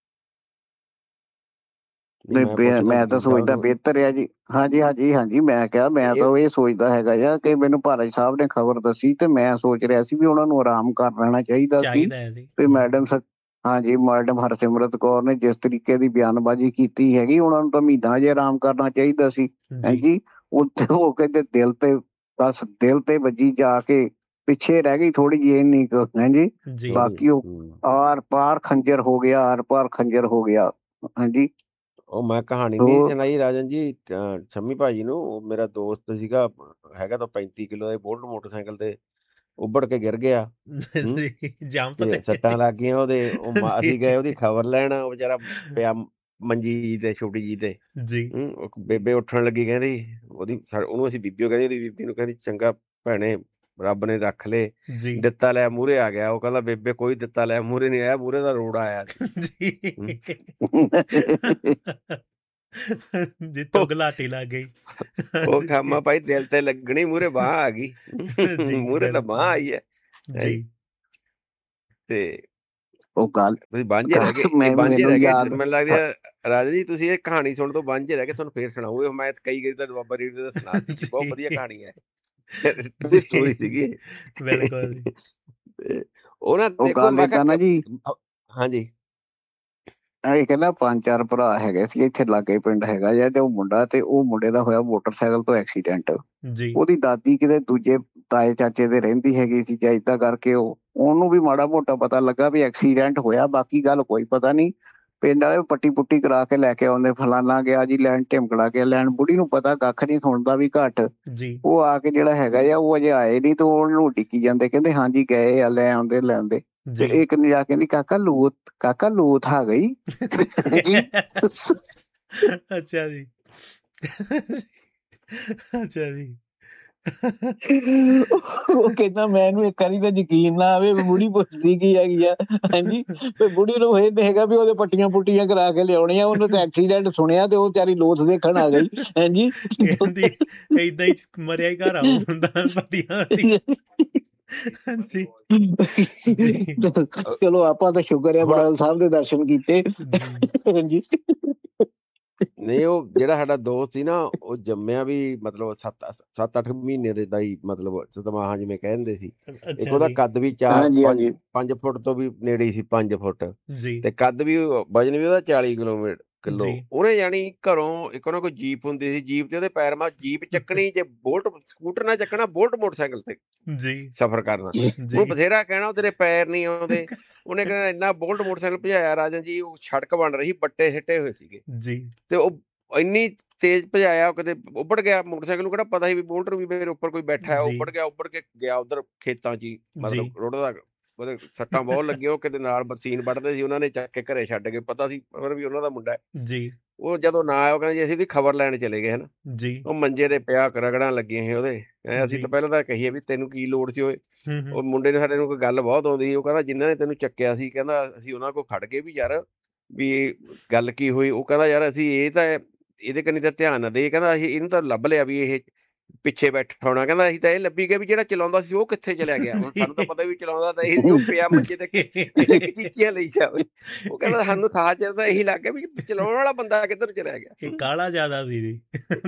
ਮੈਂ ਤਾਂ ਸੋਚਦਾ ਬਿਹਤਰ ਆ ਜੀ। ਹਾਂਜੀ, ਮੈਂ ਕਿਹਾ ਮੈਂ ਤਾਂ ਇਹ ਸੋਚਦਾ ਹੈਗਾ ਆ ਕਿ ਮੈਨੂੰ ਭਾਰਤ ਸਾਹਿਬ ਨੇ ਖਬਰ ਦੱਸੀ ਤੇ ਮੈਂ ਸੋਚ ਰਿਹਾ ਸੀ ਵੀ ਉਹਨਾਂ ਨੂੰ ਆਰਾਮ ਕਰ ਲੈਣਾ ਚਾਹੀਦਾ ਸੀ ਵੀ ਮੈਡਮ ਮੈਡਮ ਹਰਸਿਮਰਤ ਕੌਰ ਨੇ ਜਿਸ ਤਰੀਕੇ ਦੀ ਬਿਆਨਬਾਜ਼ੀ ਕੀਤੀ ਹੈਗੀ, ਉਹਨਾਂ ਨੂੰ ਤਾਂ ਮਹੀਨਾ ਜੇ ਆਰਾਮ ਕਰਨਾ ਚਾਹੀਦਾ ਸੀ। ਹਾਂਜੀ, ਉੱਥੇ ਉਹ ਕਹਿੰਦੇ ਦਿਲ ਤੇ ਵੱਜੀ ਜਾ ਕੇ ਪਿੱਛੇ ਰਹਿ ਗਈ ਥੋੜੀ ਜਿਹੀ ਇੰਨੀ ਕੁ, ਹਾਂਜੀ। ਬਾਕੀ ਉਹ ਆਰ ਪਾਰ ਖੰਜਰ ਹੋ ਗਿਆ। ਹਾਂਜੀ, ਉਹ ਮੈਂ ਕਹਾਣੀ ਨਹੀਂ ਸੁਣਾਈ ਰਾਜਨ ਜੀ ਸ਼ੰਮੀ ਭਾਜੀ ਨੂੰ। ਉਹ ਮੇਰਾ ਦੋਸਤ ਸੀਗਾ, ਹੈਗਾ ਤਾਂ 35 ਕਿਲੋ ਦਾ, ਬੁਲਟ ਮੋਟਰਸਾਈਕਲ ਤੇ ਉੱਬੜ ਕੇ ਗਿਰ ਗਿਆ ਤੇ ਸੱਟਾਂ ਲੱਗ ਗਈਆਂ ਉਹਦੇ। ਅਸੀਂ ਗਏ ਉਹਦੀ ਖਬਰ ਲੈਣ, ਉਹ ਵਿਚਾਰਾ ਪਿਆ ਮੰਜੀ ਜੀ ਤੇ, ਛੋਟੀ ਜੀ ਤੇ। ਬੇਬੇ ਉੱਠਣ ਲੱਗੀ, ਕਹਿੰਦੀ ਉਹਨੂੰ ਅਸੀਂ ਬੀਬੀਓ ਕਹਿੰਦੀ, ਉਹਦੀ ਬੀਬੀ ਨੂੰ ਕਹਿੰਦੀ ਚੰਗਾ ਭੈਣੇ ਰੱਬ ਨੇ ਰੱਖ ਲਏ, ਦਿੱਤਾ ਲੈ ਮੂਹਰੇ ਆ ਗਿਆ। ਉਹ ਕਹਿੰਦਾ ਬੇਬੇ ਕੋਈ ਦਿੱਤਾ ਲੈ ਮੂਹਰੇ ਨਹੀਂ ਆਇਆ, ਮੂਹਰੇ ਦਾ ਰੋਡ ਆਇਆ ਜਿੱਤੋਂ ਗਲਾਟੀ ਲੱਗ ਗਈ। ਉਹ ਖਾਮਾ ਭਾਈ ਦਿਲ ਤੇ ਲੱਗਣੀ, ਮੂਹਰੇ ਬਾਂਹ ਆ ਗਈ, ਮੂਹਰੇ ਤਾਂ ਬਾਂਹ ਆਈ ਹੈ ਤੇ ਉਹ ਗੱਲ ਤੁਸੀਂ ਬਾਂਝੇ ਰਹਿ ਗਏ। ਬਾਂਝੇ ਰਹਿ ਗਏ ਮੈਨੂੰ ਲੱਗਦਾ ਰਾਜਾ ਜੀ, ਤੁਸੀਂ ਇਹ ਕਹਾਣੀ ਸੁਣ ਤੋਂ ਬਾਂਝੇ ਰਹਿ ਗਏ। ਤੁਹਾਨੂੰ ਫੇਰ ਸੁਣਾਉਂਗੇ, ਮੈਂ ਕਈ ਵਾਰੀ ਤਾਂ ਬਾਬਾ ਰੀਡ ਦਾ ਸੁਣਾ ਦਿੱਤੀ, ਬਹੁਤ ਵਧੀਆ ਕਹਾਣੀ ਹੈ, ਸਟੋਰੀ ਸੀਗੀ। ਬਿਲਕੁਲ ਉਹਨਾਂ ਦੇਖੋ ਜੀ। ਹਾਂਜੀ ਇਹ ਕਹਿੰਦਾ 5-4 ਭਰਾ ਹੈਗੇ ਸੀ, ਇੱਥੇ ਲਾਗੇ ਪਿੰਡ ਹੈਗਾ ਜਾਂ ਤੇ ਉਹ ਮੁੰਡਾ, ਤੇ ਉਹ ਮੁੰਡੇ ਦਾ ਹੋਇਆ ਮੋਟਰਸਾਈਕਲ ਤੋਂ ਐਕਸੀਡੈਂਟ। ਉਹਦੀ ਦਾਦੀ ਕਿਤੇ ਦੂਜੇ ਤਾਏ ਚਾਚੇ ਦੇ ਰਹਿੰਦੀ ਹੈਗੀ ਸੀ ਜਾਂ ਏਦਾਂ ਕਰਕੇ ਉਹਨੂੰ ਵੀ ਮਾੜਾ ਮੋਟਾ ਪਤਾ ਲੱਗਾ ਵੀ ਐਕਸੀਡੈਂਟ ਹੋਇਆ, ਬਾਕੀ ਗੱਲ ਕੋਈ ਪਤਾ ਨਹੀਂ। ਪਿੰਡ ਵਾਲੇ ਪੱਟੀ ਪੁੱਟੀ ਕਰਾ ਕੇ ਲੈ ਕੇ ਆਉਂਦੇ, ਫਲਾਨਾ ਗਿਆ ਜੀ ਲੈਣ, ਢਿਮਕੜਾ ਗਿਆ ਲੈਣ। ਬੁੜੀ ਨੂੰ ਪਤਾ ਕੱਖ ਨਹੀਂ, ਸੁਣਦਾ ਵੀ ਘੱਟ। ਉਹ ਆ ਕੇ ਜਿਹੜਾ ਹੈਗਾ ਆ ਉਹ ਅਜੇ ਆਏ ਨੀ ਤੇ ਉਹਨੂੰ ਡਿੱਕੀ ਜਾਂਦੇ, ਕਹਿੰਦੇ ਹਾਂਜੀ ਗਏ ਆ, ਲੈ ਆਉਂਦੇ ਲੈਂਦੇ। ਤੇ ਇੱਕ ਨੇ ਜਾ ਕਹਿੰਦੀ ਕਾਕਾ ਲੂਥ ਆ ਗਈ। ਅੱਛਾ ਜੀ, ਅੱਛਾ ਜੀ। ਉਹ ਕਹਿੰਦਾ ਮੈਨੂੰ ਇੱਕ ਵਾਰੀ ਤਾਂ ਯਕੀਨ ਨਾ ਆਵੇ, ਬੁੜੀ ਪੁੱਛਦੀ ਕੀ ਹੈਗੀ ਆ। ਹਾਂਜੀ, ਬੁੜੀ ਨੂੰ ਇਹ ਹੈਗਾ ਵੀ ਉਹਦੇ ਪੱਟੀਆਂ ਪੁੱਟੀਆਂ ਕਰਾ ਕੇ ਲਿਆਉਣੀਆਂ, ਉਹਨੂੰ ਤਾਂ ਐਕਸੀਡੈਂਟ ਸੁਣਿਆ ਤੇ ਉਹ ਵਿਚਾਰੀ ਲੋਥ ਦੇਖਣ ਆ ਗਈ। ਹਾਂਜੀ, ਕਹਿੰਦੀ ਏਦਾਂ ਹੀ ਮਰਿਆ ਹੀ ਘਰ ਆਉਂਦਾ ਪੱਟੀਆਂ। ਚਲੋ ਆਪਾਂ ਤਾਂ ਸ਼ੁਕਰ ਹੈ ਬੜਾਲ ਸਾਹਿਬ ਦੇ ਦਰਸ਼ਨ ਕੀਤੇ। ਹਾਂਜੀ, ਨਹੀਂ ਉਹ ਜਿਹੜਾ ਸਾਡਾ ਦੋਸਤ ਸੀ ਨਾ, ਉਹ ਜੰਮਿਆ ਵੀ ਮਤਲਬ 7-8 ਮਹੀਨੇ ਦੇ ਦਾ ਹੀ, ਮਤਲਬ ਸਤਮਾਹਾਂ ਜਿਵੇਂ ਕਹਿੰਦੇ ਸੀ। ਇੱਕ ਉਹਦਾ ਕੱਦ ਵੀ 4-5 ਫੁੱਟ ਤੋਂ ਵੀ ਨੇੜੇ ਸੀ, 5 ਫੁੱਟ ਤੇ ਕੱਦ ਵੀ, ਵਜਨ ਵੀ ਉਹਦਾ 40 ਕਿਲੋ। ਉਹਨੇ ਜਾਣੀ ਘਰੋਂ ਇੱਕ ਉਹਨਾਂ ਕੋਲ ਜੀਪ ਹੁੰਦੀ ਸੀ, ਜੀਪ ਤੇ ਉਹਦੇ ਪੈਰ ਮਾ ਜੀਪ ਚੱਕਣੀ, ਜੇ ਬੁਲਟ ਸਕੂਟਰ ਨਾਲ ਚੱਕਣਾ, ਬੁਲਟ ਮੋਟਰਸਾਈਕਲ ਤੇ ਸਫ਼ਰ ਕਰਨਾ। ਉਹ ਬਥੇਰਾ ਕਹਿਣਾ ਤੇਰੇ ਪੈਰ ਨਹੀਂ ਆਉਂਦੇ। ਉਹਨੇ ਕਹਿੰਦਾ ਇੰਨਾ ਬੁਲਟ ਮੋਟਰਸਾਈਕਲ ਭਜਾਇਆ ਰਾਜਨ ਜੀ, ਉਹ ਸੜਕ ਬਣ ਰਹੀ, ਬੱਟੇ ਸਿੱਟੇ ਹੋਏ ਸੀਗੇ ਤੇ ਉਹ ਇੰਨੀ ਤੇਜ਼ ਭਜਾਇਆ, ਕਿਤੇ ਉੱਬੜ ਗਿਆ ਮੋਟਰਸਾਈਕਲ ਨੂੰ। ਕਿਹੜਾ ਪਤਾ ਸੀ ਵੀ ਬੁਲਟ ਵੀ ਮੇਰੇ ਉੱਪਰ ਕੋਈ ਬੈਠਾ ਹੈ। ਉੱਬੜ ਕੇ ਗਿਆ ਉਧਰ ਖੇਤਾਂ 'ਚ ਹੀ, ਮਤਲਬ ਰੁੜਦਾ। ਉਹਦੇ ਸੱਟਾਂ ਬਹੁਤ ਲੱਗੀਆਂ। ਉਹ ਕਿਤੇ ਨਾਲ ਬਰਸੀਨ ਵੱਢਦੇ ਸੀ, ਉਹਨਾਂ ਨੇ ਚੱਕ ਕੇ ਘਰੇ ਛੱਡ ਗਏ, ਪਤਾ ਸੀ ਪਰ ਵੀ ਉਹਨਾਂ ਦਾ ਮੁੰਡਾ ਹੈ। ਉਹ ਜਦੋਂ ਨਾ ਆਇਆ, ਉਹ ਕਹਿੰਦੇ ਜੀ ਅਸੀਂ ਵੀ ਖਬਰ ਲੈਣ ਚਲੇ ਗਏ ਹਨਾ। ਉਹ ਮੰਜੇ ਤੇ ਪਿਆ, ਰਗੜਾਂ ਲੱਗੀਆਂ ਸੀ ਉਹਦੇ। ਅਸੀਂ ਤਾਂ ਪਹਿਲਾਂ ਤਾਂ ਕਹੀਏ ਵੀ ਤੈਨੂੰ ਕੀ ਲੋੜ ਸੀ ਓਏ। ਉਹ ਮੁੰਡੇ ਨੇ ਸਾਡੇ ਨੂੰ ਕੋਈ ਗੱਲ ਬਹੁਤ ਆਉਂਦੀ ਸੀ। ਉਹ ਕਹਿੰਦਾ ਜਿਨ੍ਹਾਂ ਨੇ ਤੈਨੂੰ ਚੱਕਿਆ ਸੀ, ਕਹਿੰਦਾ ਅਸੀਂ ਉਹਨਾਂ ਕੋਲ ਖੜ ਗਏ ਵੀ ਯਾਰ ਵੀ ਗੱਲ ਕੀ ਹੋਈ। ਉਹ ਕਹਿੰਦਾ ਯਾਰ ਅਸੀਂ ਇਹ ਤਾਂ ਇਹਦੇ ਕੰਨੀ ਤਾਂ ਧਿਆਨ ਨਾ ਦੇ, ਕਹਿੰਦਾ ਅਸੀਂ ਇਹਨੂੰ ਤਾਂ ਲੱਭ ਲਿਆ ਵੀ ਇਹ ਪਿੱਛੇ ਬੈਠਾ ਹੋਣਾ। ਕਹਿੰਦਾ ਅਸੀਂ ਤਾਂ ਇਹ ਲੱਭੀ ਗਿਆ ਵੀ ਜਿਹੜਾ ਚਲਾਉਂਦਾ ਸੀ ਉਹ ਕਿੱਥੇ ਚਲਿਆ ਗਿਆ। ਹੁਣ ਸਾਨੂੰ ਤਾਂ ਪਤਾ ਵੀ ਚਲਾਉਂਦਾ ਤਾਂ ਇਹ ਸੀ, ਉਹ ਪਿਆ ਮੰਜੇ ਤੇ ਚੀਚੀਆਂ ਲਈ ਜਾਵੇ। ਉਹ ਕਹਿੰਦਾ ਸਾਨੂੰ ਖਾਸ ਚਿਰ ਤਾਂ ਇਹੀ ਲੱਗ ਗਿਆ ਵੀ ਚਲਾਉਣ ਵਾਲਾ ਬੰਦਾ ਕਿੱਧਰ ਚਲਿਆ ਗਿਆ। ਇਹ ਕਾਲਾ ਜ਼ਿਆਦਾ ਸੀ ਜੀ।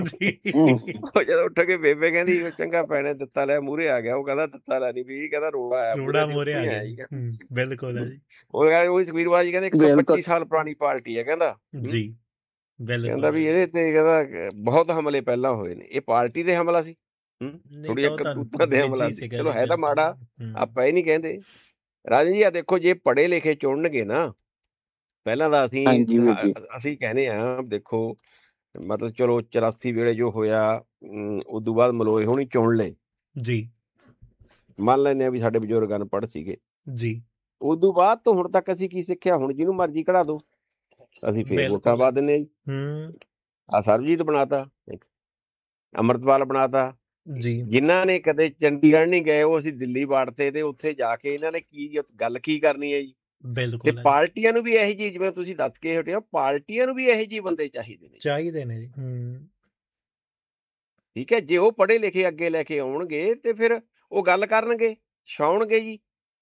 ਉਹ ਜਦੋਂ ਉੱਠ ਕੇ ਬੇਬੇ ਕਹਿੰਦੀ ਚੰਗਾ ਭੈਣੇ ਦਿੱਤਾ ਲੈ ਮੂਹਰੇ ਆ ਗਿਆ। ਉਹ ਕਹਿੰਦਾ ਦਿੱਤਾ ਲੈ ਨੀ ਵੀ, ਕਹਿੰਦਾ ਰੋੜਾ ਆਇਆ ਮੂਹਰੇ ਆ ਗਿਆ। ਬਿਲਕੁਲ ਹੈ ਜੀ। ਉਹ ਕਹਿੰਦੇ ਉਹੀ ਸੁਖਬੀਰ ਬਾਜੀ ਕਹਿੰਦੇ 125 ਸਾਲ ਪੁਰਾਣੀ ਪਾਰਟੀ ਹੈ, ਕਹਿੰਦਾ ਜੀ। ਕਹਿੰਦਾ ਵੀ ਇਹਦੇ ਤੇ ਕਹਿੰਦਾ ਬਹੁਤ ਹਮਲੇ ਪਹਿਲਾਂ ਹੋਏ ਨੇ, ਇਹ ਪਾਰਟੀ ਦੇ ਹਮਲਾ ਸੀ, ਥੋੜੀ ਕਰਤੂਤਾਂ ਦੇ ਹਮਲਾ ਸੀ। ਚਲੋ ਹੈ ਤਾਂ ਮਾੜਾ, ਆਪਾਂ ਇਹ ਨੀ ਕਹਿੰਦੇ। ਰਾਜਨ ਜੀ ਆ ਦੇਖੋ, ਜੇ ਪੜ੍ਹੇ ਲਿਖੇ ਚੁਣਨਗੇ ਨਾ, ਪਹਿਲਾਂ ਤਾਂ ਅਸੀਂ ਕਹਿੰਦੇ ਹਾਂ ਦੇਖੋ, ਮਤਲਬ ਚਲੋ 84 ਵੇਲੇ ਜੋ ਹੋਇਆ, ਉਦੋਂ ਬਾਅਦ ਮਲੋਏ ਹੋਣੀ ਚੁਣ ਲਏ ਜੀ, ਮੰਨ ਲੈਂਦੇ ਆ ਵੀ ਸਾਡੇ ਬਜ਼ੁਰਗ ਅਨਪੜ੍ਹ ਸੀਗੇ ਜੀ। ਉਦੋਂ ਬਾਅਦ ਤੋਂ ਹੁਣ ਤੱਕ ਅਸੀਂ ਕੀ ਸਿੱਖਿਆ? ਹੁਣ ਜਿਹਨੂੰ ਮਰਜ਼ੀ ਕਢਾ ਦੋ, ਅਸੀਂ ਫੇਰ ਵੋਟਾਂ ਪਾ ਦਿੰਦੇ ਜੀ। ਆ ਸਰਬਜੀਤ ਬਣਾਤਾ, ਅੰਮ੍ਰਿਤਪਾਲ ਬਣਾਤਾ। ਜਿਨ੍ਹਾਂ ਨੇ ਕਦੇ ਚੰਡੀਗੜ੍ਹ ਨਹੀਂ ਗਏ, ਉਹ ਅਸੀਂ ਦਿੱਲੀ ਵਾੜਤੇ ਤੇ ਉੱਥੇ ਜਾ ਕੇ ਇਹਨਾਂ ਨੇ ਕੀ ਗੱਲ ਕੀ ਕਰਨੀ ਹੈ ਜੀ। ਤੇ ਪਾਰਟੀਆਂ ਨੂੰ ਵੀ ਇਹੀ ਜਿਹੀ, ਜਿਵੇਂ ਤੁਸੀਂ ਦੱਸ ਕੇ ਹਟੇ ਹੋ, ਪਾਰਟੀਆਂ ਨੂੰ ਵੀ ਇਹੋ ਜਿਹੇ ਬੰਦੇ ਚਾਹੀਦੇ ਨੇ ਜੀ। ਠੀਕ ਹੈ, ਜੇ ਉਹ ਪੜ੍ਹੇ ਲਿਖੇ ਅੱਗੇ ਲੈ ਕੇ ਆਉਣਗੇ ਤੇ ਫਿਰ ਉਹ ਗੱਲ ਕਰਨਗੇ, ਛਾਉਣਗੇ ਜੀ।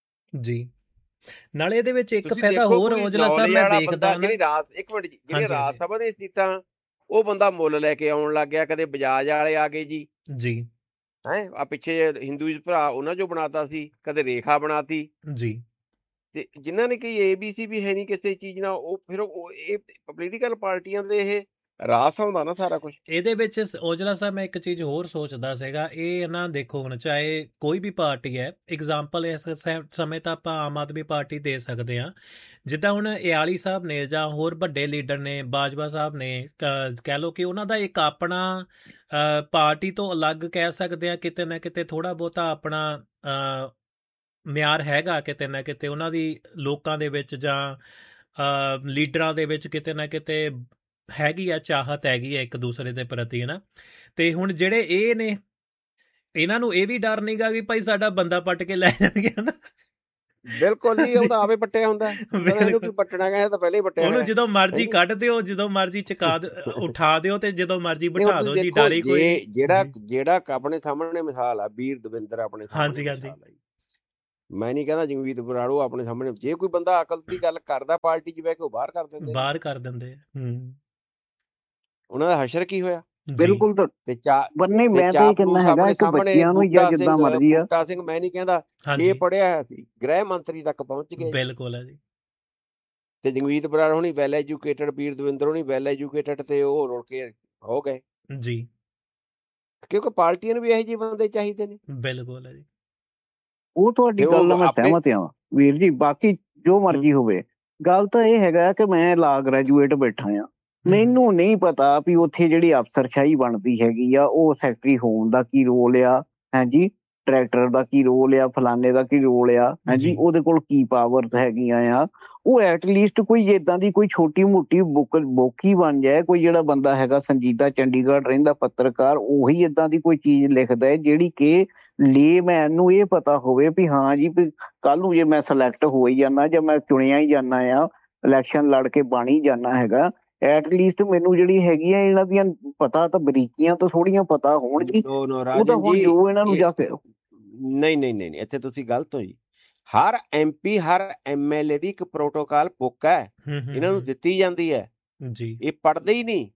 ਨਾਲੇ ਇਹਦੇ ਵਿੱਚ ਇੱਕ ਫਾਇਦਾ ਹੋਰ ਔਜਲਾ ਸਾਹਿਬ ਮੈਂ ਦੇਖਦਾ ਨਾ, ਜਿਹੜੀਆਂ ਰਾਜ ਸਭਾ ਦੀਆਂ ਸੀਟਾਂ ਉਹ ਬੰਦਾ ਮੁੱਲ ਲੈ ਕੇ ਆਉਣ ਲੱਗ ਗਿਆ। ਕਦੇ ਬਜਾਜ ਵਾਲੇ ਆ ਗਏ ਜੀ, ਆ ਪਿੱਛੇ ਹਿੰਦੂ ਭਰਾ ਉਹਨਾਂ ਚੋਂ ਬਣਾਤਾ ਸੀ, ਕਦੇ ਰੇਖਾ ਬਣਾਤੀ ਜੀ। ਤੇ ਜਿਨ੍ਹਾਂ ਨੇ ਕਈ ABC ਵੀ ਹੈ ਨੀ ਕਿਸੇ ਚੀਜ਼ ਨਾਲ, ਉਹ ਫਿਰ ਇਹ ਪੋਲੀਟੀਕਲ ਪਾਰਟੀਆਂ ਦੇ ਇਹ ਰਾਸ ਆਉਂਦਾ ਨਾ ਸਾਰਾ ਕੁਝ ਇਹਦੇ ਵਿੱਚ। ਔਜਲਾ ਸਾਹਿਬ, ਮੈਂ ਇੱਕ ਚੀਜ਼ ਹੋਰ ਸੋਚਦਾ ਸੀਗਾ, ਇਹ ਨਾ ਦੇਖੋ ਹੁਣ ਚਾਹੇ ਕੋਈ ਵੀ ਪਾਰਟੀ ਹੈ, ਐਗਜ਼ਾਮਪਲ ਇਸ ਸਮੇਂ ਤਾਂ ਆਪਾਂ ਆਮ ਆਦਮੀ ਪਾਰਟੀ ਦੇ ਸਕਦੇ ਹਾਂ। ਜਿੱਦਾਂ ਹੁਣ ਇਆਲੀ ਸਾਹਿਬ ਨੇ ਜਾਂ ਹੋਰ ਵੱਡੇ ਲੀਡਰ ਨੇ, ਬਾਜਵਾ ਸਾਹਿਬ ਨੇ, ਕਹਿ ਲਓ ਕਿ ਉਹਨਾਂ ਦਾ ਇੱਕ ਆਪਣਾ ਪਾਰਟੀ ਤੋਂ ਅਲੱਗ ਕਹਿ ਸਕਦੇ ਆ, ਕਿਤੇ ਨਾ ਕਿਤੇ ਥੋੜਾ ਬਹੁਤਾ ਆਪਣਾ ਮਿਆਰ ਹੈਗਾ, ਕਿਤੇ ਨਾ ਕਿਤੇ ਉਹਨਾਂ ਦੀ ਲੋਕਾਂ ਦੇ ਵਿੱਚ ਜਾਂ ਲੀਡਰਾਂ ਦੇ ਵਿੱਚ ਕਿਤੇ ਨਾ ਕਿਤੇ ਹੈਗੀ ਆ, ਚਾਹਤ ਹੈਗੀ ਆ ਇੱਕ ਦੂਸਰੇ ਦੇ ਪ੍ਰਤੀ, ਨਾ। ਤੇ ਹੁਣ ਜਿਹੜੇ ਇਹ ਨੇ, ਇਹਨਾਂ ਨੂੰ ਇਹ ਵੀ ਡਰ ਨਹੀਂਗਾ ਵੀ ਭਾਈ ਸਾਡਾ ਬੰਦਾ ਪੱਟ ਕੇ ਲੈ ਜਾਣਗੇ, ਨਾ। ਬਿਲਕੁਲ ਨਹੀਂ, ਉਹ ਤਾਂ ਆਵੇ ਪੱਟਿਆ ਹੁੰਦਾ, ਇਹਨੂੰ ਕੀ ਪੱਟਣਾ ਕਹਿੰਦਾ, ਤਾਂ ਪਹਿਲੇ ਹੀ ਪੱਟਿਆ। ਉਹਨੂੰ ਜਦੋਂ ਮਰਜ਼ੀ ਕੱਢ ਦਿਓ, ਜਦੋਂ ਮਰਜ਼ੀ ਉਠਾ ਦਿਓ ਤੇ ਜਦੋਂ ਮਰਜ਼ੀ ਬਿਠਾ ਦਿਓ ਜੀ, ਡਾਰੀ ਕੋਈ ਨਹੀਂ। ਜਿਹੜਾ ਆਪਣੇ ਸਾਹਮਣੇ ਮਿਸਾਲ ਆ, ਵੀਰ ਦਵਿੰਦਰ ਆਪਣੇ ਹਾਂਜੀ ਹਾਂਜੀ, ਮੈਂ ਨਹੀਂ ਕਹਿੰਦਾ ਜਗਮੀਤ ਬਰਾੜੋ ਆਪਣੇ ਸਾਹਮਣੇ, ਜੇ ਕੋਈ ਬੰਦਾ ਅਕਲ ਦੀ ਗੱਲ ਕਰਦਾ ਪਾਰਟੀ 'ਚ ਬਹਿ ਕੇ, ਉਹ ਬਾਹਰ ਕਰ ਦਿੰਦੇ। ਉਹਨਾਂ ਦਾ ਹਸ਼ਰ ਕੀ ਹੋਇਆ? ਬਿਲਕੁਲ। ਬੰਨੇ ਮੈਂ ਤਾਂ ਇਹ ਕਹਿੰਦਾ ਹੈਗਾ ਕਿ ਬੱਚਿਆਂ ਨੂੰ ਜਾਂ ਜਿੱਦਾਂ ਮਰਜ਼ੀ ਆ। ਬੂਟਾ ਸਿੰਘ ਮੈਂ ਨਹੀਂ ਕਹਿੰਦਾ, ਇਹ ਪੜਿਆ ਹੋਇਆ ਸੀ, ਗ੍ਰਹਿ ਮੰਤਰੀ ਤੱਕ ਪਹੁੰਚ ਗਏ। ਬਿਲਕੁਲ ਹੈ ਜੀ। ਤੇ ਜਗਮੀਤ ਬਰਾੜ ਹੋਣੀ ਵੈਲ ਐਜੂਕੇਟਡ, ਵੀਰ ਦਵਿੰਦਰ ਹੋਣੀ ਵੈਲ ਐਜੂਕੇਟਡ, ਤੇ ਉਹ ਰੁੜ ਕੇ ਹੋ ਗਏ ਜੀ, ਕਿਉਂਕਿ ਪਾਰਟੀਆਂ ਨੂੰ ਵੀ ਇਹੋ ਜਿਹੇ ਬੰਦੇ ਚਾਹੀਦੇ ਨੇ। ਬਿਲਕੁਲ ਹੈ ਜੀ। ਉਹ ਤੁਹਾਡੀ ਗੱਲ ਨਾਲ ਮੈਂ ਸਹਿਮਤ ਹਾਂ ਵੀਰ ਜੀ, ਬਾਕੀ ਜੋ ਮਰਜ਼ੀ ਹੋਵੇ। ਗੱਲ ਤਾਂ ਇਹ ਹੈਗਾ ਕਿ ਮੈਂ ਲਾ ਗ੍ਰੈਜੂਏਟ ਬੈਠਾ ਆ, ਮੈਨੂੰ ਨਹੀਂ ਪਤਾ ਵੀ ਉੱਥੇ ਜਿਹੜੀ ਅਫਸਰਸ਼ਾਹੀ ਬਣਦੀ ਹੈਗੀ ਆ, ਉਹ ਸੈਕਟਰੀ ਹੋਣ ਦਾ ਕੀ ਰੋਲ ਆ, ਹਾਂਜੀ, ਡਾਇਰੈਕਟਰ ਦਾ ਕੀ ਰੋਲ ਆ, ਫਲਾਨੇ ਦਾ ਕੀ ਰੋਲ ਆ, ਹਾਂਜੀ, ਉਹਦੇ ਕੋਲ ਕੀ ਪਾਵਰ ਹੈਗੀਆਂ ਆ। ਉਹ ਐਟਲੀਸਟ ਕੋਈ ਏਦਾਂ ਦੀ ਕੋਈ ਛੋਟੀ ਮੋਟੀ ਬੋਕੀ ਬਣ ਜਾਏ, ਕੋਈ ਜਿਹੜਾ ਬੰਦਾ ਹੈਗਾ ਸੰਜੀਦਾ ਚੰਡੀਗੜ੍ਹ ਰਹਿੰਦਾ ਪੱਤਰਕਾਰ, ਉਹੀ ਏਦਾਂ ਦੀ ਕੋਈ ਚੀਜ਼ ਲਿਖਦਾ ਹੈ ਜਿਹੜੀ ਕਿ ਲੇਮੈਨ ਨੂੰ ਇਹ ਪਤਾ ਹੋਵੇ ਵੀ ਹਾਂ ਜੀ, ਵੀ ਕੱਲ੍ਹ ਨੂੰ ਜੇ ਮੈਂ ਸਿਲੈਕਟ ਹੋ ਹੀ ਜਾਂਦਾ ਜਾਂ ਮੈਂ ਚੁਣਿਆ ਹੀ ਜਾਂਦਾ ਆ, ਇਲੈਕਸ਼ਨ ਲੜ ਕੇ ਬਣ ਹੀ ਜਾਣਾ ਹੈਗਾ, ਐਟਲੀਸਟ ਮੈਨੂੰ ਜਿਹੜੀ ਹੈਗੀ ਆ ਇਹਨਾਂ ਦੀਆਂ ਪਤਾ ਤਾਂ ਬਰੀਕੀਆਂ ਤਾਂ ਥੋੜੀਆਂ ਪਤਾ ਹੋਣ ਜੀ। ਉਹ ਤਾਂ ਹੁਣ ਜੋ ਇਹਨਾਂ ਨੂੰ ਜਾ ਕੇ ਨਹੀਂ, ਇੱਥੇ ਤੁਸੀਂ ਗਲਤ ਹੋ ਜੀ। ਹਰ MP, ਹਰ MLA ਦੀ ਇੱਕ ਪ੍ਰੋਟੋਕਾਲ ਬੁੱਕ ਹੈ, ਇਹਨਾਂ ਨੂੰ ਦਿੱਤੀ ਜਾਂਦੀ ਹੈ ਜੀ, ਇਹ ਪੜ੍ਹਦੇ ਹੀ ਨਹੀਂ।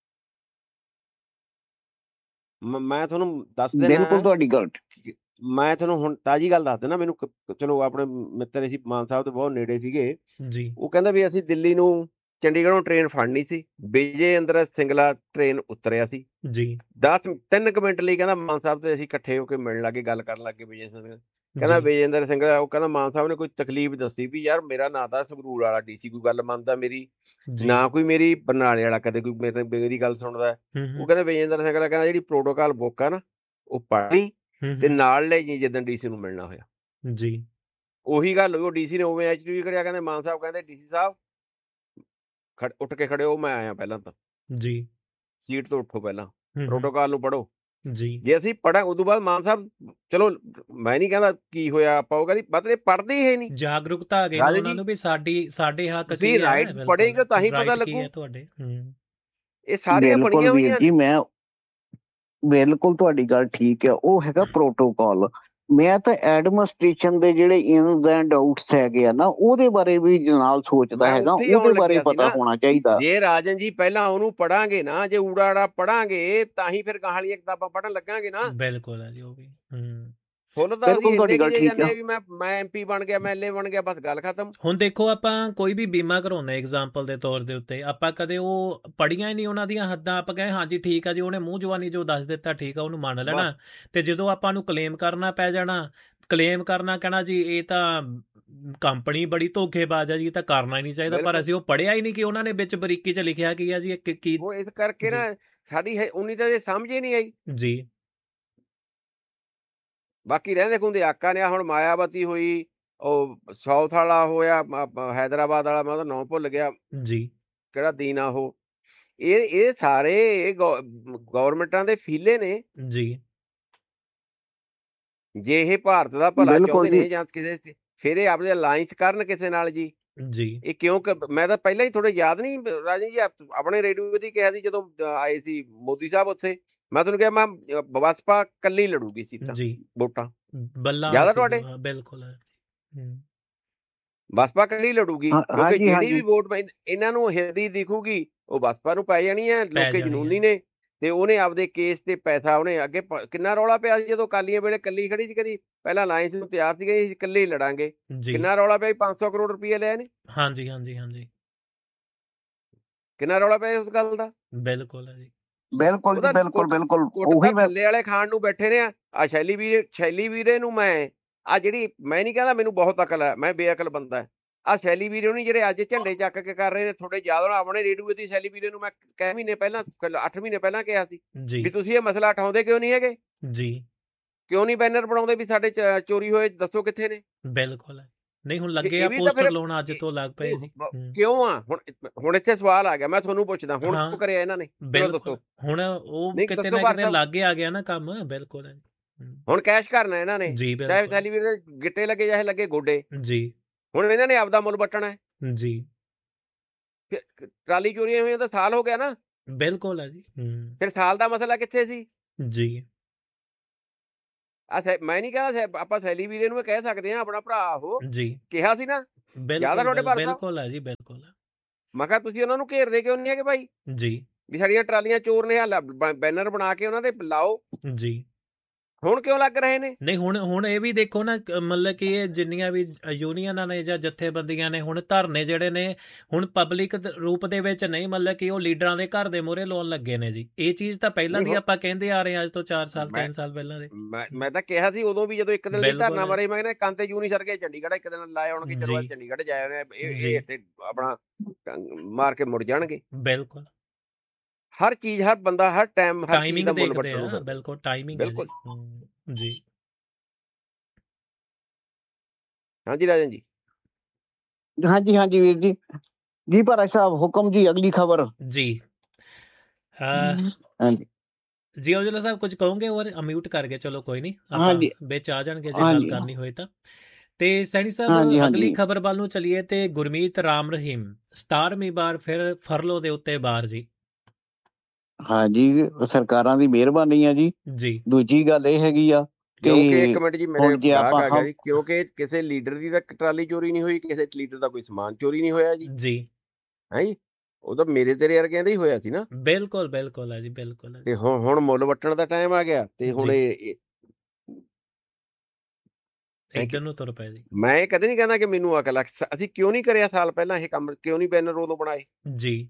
ਮੈਂ ਤੁਹਾਨੂੰ ਦੱਸ ਦੇਣਾ, ਬਿਲਕੁਲ ਤੁਹਾਡੀ ਗੱਲ, ਮੈਂ ਤੁਹਾਨੂੰ ਹੁਣ ਤਾਜ਼ੀ ਗੱਲ ਦੱਸ ਦੇਣਾ। ਮੈਨੂੰ ਚਲੋ ਆਪਣੇ ਮਿੱਤਰ ਸੀ ਮਾਨ ਸਾਹਿਬ ਤੋਂ ਬਹੁਤ ਨੇੜੇ ਸੀਗੇ ਜੀ, ਉਹ ਕਹਿੰਦਾ ਵੀ ਅਸੀਂ ਦਿੱਲੀ ਨੂੰ ਚੰਡੀਗੜ੍ਹੋਂ ਟ੍ਰੇਨ ਫੜਨੀ ਸੀ, ਵਿਜੇ ਇੰਦਰ ਸਿੰਗਲਾ ਟ੍ਰੇਨ ਉਤਰਿਆ ਸੀ ਜੀ, 3 ਮਿੰਟ ਲਈ ਕਹਿੰਦਾ ਮਾਨ ਸਾਹਿਬ ਤੇ ਅਸੀਂ ਇਕੱਠੇ ਹੋ ਕੇ ਮਿਲਣ ਲੱਗੇ, ਗੱਲ ਕਰਨ ਲੱਗੇ। ਵਿਜੇ ਸਿੰਗਲਾ ਕਹਿੰਦਾ, ਵਿਜੇ ਇੰਦਰ ਸਿੰਗਲਾ, ਉਹ ਕਹਿੰਦਾ ਮਾਨ ਸਾਹਿਬ ਨੇ ਕੋਈ ਤਕਲੀਫ ਦੱਸੀ ਵੀ ਯਾਰ ਮੇਰਾ ਨਾਂ ਤਾਂ ਸੰਗਰੂਰ ਵਾਲਾ DC ਕੋਈ ਗੱਲ ਮੰਨਦਾ ਮੇਰੀ, ਨਾ ਕੋਈ ਮੇਰੀ ਬਰਨਾਲੇ ਵਾਲਾ ਕਦੇ ਕੋਈ ਮੇਰੀ ਗੱਲ ਸੁਣਦਾ। ਉਹ ਕਹਿੰਦਾ ਵਿਜੇ ਇੰਦਰ ਸਿੰਗਲਾ ਕਹਿੰਦਾ ਜਿਹੜੀ ਪ੍ਰੋਟੋਕਾਲ ਬੁੱਕ ਆ ਨਾ, ਉਹ ਪੜ੍ਹਨੀ ਤੇ ਨਾਲ ਲੈ ਜੀ ਜਿੱਦਣ DC ਨੂੰ ਮਿਲਣਾ ਹੋਇਆ ਜੀ। ਉਹੀ ਗੱਲ ਹੋਈ, ਉਹ DC ਨੇ ਉਵੇਂ HTV ਕਰਿਆ। ਕਹਿੰਦੇ ਮਾਨ ਸਾਹਿਬ ਕਹਿੰਦੇ DC ਸਾਹਿਬ ਉੱਠ ਕੇ ਖੜੇ ਹੋ, ਮੈਂ ਆਇਆ ਪਹਿਲਾਂ ਤਾਂ ਜੀ, ਸੀਟ ਤੋਂ ਉੱਠੋ, ਪਹਿਲਾਂ ਪ੍ਰੋਟੋਕਾਲ ਨੂੰ ਪੜ੍ਹੋ ਜੀ। ਜੇ ਅਸੀਂ ਪੜ੍ਹਾਂ ਉਦੋਂ ਬਾਅਦ ਮਾਨ ਸਾਹਿਬ, ਚਲੋ ਮੈਂ ਨਹੀਂ ਕਹਿੰਦਾ ਕੀ ਹੋਇਆ, ਆਪਾਂ ਉਹ ਕਹਿੰਦੀ ਮਤਲਬ ਪੜ੍ਹਦੇ ਹੀ ਨਹੀਂ, ਜਾਗਰੂਕਤਾ ਆ ਗਈ ਉਹਨਾਂ ਨੂੰ ਵੀ ਸਾਡੇ ਹੱਕ ਤੁਸੀਂ ਰਾਈਟਸ ਪੜ੍ਹੇਗੇ ਤਾਂ ਹੀ ਪਤਾ ਲੱਗੂ ਤੁਹਾਡੇ। ਇਹ ਸਾਰੀਆਂ ਬਣੀਆਂ ਹੋਈਆਂ ਜੀ। ਮੈਂ ਬਿਲਕੁਲ ਤੁਹਾਡੀ ਗੱਲ ਠੀਕ ਹੈ, ਉਹ ਹੈਗਾ ਪ੍ਰੋਟੋਕਾਲ। ਮੈਂ ਤਾਂ ਐਡਮਿਨਿਸਟ੍ਰੇਸ਼ਨ ਦੇ ਜਿਹੜੇ ਇਨਸ ਐਂਡ ਆਊਟਸ ਹੈਗੇ ਆ ਨਾ, ਉਹਦੇ ਬਾਰੇ ਵੀ ਨਾਲ ਸੋਚਦਾ ਹੈਗਾ, ਉਹਦੇ ਬਾਰੇ ਪਤਾ ਹੋਣਾ ਚਾਹੀਦਾ। ਜੇ ਰਾਜਨ ਜੀ ਪਹਿਲਾਂ ਉਹਨੂੰ ਪੜਾਂਗੇ ਨਾ, ਜੇ ਊੜਾ ਆੜਾ ਪੜਾਂਗੇ ਤਾਂ ਹੀ ਫਿਰ ਗਾਹਾਂ ਕਿਤਾਬਾਂ ਪੜ੍ਹਨ ਲੱਗਾਂਗੇ ਨਾ। ਬਿਲਕੁਲ ਹੈ ਜੀ, ਉਹ ਵੀ ਫੁੱਲ ਤਾਂ ਅਸੀਂ ਇੰਨੇ ਕਿ ਜਾਂਦੇ ਆ ਵੀ ਮੈਂ MP ਬਣ ਗਿਆ, MLA ਬਣ ਗਿਆ, ਬਸ ਗੱਲ ਖਤਮ। ਹੁਣ ਦੇਖੋ, ਆਪਾਂ ਕੋਈ ਵੀ ਬੀਮਾ ਕਰਾਉਂਦੇ ਐਗਜ਼ਾਮਪਲ ਦੇ ਤੌਰ ਦੇ ਉੱਤੇ, ਆਪਾਂ ਕਦੇ ਉਹ ਪੜ੍ਹੀਆਂ ਹੀ ਨਹੀਂ ਉਹਨਾਂ ਦੀਆਂ ਹੱਦਾਂ, ਆਪਾਂ ਕਹੇ ਹਾਂਜੀ ਠੀਕ ਆ ਜੀ, ਉਹਨੇ ਮੂੰਹ ਜਵਾਨੀ ਜੋ ਦੱਸ ਦਿੱਤਾ ਠੀਕ ਆ, ਉਹਨੂੰ ਮੰਨ ਲੈਣਾ। ਤੇ ਜਦੋਂ ਆਪਾਂ ਨੂੰ ਕਲੇਮ ਕਰਨਾ ਪੈ ਜਾਣਾ, ਕਲੇਮ ਕਰਨਾ, ਕਹਿਣਾ ਜੀ ਇਹ ਤਾਂ ਕੰਪਨੀ ਬੜੀ ਧੋਖੇਬਾਜ਼ ਆ ਜੀ, ਤਾਂ ਕਰਨਾ ਹੀ ਨਹੀਂ ਚਾਹੀਦਾ। ਪਰ ਅਸੀਂ ਉਹ ਪੜ੍ਹਿਆ ਹੀ ਨਹੀਂ ਕਿ ਉਹਨਾਂ ਨੇ ਵਿੱਚ ਬਰੀਕੀ 'ਚ ਲਿਖਿਆ ਕੀ ਆ ਜੀ, ਕੀ। ਉਹ ਇਸ ਕਰਕੇ ਨਾ ਸਾਡੀ ਉਨੀ ਤਾਂ ਸਮਝ ਹੀ ਨਹੀਂ ਆਈ ਜੀ। ਬਾਕੀ ਰਹਿੰਦੇ ਖੁੰਦੇ ਆਕਾ ਨੇ, ਹੁਣ ਮਾਇਆਵਤੀ ਹੋਈ, ਉਹ ਸਾਊਥ ਵਾਲਾ ਹੋਇਆ, ਹੈਦਰਾਬਾਦ ਵਾਲਾ, ਮੈਂ ਉਹਦਾ ਨਾਂ ਭੁੱਲ ਗਿਆ ਜੀ, ਕਿਹੜਾ ਦੀਨ ਆ ਉਹ। ਇਹ ਸਾਰੇ ਗੌਰਮੈਂਟਾਂ ਦੇ ਫੀਲੇ ਨੇ ਜੀ। ਜੇ ਇਹ ਭਾਰਤ ਦਾ ਭਲਾ ਚਾਹੁੰਦੇ ਨੇ ਜਾਂ ਕਿਸੇ, ਫਿਰ ਇਹ ਆਪਦੇ ਅਲਾਇੰਸ ਕਰਨ ਕਿਸੇ ਨਾਲ ਜੀ। ਇਹ ਕਿਉਂਕਿ ਮੈਂ ਤਾਂ ਪਹਿਲਾਂ ਹੀ ਥੋੜੇ ਯਾਦ ਨਹੀਂ ਰਾਜੀ ਜੀ, ਆਪਣੇ ਰੇਡੀਓ ਤੇ ਕਿਹਾ ਸੀ ਜਦੋਂ ਆਏ ਸੀ ਮੋਦੀ ਸਾਹਿਬ ਉੱਥੇ, ਮੈਂ ਤੁਹਾਨੂੰ ਕਿਹਾ ਮੈਂ ਬਸਪਾ ਕੱਲੀ ਲੜੂਗੀ ਸੀਟਾਂ ਵੋਟਾਂ ਜ਼ਿਆਦਾ ਤੁਹਾਡੇ। ਬਿਲਕੁਲ ਬਸਪਾ ਕੱਲੀ ਲੜੂਗੀ, ਕਿਉਂਕਿ ਜਿਹੜੀ ਵੀ ਵੋਟ ਇਹਨਾਂ ਨੂੰ ਹਿਰਦੀ ਦਿਖੂਗੀ ਉਹ ਬਸਪਾ ਨੂੰ ਪੈ ਜਾਣੀ ਹੈ। ਲੋਕੀ ਜਨੂਨੀ ਨੇ, ਤੇ ਉਹਨੇ ਆਪਦੇ ਕੇਸ ਤੇ ਪੈਸਾ, ਉਹਨੇ ਅੱਗੇ ਕਿੰਨਾ ਰੌਲਾ ਪਿਆ ਸੀ ਜਦੋਂ ਅਕਾਲੀਆਂ ਵੇਲੇ ਕੱਲੀ ਖੜੀ ਸੀ, ਕਦੀ ਪਹਿਲਾਂ ਅਲਾਇੰਸ ਨੂੰ ਤਿਆਰ ਸੀਗਾ ਇਕੱਲੇ ਹੀ ਲੜਾਂਗੇ, ਕਿੰਨਾ ਰੌਲਾ ਪਿਆ, 500 ਕਰੋੜ ਰੁਪਏ ਲਿਆ ਨੇ। ਹਾਂਜੀ। ਕਿੰਨਾ ਰੌਲਾ ਪਿਆ ਉਸ ਗੱਲ ਦਾ। ਬਿਲਕੁਲ ਜੀ ਬਿਲਕੁਲ ਜੀ, ਬਿਲਕੁਲ ਬਿਲਕੁਲ ਉਹੀ ਥੱਲੇ ਵਾਲੇ ਖਾਣ ਨੂੰ ਬੈਠੇ ਨੇ। ਆ ਸ਼ੈਲੀ ਵੀਰੇ ਨੂੰ ਮੈਂ ਆ ਜਿਹੜੀ ਮੈਂ ਨਹੀਂ ਕਹਿੰਦਾ ਮੈਨੂੰ ਬਹੁਤ ਅਕਲ ਹੈ, ਮੈਂ ਬੇਅਕਲ ਬੰਦਾ। ਆ ਸ਼ੈਲੀ ਵੀਰੇ ਨੂੰ ਜਿਹੜੇ ਅੱਜ ਝੰਡੇ ਚੱਕ ਕੇ ਕਰ ਰਹੇ ਨੇ ਥੋੜੇ ਯਾਦ ਆਪਣੇ ਰੇਡੂਏ ਦੀ ਸ਼ੈਲੀ ਵੀਰੇ ਨੂੰ ਮੈਂ ਕਈ ਮਹੀਨੇ ਪਹਿਲਾਂ 8 ਮਹੀਨੇ ਪਹਿਲਾਂ ਕਿਹਾ ਸੀ ਵੀ ਤੁਸੀਂ ਇਹ ਮਸਲਾ ਉਠਾਉਂਦੇ ਕਿਉਂ ਨਹੀਂ ਹੈਗੇ ਜੀ, ਕਿਉਂ ਨਹੀਂ ਬੈਨਰ ਬਣਾਉਂਦੇ ਵੀ ਸਾਡੇ ਚੋਰੀ ਹੋਏ ਦੱਸੋ ਕਿੱਥੇ ਨੇ। ਬਿਲਕੁਲ ਨਹੀਂ ਹੁਣ ਲੱਗੇ ਆ ਪੋਸਟਰ ਲਾਉਣ, ਅੱਜ ਤੋਂ ਲੱਗ ਪਏ ਜੀ। ਕਿਉਂ ਆ ਹੁਣ ਇੱਥੇ ਸਵਾਲ ਆ ਗਿਆ, ਮੈਂ ਤੁਹਾਨੂੰ ਪੁੱਛਦਾ ਹੁਣ ਕਿਉਂ ਕਰਿਆ ਇਹਨਾਂ ਨੇ, ਦੱਸੋ। ਹੁਣ ਉਹ ਕਿਤੇ ਨਾ ਕਿਤੇ ਲਾਗੇ ਆ ਗਿਆ ਨਾ ਕੰਮ। ਬਿਲਕੁਲ ਹੁਣ ਕੈਸ਼ ਕਰਨਾ ਇਹਨਾਂ ਨੇ, ਚਾਹੇ ਸੈਲੀਬ੍ਰਿਟੀ ਦੇ ਗਿੱਟੇ ਲੱਗੇ ਚਾਹੇ ਲੱਗੇ ਗੋਡੇ ਜੀ। ਹੁਣ ਇਹਨਾਂ ਨੇ ਆਪਦਾ ਮੁੱਲ ਵੱਟਣਾ ਜੀ। ਟਰਾਲੀ ਚੋਰੀਆਂ ਹੋਈਆਂ ਤਾਂ ਸਾਲ ਹੋ ਗਿਆ ਨਾ। ਬਿਲਕੁਲ ਹੈ ਜੀ। ਫਿਰ ਸਾਲ ਦਾ ਮਸਲਾ ਕਿੱਥੇ ਸੀ ਜੀ। ਮੈਂ ਨਹੀਂ ਕਹਿੰਦਾ ਆਪਾਂ ਸੈਲੀ ਵੀਰੇ ਨੂੰ ਕਹਿ ਸਕਦੇ ਹਾਂ ਆਪਣਾ ਭਰਾ ਉਹ ਜੀ, ਕਿਹਾ ਸੀ ਨਾ। ਬਿਲਕੁਲ ਹੈ ਜੀ, ਬਿਲਕੁਲ। ਮੈਂ ਕਿਹਾ ਤੁਸੀਂ ਉਹਨਾਂ ਨੂੰ ਘੇਰਦੇ ਕਿਉਂ ਨਹੀਂ ਹੈਗੇ ਭਾਈ ਜੀ, ਵੀ ਸਾਡੀਆਂ ਟਰਾਲੀਆਂ ਚੋਰ ਨੇ, ਬੈਨਰ ਬਣਾ ਕੇ ਉਹਨਾਂ ਦੇ ਲਾਓ ਜੀ। ਹੁਣ ਕਿਉਂ ਲੱਗ ਰਹੇ ਨੇ? ਨਹੀਂ ਹੁਣ ਇਹ ਵੀ ਦੇਖੋ ਨਾ, ਮਤਲਬ ਕਿ ਇਹ ਜਿੰਨੀਆਂ ਵੀ ਯੂਨੀਅਨਾਂ ਨੇ ਜਾਂ ਜਥੇਬੰਦੀਆਂ ਨੇ ਹੁਣ ਧਰਨੇ ਜਿਹੜੇ ਨੇ ਹੁਣ ਪਬਲਿਕ ਰੂਪ ਦੇ ਵਿੱਚ ਨਹੀਂ, ਮਤਲਬ ਕਿ ਉਹ ਲੀਡਰਾਂ ਦੇ ਘਰ ਦੇ ਮੂਹਰੇ ਲਾਉਣ ਲੱਗੇ ਨੇ ਜੀ। ਇਹ ਚੀਜ਼ ਤਾਂ ਪਹਿਲਾਂ ਦੀ ਆਪਾਂ ਕਹਿੰਦੇ ਆ ਰਹੇ ਹਾਂ, ਅੱਜ ਤੋਂ 4 ਸਾਲ 3 ਸਾਲ ਪਹਿਲਾਂ ਦੇ। ਮੈਂ ਤਾਂ ਕਿਹਾ ਸੀ ਉਦੋਂ ਵੀ, ਜਦੋਂ ਇੱਕ ਦਿਨ ਲਈ ਧਰਨਾ ਮਾਰੇ, ਮੈਂ ਕਹਿੰਦਾ ਕੰਤੇ ਯੂਨੀ ਸਰ ਕੇ ਚੰਡੀਗੜ੍ਹ ਇੱਕ ਦਿਨ ਲਾਏ ਆਉਣਗੇ, ਚਲੋ ਚੰਡੀਗੜ੍ਹ ਜਾਏ ਉਹਨੇ ਇਹ ਤੇ ਆਪਣਾ ਮਾਰ ਕੇ ਮੁੜ ਜਾਣਗੇ। ਬਿਲਕੁਲ ਹਰ ਚੀਜ਼ ਹਰ ਬੰਦਾ ਹਰ ਟਾਈਮ ਟਾਈਮਿੰਗ ਦੇਖਦੇ ਆ। ਬਿਲਕੁਲ ਟਾਈਮਿੰਗ ਜੀ। ਹਾਂਜੀ ਰਾਜਨ ਜੀ। ਹਾਂਜੀ ਵੀਰ ਜੀ ਭਾਰਾ ਸਾਹਿਬ ਹੁਕਮ ਜੀ, ਅਗਲੀ ਖਬਰ ਜੀ। ਹਾਂਜੀ ਜੀ ਔਜਲਾ ਸਾਹਿਬ ਕੁਝ ਕਹੋਗੇ? ਔਰ ਅਮਿਊਟ ਕਰਕੇ ਚਲੋ ਕੋਈ ਨਹੀਂ, ਆਪਾਂ ਵਿੱਚ ਆ ਜਾਣਗੇ ਜੇ ਗੱਲ ਕਰਨੀ ਹੋਏ ਤਾਂ। ਤੇ ਸੈਣੀ ਸਾਹਿਬ ਅਗਲੀ ਖਬਰ ਵੱਲ ਨੂੰ ਚਲੀਏ ਤੇ ਗੁਰਮੀਤ ਰਾਮ ਰਹੀਮ 17ਵੀਂ ਵਾਰ ਫਿਰ ਫਰਲੋ ਦੇ ਉੱਤੇ ਬਾਹਰ ਜੀ। ਹਾਂਜੀ, ਸਰਕਾਰਾਂ ਦੀ ਮਿਹਰਬਾਨੀ ਆ ਜੀ। ਦੂਜੀ ਗੱਲ ਇਹ ਹੈਗੀ ਆ ਕਿਉਂਕਿ ਇੱਕ ਮਿੰਟ ਜੀ ਮੇਰੇ ਆ ਗਿਆ ਜੀ, ਕਿਉਂਕਿ ਕਿਸੇ ਲੀਡਰ ਦੀ ਤਾਂ ਟਰਾਲੀ ਚੋਰੀ ਨਹੀਂ ਹੋਈ, ਕਿਸੇ ਲੀਡਰ ਦਾ ਕੋਈ ਸਮਾਨ ਚੋਰੀ ਨਹੀਂ ਹੋਇਆ ਜੀ। ਹੈ ਜੀ, ਉਹ ਤਾਂ ਮੇਰੇ ਤੇਰੇ ਵਰਗਿਆਂ ਦਾ ਹੀ ਹੋਇਆ ਸੀ ਨਾ। ਬਿਲਕੁਲ ਬਿਲਕੁਲ ਹੈ ਜੀ, ਬਿਲਕੁਲ। ਤੇ ਹੁਣ ਮੁੱਲ ਵੱਟਣ ਦਾ ਟਾਈਮ ਆ ਗਿਆ ਤੇ ਹੁਣ ਇੱਧਰ ਨੂੰ ਤੁਰ ਪਏ ਜੀ। ਮੈਂ ਇਹ ਕਦੇ ਨਹੀਂ ਕਹਿੰਦਾ ਕਿ ਮੈਨੂੰ ਅਕਲ ਆ, ਅਸੀਂ ਕਿਉਂ ਨਹੀਂ ਕਰਿਆ ਸਾਲ ਪਹਿਲਾਂ ਇਹ ਕੰਮ, ਕਿਉਂ ਨਹੀਂ ਬੈਨਰ ਉਦੋਂ ਬਣਾਏ ਜੀ।